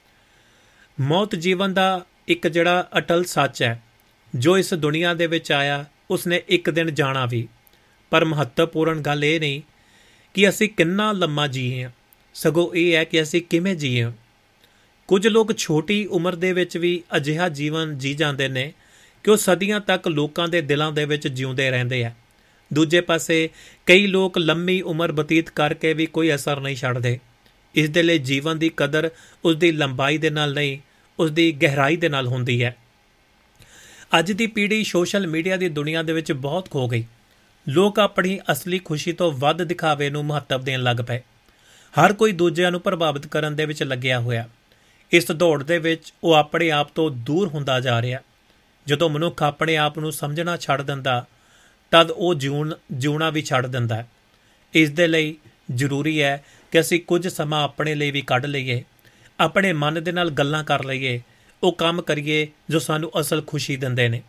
S1: ਮੌਤ ਜੀਵਨ ਦਾ ਇੱਕ ਜਿਹੜਾ ਅਟਲ ਸੱਚ ਹੈ। ਜੋ ਇਸ ਦੁਨੀਆ ਦੇ ਵਿੱਚ ਆਇਆ ਉਸਨੇ ਇੱਕ ਦਿਨ ਜਾਣਾ ਵੀ। ਪਰ ਮਹੱਤਵਪੂਰਨ ਗੱਲ ਇਹ ਨਹੀਂ ਕਿ ਅਸੀਂ ਕਿੰਨਾ ਲੰਮਾ ਜੀਏ ਹਾਂ, ਸਗੋਂ ਇਹ ਹੈ ਕਿ ਅਸੀਂ ਕਿਵੇਂ ਜੀਏ। ਕੁਝ ਲੋਕ ਛੋਟੀ ਉਮਰ ਦੇ ਵਿੱਚ ਵੀ ਅਜਿਹਾ ਜੀਵਨ ਜੀ ਜਾਂਦੇ ਨੇ ਕਿ ਉਹ ਸਦੀਆਂ ਤੱਕ ਲੋਕਾਂ ਦੇ ਦਿਲਾਂ ਦੇ ਵਿੱਚ ਜਿਉਂਦੇ ਰਹਿੰਦੇ ਆ। ਦੂਜੇ ਪਾਸੇ ਕਈ ਲੋਕ ਲੰਮੀ ਉਮਰ ਬਤੀਤ ਕਰਕੇ ਵੀ ਕੋਈ ਅਸਰ ਨਹੀਂ ਛੱਡਦੇ। ਇਸ ਦੇ ਲਈ ਜੀਵਨ ਦੀ ਕਦਰ ਉਸ ਦੀ ਲੰਬਾਈ ਦੇ ਨਾਲ ਨਹੀਂ, ਉਸ ਦੀ ਗਹਿਰਾਈ ਦੇ ਨਾਲ ਹੁੰਦੀ ਹੈ। ਅੱਜ ਦੀ ਪੀੜ੍ਹੀ ਸੋਸ਼ਲ ਮੀਡੀਆ ਦੀ ਦੁਨੀਆ ਦੇ ਵਿੱਚ ਬਹੁਤ ਖੋ ਗਈ। ਲੋਕ ਆਪਣੀ ਅਸਲੀ ਖੁਸ਼ੀ ਤੋਂ ਵੱਧ ਦਿਖਾਵੇ ਨੂੰ ਮਹੱਤਵ ਦੇਣ ਲੱਗ ਪਏ। ਹਰ ਕੋਈ ਦੂਜਿਆਂ ਨੂੰ ਪ੍ਰਭਾਵਿਤ ਕਰਨ ਦੇ ਵਿੱਚ ਲੱਗਿਆ ਹੋਇਆ। ਇਸ ਦੌੜ ਦੇ ਵਿੱਚ ਉਹ ਆਪਣੇ ਆਪ ਤੋਂ ਦੂਰ ਹੁੰਦਾ ਜਾ ਰਿਹਾ। ਜਦੋਂ ਮਨੁੱਖ ਆਪਣੇ ਆਪ ਨੂੰ ਸਮਝਣਾ ਛੱਡ ਦਿੰਦਾ ਤਦ ਉਹ ਜਿਉਣ ਜਿਉਣਾ ਵੀ ਛੱਡ ਦਿੰਦਾ ਹੈ। ਇਸ ਦੇ ਲਈ ਜ਼ਰੂਰੀ ਹੈ ਕਿ ਅਸੀਂ ਕੁਝ ਸਮਾਂ ਆਪਣੇ ਲਈ ਵੀ ਕੱਢ ਲਈਏ, ਆਪਣੇ ਮਨ ਦੇ ਨਾਲ ਗੱਲਾਂ ਕਰ ਲਈਏ, ਉਹ ਕੰਮ ਕਰੀਏ ਜੋ ਸਾਨੂੰ ਅਸਲ ਖੁਸ਼ੀ ਦਿੰਦੇ ਨੇ।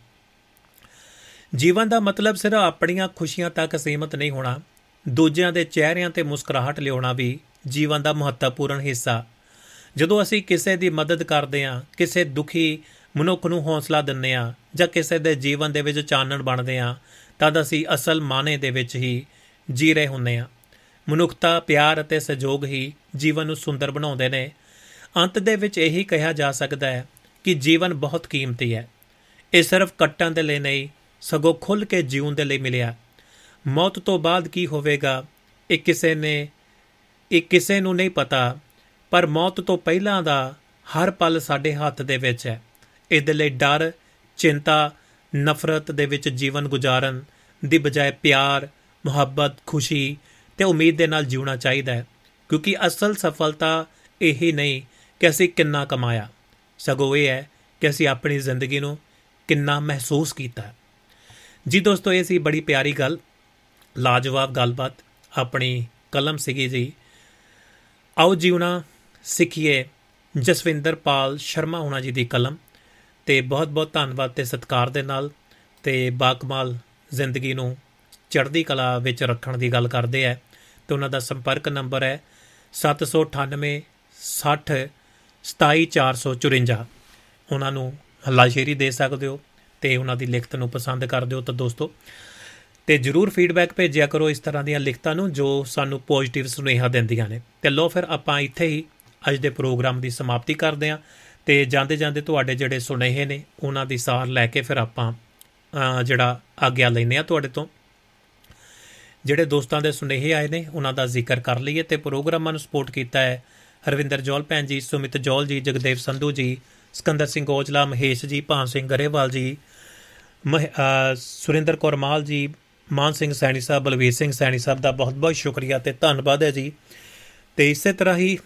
S1: ਜੀਵਨ ਦਾ ਮਤਲਬ ਸਿਰਫ ਆਪਣੀਆਂ ਖੁਸ਼ੀਆਂ ਤੱਕ ਸੀਮਤ ਨਹੀਂ ਹੋਣਾ। ਦੂਜਿਆਂ ਦੇ ਚਿਹਰਿਆਂ 'ਤੇ ਮੁਸਕਰਾਹਟ ਲਿਆਉਣਾ ਵੀ ਜੀਵਨ ਦਾ ਮਹੱਤਵਪੂਰਨ ਹਿੱਸਾ। ਜਦੋਂ ਅਸੀਂ ਕਿਸੇ ਦੀ ਮਦਦ ਕਰਦੇ ਹਾਂ, ਕਿਸੇ ਦੁਖੀ ਮਨੁੱਖ ਨੂੰ ਹੌਸਲਾ ਦਿੰਦੇ ਹਾਂ ਜਾਂ ਕਿਸੇ ਦੇ ਜੀਵਨ ਦੇ ਵਿੱਚ ਚਾਨਣ ਬਣਦੇ ਹਾਂ, ਤਦ ਅਸੀਂ ਅਸਲ ਮਾਅਨੇ ਦੇ ਵਿੱਚ ਹੀ ਜੀ ਰਹੇ ਹੁੰਦੇ ਹਾਂ। ਮਨੁੱਖਤਾ, ਪਿਆਰ ਅਤੇ ਸਹਿਯੋਗ ਹੀ ਜੀਵਨ ਨੂੰ ਸੁੰਦਰ ਬਣਾਉਂਦੇ ਨੇ। ਅੰਤ ਦੇ ਵਿੱਚ ਇਹੀ ਕਿਹਾ ਜਾ ਸਕਦਾ ਹੈ ਕਿ ਜੀਵਨ ਬਹੁਤ ਕੀਮਤੀ ਹੈ। ਇਹ ਸਿਰਫ ਕੱਟਣ ਦੇ ਲਈ ਨਹੀਂ, ਸਗੋਂ ਖੁੱਲ੍ਹ ਕੇ ਜਿਉਣ ਦੇ ਲਈ ਮਿਲਿਆ। ਮੌਤ ਤੋਂ ਬਾਅਦ ਕੀ ਹੋਵੇਗਾ ਇਹ ਕਿਸੇ ਨੇ ਇਹ ਕਿਸੇ ਨੂੰ ਨਹੀਂ ਪਤਾ, ਪਰ ਮੌਤ ਤੋਂ ਪਹਿਲਾਂ ਦਾ ਹਰ ਪਲ ਸਾਡੇ ਹੱਥ ਦੇ ਵਿੱਚ ਹੈ। ਇਸ ਦੇ ਲਈ ਡਰ, ਚਿੰਤਾ, ਨਫ਼ਰਤ ਦੇ ਵਿੱਚ ਜੀਵਨ ਗੁਜ਼ਾਰਨ ਦੀ ਬਜਾਏ ਪਿਆਰ, ਮੁਹੱਬਤ, ਖੁਸ਼ੀ ਅਤੇ ਉਮੀਦ ਦੇ ਨਾਲ ਜਿਉਣਾ ਚਾਹੀਦਾ ਹੈ। ਕਿਉਂਕਿ ਅਸਲ ਸਫਲਤਾ ਇਹੀ ਨਹੀਂ ਕਿ ਅਸੀਂ ਕਿੰਨਾ ਕਮਾਇਆ, ਸਗੋਂ ਇਹ ਹੈ ਕਿ ਅਸੀਂ ਆਪਣੀ ਜ਼ਿੰਦਗੀ ਨੂੰ ਕਿੰਨਾ ਮਹਿਸੂਸ ਕੀਤਾ। ਜੀ ਦੋਸਤੋ, ਇਹ ਸੀ ਬੜੀ ਪਿਆਰੀ ਗੱਲ, ਲਾਜਵਾਬ ਗੱਲਬਾਤ, ਆਪਣੀ ਕਲਮ ਸੀਗੀ ਜੀ ਆਓ ਜਿਉਣਾ ਸਿੱਖੀਏ, ਜਸਵਿੰਦਰ ਪਾਲ ਸ਼ਰਮਾ ਹੋਣਾ ਜੀ ਦੀ ਕਲਮ। ਅਤੇ ਬਹੁਤ ਬਹੁਤ ਧੰਨਵਾਦ ਅਤੇ ਸਤਿਕਾਰ ਦੇ ਨਾਲ ਅਤੇ ਬਾਕਮਾਲ ਜ਼ਿੰਦਗੀ ਨੂੰ ਚੜ੍ਹਦੀ ਕਲਾ ਵਿੱਚ ਰੱਖਣ ਦੀ ਗੱਲ ਕਰਦੇ ਹੈ। ਅਤੇ ਉਹਨਾਂ ਦਾ ਸੰਪਰਕ ਨੰਬਰ ਹੈ ਸੱਤ ਸੌ ਅਠਾਨਵੇਂ ਸੱਠ ਸਤਾਈ ਚਾਰ ਸੌ ਚੁਰੰਜਾ। ਉਹਨਾਂ ਨੂੰ ਹੱਲਾਸ਼ੇਰੀ ਦੇ ਸਕਦੇ ਹੋ ਅਤੇ ਉਹਨਾਂ ਦੀ ਲਿਖਤ ਨੂੰ ਪਸੰਦ ਕਰਦੇ ਹੋ ਤਾਂ ਦੋਸਤੋ, ਅਤੇ ਜ਼ਰੂਰ ਫੀਡਬੈਕ ਭੇਜਿਆ ਕਰੋ ਇਸ ਤਰ੍ਹਾਂ ਦੀਆਂ ਲਿਖਤਾਂ ਨੂੰ ਜੋ ਸਾਨੂੰ ਪੋਜ਼ੀਟਿਵ ਸੁਨੇਹਾ ਦਿੰਦੀਆਂ ਨੇ। ਅਤੇ ਲਓ ਫਿਰ ਆਪਾਂ ਇੱਥੇ ਹੀ ਅੱਜ ਦੇ ਪ੍ਰੋਗਰਾਮ ਦੀ ਸਮਾਪਤੀ ਕਰਦੇ ਹਾਂ। ਅਤੇ ਜਾਂਦੇ ਜਾਂਦੇ ਤੁਹਾਡੇ ਜਿਹੜੇ ਸੁਨੇਹੇ ਨੇ ਉਹਨਾਂ ਦੀ ਸਾਰ ਲੈ ਕੇ ਫਿਰ ਆਪਾਂ ਜਿਹੜਾ ਆਗਿਆ ਲੈਂਦੇ ਹਾਂ ਤੁਹਾਡੇ ਤੋਂ। ਜਿਹੜੇ ਦੋਸਤਾਂ ਦੇ ਸੁਨੇਹੇ ਆਏ ਨੇ ਉਹਨਾਂ ਦਾ ਜ਼ਿਕਰ ਕਰ ਲਈਏ। ਅਤੇ ਪ੍ਰੋਗਰਾਮਾਂ ਨੂੰ ਸਪੋਰਟ ਕੀਤਾ ਹੈ ਹਰਵਿੰਦਰ ਜੌਲ ਭੈਣ ਜੀ, ਸੁਮਿਤ ਜੌਲ ਜੀ, ਜਗਦੇਵ ਸੰਧੂ ਜੀ, ਸਿਕੰਦਰ ਸਿੰਘ ਔਜਲਾ, ਮਹੇਸ਼ ਜੀ, ਭਾਨ ਸਿੰਘ ਗਰੇਵਾਲ ਜੀ, ਮਹ ਸੁਰਿੰਦਰ ਕੌਰ ਮਾਲ ਜੀ, ਮਾਨ ਸਿੰਘ ਸੈਣੀ ਸਾਹਿਬ, ਬਲਵੀਰ ਸਿੰਘ ਸੈਣੀ ਸਾਹਿਬ ਦਾ ਬਹੁਤ ਬਹੁਤ ਸ਼ੁਕਰੀਆ ਅਤੇ ਧੰਨਵਾਦ ਹੈ ਜੀ। ਅਤੇ ਇਸੇ ਤਰ੍ਹਾਂ ਹੀ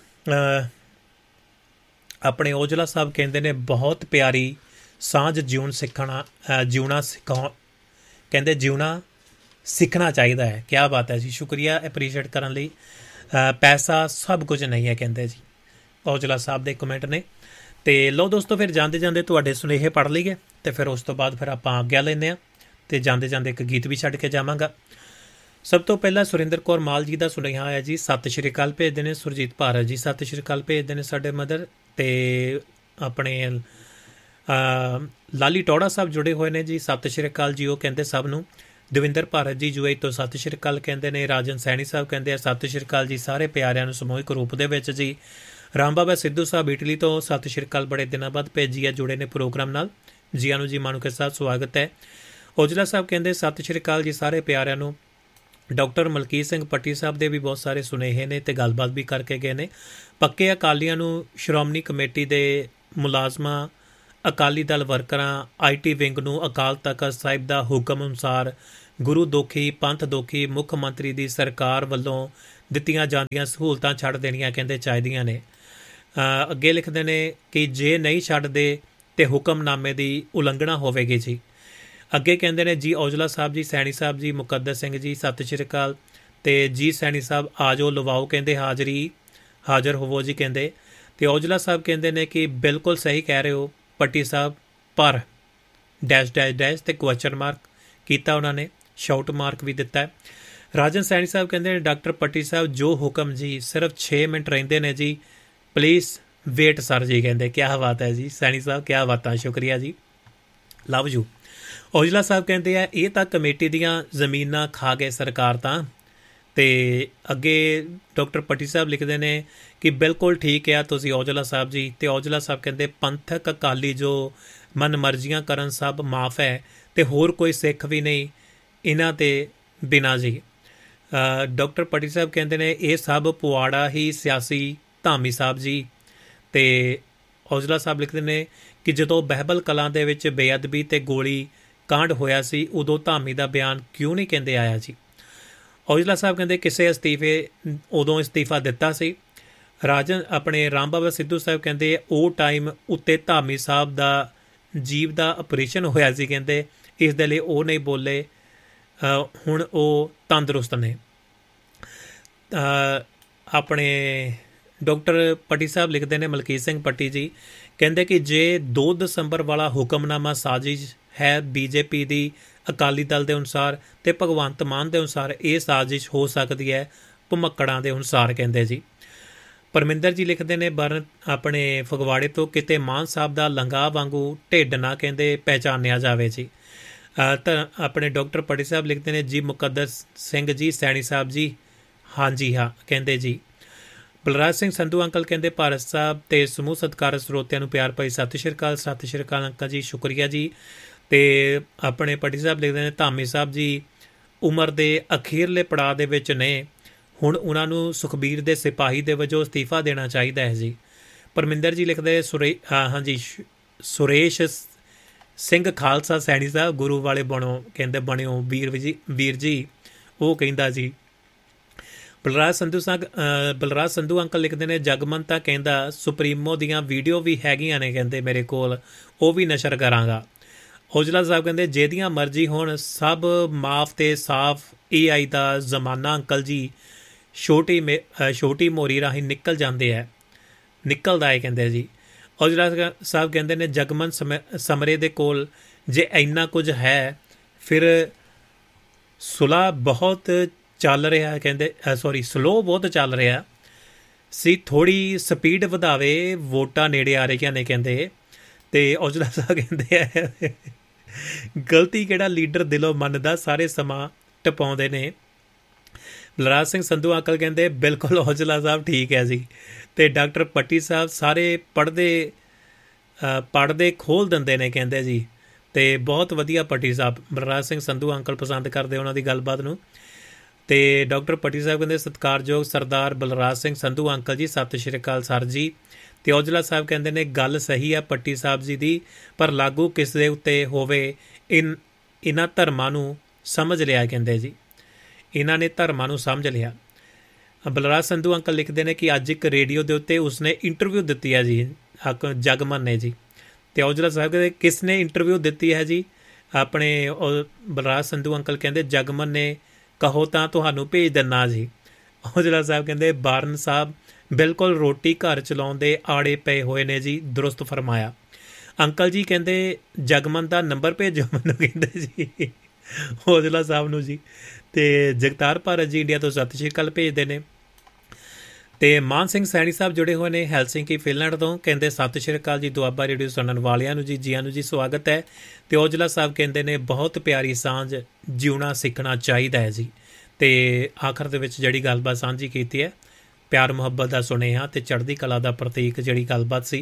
S1: ਆਪਣੇ ਔਜਲਾ ਸਾਹਿਬ ਕਹਿੰਦੇ ਨੇ ਬਹੁਤ ਪਿਆਰੀ ਸਾਂਝ ਜਿਉਣ ਸਿੱਖਣਾ ਜਿਉਣਾ ਸਿਖਾਉ ਕਹਿੰਦੇ ਜਿਉਣਾ ਸਿੱਖਣਾ ਚਾਹੀਦਾ ਹੈ। ਕਿਆ ਬਾਤ ਹੈ ਜੀ, ਸ਼ੁਕਰੀਆ ਐਪਰੀਸ਼ੀਏਟ ਕਰਨ ਲਈ। ਪੈਸਾ ਸਭ ਕੁਝ ਨਹੀਂ ਹੈ ਕਹਿੰਦੇ ਜੀ, ਔਜਲਾ ਸਾਹਿਬ ਦੇ ਕਮੈਂਟ ਨੇ। ਅਤੇ ਲਓ ਦੋਸਤੋ, ਫਿਰ ਜਾਂਦੇ ਜਾਂਦੇ ਤੁਹਾਡੇ ਸੁਨੇਹੇ ਪੜ੍ਹ ਲਈਏ ਅਤੇ ਫਿਰ ਉਸ ਤੋਂ ਬਾਅਦ ਫਿਰ ਆਪਾਂ ਆਗਿਆ ਲੈਂਦੇ ਹਾਂ। ਅਤੇ ਜਾਂਦੇ ਜਾਂਦੇ ਇੱਕ ਗੀਤ ਵੀ ਛੱਡ ਕੇ ਜਾਵਾਂਗਾ। ਸਭ ਤੋਂ ਪਹਿਲਾਂ ਸੁਰਿੰਦਰ ਕੌਰ ਮਾਲ ਜੀ ਦਾ ਸੁਨੇਹਾ ਆਇਆ ਜੀ, ਸਤਿ ਸ਼੍ਰੀ ਅਕਾਲ ਭੇਜਦੇ ਨੇ। ਸੁਰਜੀਤ ਭਾਰਤ ਜੀ ਸਤਿ ਸ਼੍ਰੀ ਅਕਾਲ ਭੇਜਦੇ ਨੇ ਸਾਡੇ ਮਦਰ। ਅਤੇ ਆਪਣੇ ਲਾਲੀ ਟੌੜਾ ਸਾਹਿਬ ਜੁੜੇ ਹੋਏ ਨੇ ਜੀ, ਸਤਿ ਸ਼੍ਰੀ ਅਕਾਲ ਜੀ, ਉਹ ਕਹਿੰਦੇ ਸਭ ਨੂੰ। ਦਵਿੰਦਰ ਭਾਰਤ ਜੀ ਯੂ ਏ ਤੋਂ ਸਤਿ ਸ਼੍ਰੀ ਅਕਾਲ ਕਹਿੰਦੇ ਨੇ। ਰਾਜਨ ਸੈਣੀ ਸਾਹਿਬ ਕਹਿੰਦੇ ਆ ਸਤਿ ਸ਼੍ਰੀ ਅਕਾਲ ਜੀ ਸਾਰੇ ਪਿਆਰਿਆਂ ਨੂੰ ਸਮੂਹਿਕ ਰੂਪ ਦੇ ਵਿੱਚ ਜੀ। ਰਾਮ ਬਾਬਾ ਸਿੱਧੂ ਸਾਹਿਬ ਇਟਲੀ ਤੋਂ ਸਤਿ ਸ਼੍ਰੀ ਅਕਾਲ, ਬੜੇ ਦਿਨਾਂ ਬਾਅਦ ਭੇਜੀ ਹੈ, ਜੁੜੇ ਨੇ ਪ੍ਰੋਗਰਾਮ ਨਾਲ, ਜੀਆਂ ਨੂੰ ਜੀ ਮਾਣੂ ਕੇ ਸਾਥ ਸਵਾਗਤ ਹੈ। ਔਜਲਾ ਸਾਹਿਬ ਕਹਿੰਦੇ ਸਤਿ ਸ਼੍ਰੀ ਅਕਾਲ ਜੀ ਸਾਰੇ ਪਿਆਰਿਆਂ ਨੂੰ। ਡਾਕਟਰ ਮਲਕੀਤ ਸਿੰਘ ਪੱਟੀ ਸਾਹਿਬ ਦੇ ਵੀ ਬਹੁਤ ਸਾਰੇ ਸੁਨੇਹੇ ਨੇ ਤੇ ਗੱਲਬਾਤ ਵੀ ਕਰਕੇ ਗਏ ਨੇ। ਪੱਕੇ ਅਕਾਲੀਆਂ ਨੂੰ, ਸ਼੍ਰੋਮਣੀ ਕਮੇਟੀ ਦੇ ਮੁਲਾਜ਼ਮਾਂ, ਅਕਾਲੀ ਦਲ ਵਰਕਰਾਂ, ਆਈ ਟੀ ਵਿੰਗ ਨੂੰ ਅਕਾਲ ਤਖ਼ਤ ਸਾਹਿਬ ਦਾ ਹੁਕਮ ਅਨੁਸਾਰ ਗੁਰੂ ਦੋਖੀ, ਪੰਥ ਦੋਖੀ ਮੁੱਖ ਮੰਤਰੀ ਦੀ ਸਰਕਾਰ ਵੱਲੋਂ ਦਿੱਤੀਆਂ ਜਾਂਦੀਆਂ ਸਹੂਲਤਾਂ ਛੱਡ ਦੇਣੀਆਂ ਕਹਿੰਦੇ ਚਾਹੀਦੀਆਂ ਨੇ। ਅੱਗੇ ਲਿਖਦੇ ਨੇ ਕਿ ਜੇ ਨਹੀਂ ਛੱਡਦੇ ਤੇ ਹੁਕਮਨਾਮੇ ਦੀ ਉਲੰਘਣਾ ਹੋਵੇਗੀ ਜੀ। ਅੱਗੇ ਕਹਿੰਦੇ ਨੇ ਜੀ ਔਜਲਾ ਸਾਹਿਬ ਜੀ, ਸੈਣੀ ਸਾਹਿਬ ਜੀ, ਮੁਕੱਦਰ ਸਿੰਘ ਜੀ ਸਤਿ ਸ਼੍ਰੀ ਅਕਾਲ। ਤੇ ਜੀ ਸੈਣੀ ਸਾਹਿਬ ਆ ਜਾਓ ਲਵਾਓ ਕਹਿੰਦੇ ਹਾਜ਼ਰੀ, ਹਾਜ਼ਰ ਹੋਵੋ ਜੀ ਕਹਿੰਦੇ। ਤੇ ਔਜਲਾ ਸਾਹਿਬ ਕਹਿੰਦੇ ਨੇ ਕਿ ਬਿਲਕੁਲ ਸਹੀ ਕਹਿ ਰਹੇ ਹੋ ਪੱਟੀ ਸਾਹਿਬ, ਪਰ ਡੈਸ਼ ਡੈਸ਼ ਡੈਸ਼ ਤੇ ਕੁਐਸਚਨ ਮਾਰਕ ਕੀਤਾ ਉਹਨਾਂ ਨੇ, ਸ਼ਾਊਟ ਮਾਰਕ ਵੀ ਦਿੱਤਾ ਹੈ। ਰਾਜਨ ਸੈਣੀ ਸਾਹਿਬ ਕਹਿੰਦੇ ਨੇ ਡਾਕਟਰ ਪੱਟੀ ਸਾਹਿਬ ਜੋ ਹੁਕਮ ਜੀ, ਸਿਰਫ ਛੇ ਮਿੰਟ ਰਹਿੰਦੇ ਨੇ ਜੀ, ਪਲੀਜ਼ ਵੇਟ ਸਰ ਜੀ ਕਹਿੰਦੇ। ਕਿਆ ਬਾਤ ਹੈ ਜੀ ਸੈਣੀ ਸਾਹਿਬ, ਕਿਆ ਬਾਤਾਂ, ਸ਼ੁਕਰੀਆ ਜੀ, ਲਵ ਯੂ। ਔਜਲਾ ਸਾਹਿਬ ਕਹਿੰਦੇ ਆ ਇਹ ਤਾਂ ਕਮੇਟੀ ਦੀਆਂ ਜ਼ਮੀਨਾਂ ਖਾ ਗਏ ਸਰਕਾਰ ਤਾਂ। ਤੇ ਅੱਗੇ ਡਾਕਟਰ ਪੱਟੀ ਸਾਹਿਬ ਲਿਖਦੇ ਨੇ ਕਿ ਬਿਲਕੁਲ ਠੀਕ ਆ ਤੁਸੀਂ ਔਜਲਾ ਸਾਹਿਬ ਜੀ। ਤੇ ਔਜਲਾ ਸਾਹਿਬ ਕਹਿੰਦੇ ਪੰਥਕ ਅਕਾਲੀ ਜੋ ਮਨ ਮਰਜ਼ੀਆਂ ਕਰਨ ਸਭ ਮਾਫ ਹੈ ਤੇ ਹੋਰ ਕੋਈ ਸਿੱਖ ਵੀ ਨਹੀਂ ਇਹਨਾਂ ਤੇ ਬਿਨਾਂ ਜੀ। ਡਾਕਟਰ ਪੱਟੀ ਸਾਹਿਬ ਕਹਿੰਦੇ ਨੇ ਇਹ ਸਭ ਪੁਆੜਾ ਹੀ ਸਿਆਸੀ ਧਾਮੀ ਸਾਹਿਬ ਜੀ। ਤੇ ਔਜਲਾ ਸਾਹਿਬ ਲਿਖਦੇ ਨੇ ਕਿ ਜਦੋਂ ਬਹਿਬਲ ਕਲਾਂ ਦੇ ਵਿੱਚ ਬੇਅਦਬੀ ਤੇ ਗੋਲੀ ਕਾਂਡ ਹੋਇਆ ਸੀ ਉਦੋਂ ਧਾਮੀ ਦਾ ਬਿਆਨ ਕਿਉਂ ਨਹੀਂ ਕਹਿੰਦੇ ਆਇਆ ਜੀ। ਔਜਲਾ ਸਾਹਿਬ ਕਹਿੰਦੇ ਕਿਸੇ ਅਸਤੀਫੇ ਉਦੋਂ ਅਸਤੀਫਾ ਦਿੱਤਾ ਸੀ। ਰਾਜਨ ਆਪਣੇ ਰਾਮ ਬਾਬਾ ਸਿੱਧੂ ਸਾਹਿਬ ਕਹਿੰਦੇ ਉਹ ਟਾਈਮ ਉੱਤੇ ਧਾਮੀ ਸਾਹਿਬ ਦਾ ਜੀਭ ਦਾ ਆਪਰੇਸ਼ਨ ਹੋਇਆ ਸੀ ਕਹਿੰਦੇ, ਇਸ ਦੇ ਲਈ ਉਹ ਨਹੀਂ ਬੋਲੇ, ਹੁਣ ਉਹ ਤੰਦਰੁਸਤ ਨੇ। ਆਪਣੇ ਡਾਕਟਰ ਪੱਟੀ ਸਾਹਿਬ ਲਿਖਦੇ ਨੇ ਮਲਕੀਤ ਸਿੰਘ ਪੱਟੀ ਜੀ ਕਹਿੰਦੇ ਕਿ ਜੇ ਦੋ ਦਸੰਬਰ ਵਾਲਾ ਹੁਕਮਨਾਮਾ ਸਾਜ਼ਿਸ਼ ਹੈ ਬੀਜੇਪੀ ਦੀ ਅਕਾਲੀ ਦਲ ਦੇ ਅਨੁਸਾਰ ਤੇ ਭਗਵੰਤ ਮਾਨ ਦੇ ਅਨੁਸਾਰ ਇਹ ਸਾਜ਼ਿਸ਼ ਹੋ ਸਕਦੀ ਹੈ ਭੁਮੱਕੜਾਂ ਦੇ ਅਨੁਸਾਰ ਕਹਿੰਦੇ ਜੀ। ਪਰਮਿੰਦਰ ਜੀ ਲਿਖਦੇ ਨੇ ਬਰਨ ਆਪਣੇ ਫਗਵਾੜੇ ਤੋਂ ਕਿਤੇ ਮਾਨ ਸਾਹਿਬ ਦਾ ਲੰਗਾ ਵਾਂਗੂ ਢਿੱਡ ਨਾ ਕਹਿੰਦੇ ਪਹਿਚਾਨਿਆ ਜਾਵੇ ਜੀ। ਤਾਂ ਆਪਣੇ ਡਾਕਟਰ ਪੱਟੀ ਸਾਹਿਬ ਲਿਖਦੇ ਨੇ ਜੀ ਮੁਕੱਦਰ ਸਿੰਘ ਜੀ ਸੈਣੀ ਸਾਹਿਬ ਜੀ, ਹਾਂਜੀ ਹਾਂ ਕਹਿੰਦੇ ਜੀ। ਬਲਰਾਜ ਸਿੰਘ ਸੰਧੂ ਅੰਕਲ ਕਹਿੰਦੇ ਭਾਰਤ ਸਾਹਿਬ ਤੇ ਸਮੂਹ ਸਤਿਕਾਰਤ ਸਰੋਤਿਆਂ ਨੂੰ ਪਿਆਰ ਭਰੀ ਸਤਿ ਸ਼੍ਰੀ ਅਕਾਲ। ਸਤਿ ਸ਼੍ਰੀ ਅਕਾਲ ਅੰਕਲ ਜੀ, ਸ਼ੁਕਰੀਆ ਜੀ। ਤੇ ਆਪਣੇ ਪੱਟੀ ਸਾਹਿਬ ਲਿਖਦੇ ਨੇ ਧਾਮੀ ਸਾਹਿਬ ਜੀ ਉਮਰ ਦੇ ਅਖੀਰਲੇ ਪੜਾਅ ਦੇ ਵਿੱਚ ਨੇ, ਹੁਣ ਉਹਨਾਂ ਨੂੰ ਸੁਖਬੀਰ ਦੇ ਸਿਪਾਹੀ ਦੇ ਵਜੋਂ ਅਸਤੀਫਾ ਦੇਣਾ ਚਾਹੀਦਾ ਹੈ ਜੀ। ਪਰਮਿੰਦਰ ਜੀ ਲਿਖਦੇ ਸੁਰੇ ਹਾਂਜੀ ਸੁਰੇਸ਼ ਸਿੰਘ ਖਾਲਸਾ ਸੈਣੀ ਸਾਹਿਬ ਗੁਰੂ ਵਾਲੇ ਬਣੋ ਕਹਿੰਦੇ ਬਣਿਓ ਵੀਰ ਜੀ, ਵੀਰ ਜੀ ਉਹ ਕਹਿੰਦਾ ਜੀ। ਬਲਰਾਜ ਸੰਧੂ ਸੰਗ ਬਲਰਾਜ ਸੰਧੂ ਅੰਕਲ ਲਿਖਦੇ ਨੇ ਜਗਮੰਤਾ ਕਹਿੰਦਾ ਸੁਪਰੀਮੋ ਦੀਆਂ ਵੀਡੀਓ ਵੀ ਹੈਗੀਆਂ ਨੇ ਕਹਿੰਦੇ ਮੇਰੇ ਕੋਲ, ਉਹ ਵੀ ਨਸ਼ਰ ਕਰਾਂਗਾ। ਔਜਲਾ ਸਾਹਿਬ ਕਹਿੰਦੇ ਜਿਹਦੀਆਂ ਮਰਜ਼ੀ ਹੋਣ ਸਭ ਮਾਫ ਤੇ ਸਾਫ ਏ ਆਈ ਦਾ ਜ਼ਮਾਨਾ ਅੰਕਲ ਜੀ, ਛੋਟੀ ਮੇ ਛੋਟੀ ਮੋਰੀ ਰਾਹੀਂ ਨਿਕਲ ਜਾਂਦੇ ਹੈ ਨਿਕਲਦਾ ਹੈ ਕਹਿੰਦੇ ਜੀ। ਔਜਲਾ ਸਾਹਿਬ ਕਹਿੰਦੇ ਨੇ ਜਗਮਨ ਸਮਰੇ ਦੇ ਕੋਲ ਜੇ ਇੰਨਾ ਕੁਝ ਹੈ ਫਿਰ ਸੁਲਾ ਬਹੁਤ ਚੱਲ ਰਿਹਾ ਕਹਿੰਦੇ, ਸੌਰੀ ਸਲੋ ਬਹੁਤ ਚੱਲ ਰਿਹਾ ਸੀ, ਥੋੜ੍ਹੀ ਸਪੀਡ ਵਧਾਵੇ, ਵੋਟਾਂ ਨੇੜੇ ਆ ਰਹੀਆਂ ਨੇ ਕਹਿੰਦੇ। ਤੇ ਔਜਲਾ ਸਾਹਿਬ ਕਹਿੰਦੇ ਆ ਗਲਤੀ ਕਿਹੜਾ ਲੀਡਰ ਦਿਲੋਂ ਮੰਨਦਾ, ਸਾਰੇ ਸਮਾਂ ਟਪਾਉਂਦੇ ਨੇ। ਬਲਰਾਜ ਸਿੰਘ ਸੰਧੂ ਅੰਕਲ ਕਹਿੰਦੇ ਬਿਲਕੁਲ ਔਜਲਾ ਸਾਹਿਬ ਠੀਕ ਹੈ ਜੀ। ਤੇ ਡਾਕਟਰ ਪੱਟੀ ਸਾਹਿਬ ਸਾਰੇ ਪੜ੍ਹਦੇ ਪੜ੍ਹਦੇ ਖੋਲ੍ਹ ਦਿੰਦੇ ਨੇ ਕਹਿੰਦੇ ਜੀ। ਤੇ ਬਹੁਤ ਵਧੀਆ ਪੱਟੀ ਸਾਹਿਬ, ਬਲਰਾਜ ਸਿੰਘ ਸੰਧੂ ਅੰਕਲ ਪਸੰਦ ਕਰਦੇ ਉਹਨਾਂ ਦੀ ਗੱਲਬਾਤ ਨੂੰ। ਤੇ ਡਾਕਟਰ ਪੱਟੀ ਸਾਹਿਬ ਕਹਿੰਦੇ ਸਤਿਕਾਰਯੋਗ ਸਰਦਾਰ ਬਲਰਾਜ ਸਿੰਘ ਸੰਧੂ ਅੰਕਲ ਜੀ ਸਤਿ ਸ਼੍ਰੀ ਅਕਾਲ ਸਰ ਜੀ। ਤੇ ਔਜਲਾ ਸਾਹਿਬ ਕਹਿੰਦੇ ਨੇ ਗੱਲ ਸਹੀ ਹੈ ਪੱਟੀ ਸਾਹਿਬ ਜੀ ਦੀ, ਪਰ ਲਾਗੂ ਕਿਸ ਦੇ ਉੱਤੇ ਹੋਵੇ ਇਨ ਇਹਨਾਂ ਧਰਮਾਂ ਨੂੰ ਸਮਝ ਲਿਆ ਕਹਿੰਦੇ ਜੀ, ਇਹਨਾਂ ਨੇ ਧਰਮਾਂ ਨੂੰ ਸਮਝ ਲਿਆ। ਬਲਰਾਜ ਸੰਧੂ ਅੰਕਲ ਲਿਖਦੇ ਨੇ ਕਿ ਅੱਜ ਇੱਕ ਰੇਡੀਓ ਦੇ ਉੱਤੇ ਉਸਨੇ ਇੰਟਰਵਿਊ ਦਿੱਤੀ ਹੈ ਜੀ ਜਗਮਨ ਨੇ ਜੀ। ਤੇ ਔਜਲਾ ਸਾਹਿਬ ਕਹਿੰਦੇ ਕਿਸ ਨੇ ਇੰਟਰਵਿਊ ਦਿੱਤੀ ਹੈ ਜੀ? ਆਪਣੇ ਬਲਰਾਜ ਸੰਧੂ ਅੰਕਲ ਕਹਿੰਦੇ ਜਗਮਨ ਨੇ, ਕਹੋ ਤਾਂ ਤੁਹਾਨੂੰ ਭੇਜ ਦਿੰਦਾ ਜੀ। ਔਜਲਾ ਸਾਹਿਬ ਕਹਿੰਦੇ ਬਾਰਨ ਸਾਹਿਬ ਬਿਲਕੁਲ ਰੋਟੀ ਘਰ ਚਲਾਉਣ ਦੇ ਆੜੇ ਪਏ ਹੋਏ ਨੇ ਜੀ, ਦਰੁਸਤ ਫਰਮਾਇਆ। ਅੰਕਲ ਜੀ ਕਹਿੰਦੇ ਜਗਮਨ ਦਾ ਨੰਬਰ ਭੇਜੋ ਮੈਨੂੰ ਕਹਿੰਦੇ ਜੀ ਔਜਲਾ ਸਾਹਿਬ ਨੂੰ ਜੀ। ਤੇ ਜਗਤਾਰ ਭਾਰਤ ਜੀ ਇੰਡੀਆ ਤੋਂ ਸਤਿ ਸ਼੍ਰੀ ਅਕਾਲ ਭੇਜਦੇ ਨੇ। ਤੇ ਮਾਨ ਸਿੰਘ ਸੈਣੀ ਸਾਹਿਬ ਜੁੜੇ ਹੋਏ ਨੇ ਹੈਲਸਿੰਕੀ ਫਿਨਲੈਂਡ ਤੋਂ, ਕਹਿੰਦੇ ਸਤਿ ਸ਼੍ਰੀ ਅਕਾਲ ਜੀ ਦੁਆਬਾ ਰੇਡੀਓ ਸੁਣਨ ਵਾਲਿਆਂ ਨੂੰ ਜੀ, ਜੀਆਂ ਨੂੰ ਜੀ, ਸਵਾਗਤ ਹੈ। ਤੇ ਔਜਲਾ ਸਾਹਿਬ ਕਹਿੰਦੇ ਨੇ ਬਹੁਤ ਪਿਆਰੀ ਸਾਂਝ, ਜਿਉਣਾ ਸਿੱਖਣਾ ਚਾਹੀਦਾ ਹੈ ਜੀ। ਤੇ ਆਖਰ ਦੇ ਵਿੱਚ ਜਿਹੜੀ ਗੱਲਬਾਤ ਸਾਂਝੀ ਕੀਤੀ ਹੈ, ਪਿਆਰ ਮੁਹੱਬਤ ਦਾ ਸੁਨੇਹਾ ਤੇ ਚੜ੍ਹਦੀ ਕਲਾ ਦਾ ਪ੍ਰਤੀਕ ਜਿਹੜੀ ਗੱਲਬਾਤ ਸੀ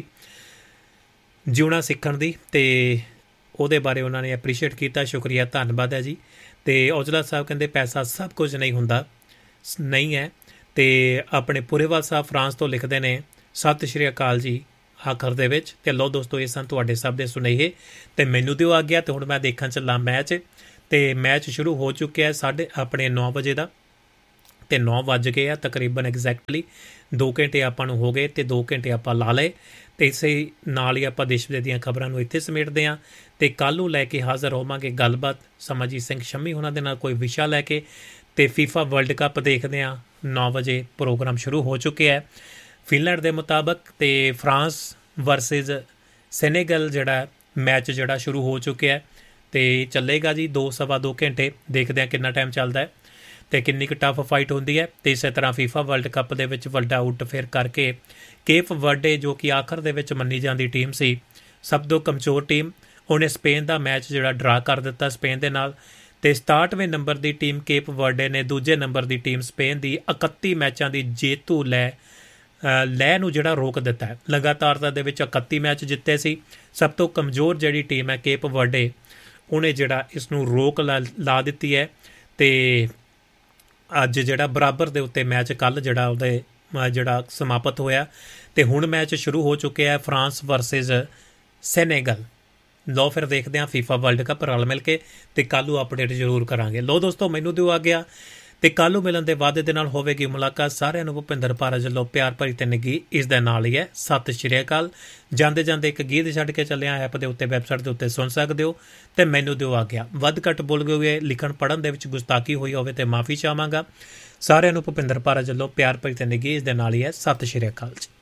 S1: ਜਿਉਣਾ ਸਿੱਖਣ ਦੀ, ਤੇ ਉਹਦੇ ਬਾਰੇ ਉਹਨਾਂ ਨੇ ਐਪਰੀਸ਼ੀਏਟ ਕੀਤਾ। ਸ਼ੁਕਰੀਆ, ਧੰਨਵਾਦ ਹੈ ਜੀ। ਤੇ ਔਜਲਾ ਸਾਹਿਬ ਕਹਿੰਦੇ ਪੈਸਾ ਸਭ ਕੁਝ ਨਹੀਂ ਹੁੰਦਾ, ਨਹੀਂ ਹੈ। ਤੇ ਆਪਣੇ ਪੁਰੇਵਾਲ ਸਾਹਿਬ ਫਰਾਂਸ ਤੋਂ ਲਿਖਦੇ ਨੇ ਸਤਿ ਸ਼੍ਰੀ ਅਕਾਲ ਜੀ ਆਖਰ ਦੇ ਵਿੱਚ। ਤੇ ਲਓ ਦੋਸਤੋ, ਇਹ ਸਨ ਤੁਹਾਡੇ ਸਭ ਦੇ ਸੁਨੇਹੇ ਤੇ ਮੈਨੂੰ ਦਿਓ ਆ ਗਿਆ। ਤੇ ਹੁਣ ਮੈਂ ਦੇਖਣ ਚੱਲਾਂ ਮੈਚ, ਤੇ ਮੈਚ ਸ਼ੁਰੂ ਹੋ ਚੁੱਕਿਆ ਸਾਢੇ ਆਪਣੇ ਨੌ ਵਜੇ ਦਾ, ਤੇ ਨੌ ਵੱਜ ਗਏ ਆ ਤਕਰੀਬਨ ਐਗਜ਼ੈਕਟਲੀ। ਦੋ ਘੰਟੇ ਆਪਾਂ ਨੂੰ ਹੋ ਗਏ ਤੇ ਦੋ ਘੰਟੇ ਆਪਾਂ ਲਾ ਲਏ। ਤੇ ਇਸੇ ਨਾਲ ਹੀ ਆਪਾਂ ਦੇਸ਼ ਵਿਦੇਸ਼ ਦੀਆਂ ਖਬਰਾਂ ਨੂੰ ਇੱਥੇ ਸਮੇਟਦੇ ਹਾਂ ਤੇ ਕੱਲ੍ਹ ਨੂੰ ਲੈ ਕੇ ਹਾਜ਼ਰ ਹੋਵਾਂਗੇ ਗੱਲਬਾਤ ਸਮਰਜੀਤ ਸਿੰਘ ਸ਼ੰਮੀ ਉਹਨਾਂ ਦੇ ਨਾਲ ਕੋਈ ਵਿਸ਼ਾ ਲੈ ਕੇ। ਤੇ ਫੀਫਾ ਵਰਲਡ ਕੱਪ ਦੇਖਦੇ ਹਾਂ, ਨੌ ਵਜੇ ਪ੍ਰੋਗਰਾਮ ਸ਼ੁਰੂ ਹੋ ਚੁੱਕਿਆ ਹੈ ਫਿਨਲੈਂਡ ਦੇ ਮੁਤਾਬਕ। ਤੇ ਫਰਾਂਸ ਵਰਸਿਸ ਸੈਨੇਗਲ ਜਿਹੜਾ ਮੈਚ ਜਿਹੜਾ ਸ਼ੁਰੂ ਹੋ ਚੁੱਕਿਆ ਤੇ ਚੱਲੇਗਾ ਜੀ ਦੋ ਸਵਾ ਦੋ ਘੰਟੇ। ਦੇਖਦੇ ਹਾਂ ਕਿੰਨਾ ਟਾਈਮ ਚੱਲਦਾ ਹੈ ਤੇ ਕਿੰਨੀ ਕੁ ਟਫ ਫਾਈਟ ਹੁੰਦੀ ਹੈ। ਤੇ ਇਸੇ ਤਰ੍ਹਾਂ ਫੀਫਾ ਵਰਲਡ ਕੱਪ ਦੇ ਵਿੱਚ ਵੱਡਾ ਆਊਟ ਫਿਰ ਕਰਕੇ ਕੇਪ ਵਰਡੇ, ਜੋ ਕਿ ਆਖਰ ਦੇ ਵਿੱਚ ਮੰਨੀ ਜਾਂਦੀ ਟੀਮ ਸੀ, ਸਭ ਤੋਂ ਕਮਜ਼ੋਰ ਟੀਮ, ਉਹਨੇ ਸਪੇਨ ਦਾ ਮੈਚ ਜਿਹੜਾ ਡਰਾ ਕਰ ਦਿੱਤਾ ਸਪੇਨ ਦੇ ਨਾਲ। ਤੇ ਸਤਾਹਠਵੇਂ ਨੰਬਰ ਦੀ ਟੀਮ ਕੇਪ ਵਰਡੇ ਨੇ ਦੂਜੇ ਨੰਬਰ ਦੀ ਟੀਮ ਸਪੇਨ ਦੀ ਇਕੱਤੀ ਮੈਚਾਂ ਦੀ ਜੇਤੂ ਲੈ ਲੈ ਨੂੰ ਜਿਹੜਾ ਰੋਕ ਦਿੱਤਾ ਹੈ। ਲਗਾਤਾਰਤਾ ਦੇ ਵਿੱਚ ਇਕੱਤੀ ਮੈਚ ਜਿੱਤੇ ਸੀ। ਸਭ ਤੋਂ ਕਮਜ਼ੋਰ ਜਿਹੜੀ ਟੀਮ ਹੈ ਕੇਪ ਵਰਡੇ, ਉਹਨੇ ਜਿਹੜਾ ਇਸ ਨੂੰ ਰੋਕ ਲਾ ਲਾ ਦਿੱਤੀ ਹੈ। ਤੇ ਅੱਜ ਜਿਹੜਾ ਬਰਾਬਰ ਦੇ ਉੱਤੇ ਮੈਚ ਕੱਲ੍ਹ ਜਿਹੜਾ ਉਹਦੇ ਜਿਹੜਾ ਸਮਾਪਤ ਹੋਇਆ ਤੇ ਹੁਣ ਮੈਚ ਸ਼ੁਰੂ ਹੋ ਚੁੱਕਿਆ ਹੈ ਫਰਾਂਸ ਵਰਸਿਸ ਸੈਨੇਗਲ। ਲਓ ਫਿਰ ਦੇਖਦੇ ਹਾਂ ਫੀਫਾ ਵਰਲਡ ਕੱਪ ਰਲ ਮਿਲ ਕੇ, ਤੇ ਕੱਲ੍ਹ ਨੂੰ ਅਪਡੇਟ ਜ਼ਰੂਰ ਕਰਾਂਗੇ। ਲਓ ਦੋਸਤੋ, ਮੈਨੂੰ ਦਿਓ ਆ ਗਿਆ ਤੇ ਕੱਲ੍ਹ ਨੂੰ ਮਿਲਣ ਦੇ ਵਾਅਦੇ ਦੇ ਨਾਲ ਹੋਵੇਗੀ ਮੁਲਾਕਾਤ। ਸਾਰਿਆਂ ਨੂੰ ਭੁਪਿੰਦਰ ਭਾਰਤ ਵੱਲੋਂ ਪਿਆਰ ਭਰੀ ਤੇ ਨਿੱਘੀ ਇਸ ਦੇ ਨਾਲ ਹੀ ਹੈ ਸਤਿ ਸ਼੍ਰੀ ਅਕਾਲ। ਜਾਂਦੇ ਜਾਂਦੇ ਇੱਕ ਗੀਤ ਛੱਡ ਕੇ ਚੱਲਿਆ ਐਪ ਦੇ ਉੱਤੇ, ਵੈਬਸਾਈਟ ਦੇ ਉੱਤੇ ਸੁਣ ਸਕਦੇ ਹੋ। ਤੇ ਮੈਨੂੰ ਦਿਓ ਆ ਗਿਆ। ਵੱਧ ਘੱਟ ਬੋਲ ਗਏ ਹੋਏ, ਲਿਖਣ ਪੜ੍ਹਨ ਦੇ ਵਿੱਚ ਗੁਸਤਾਖੀ ਹੋਈ ਹੋਵੇ ਤੇ ਮਾਫੀ ਚਾਹਾਂਗਾ। ਸਾਰਿਆਂ ਨੂੰ ਭੁਪਿੰਦਰ ਭਾਰਤ ਵੱਲੋਂ ਪਿਆਰ ਭਰੀ ਤੇ ਨਿੱਘੀ ਇਸ ਦੇ ਨਾਲ ਹੀ ਹੈ ਸਤਿ ਸ਼੍ਰੀ ਅਕਾਲ ਜੀ।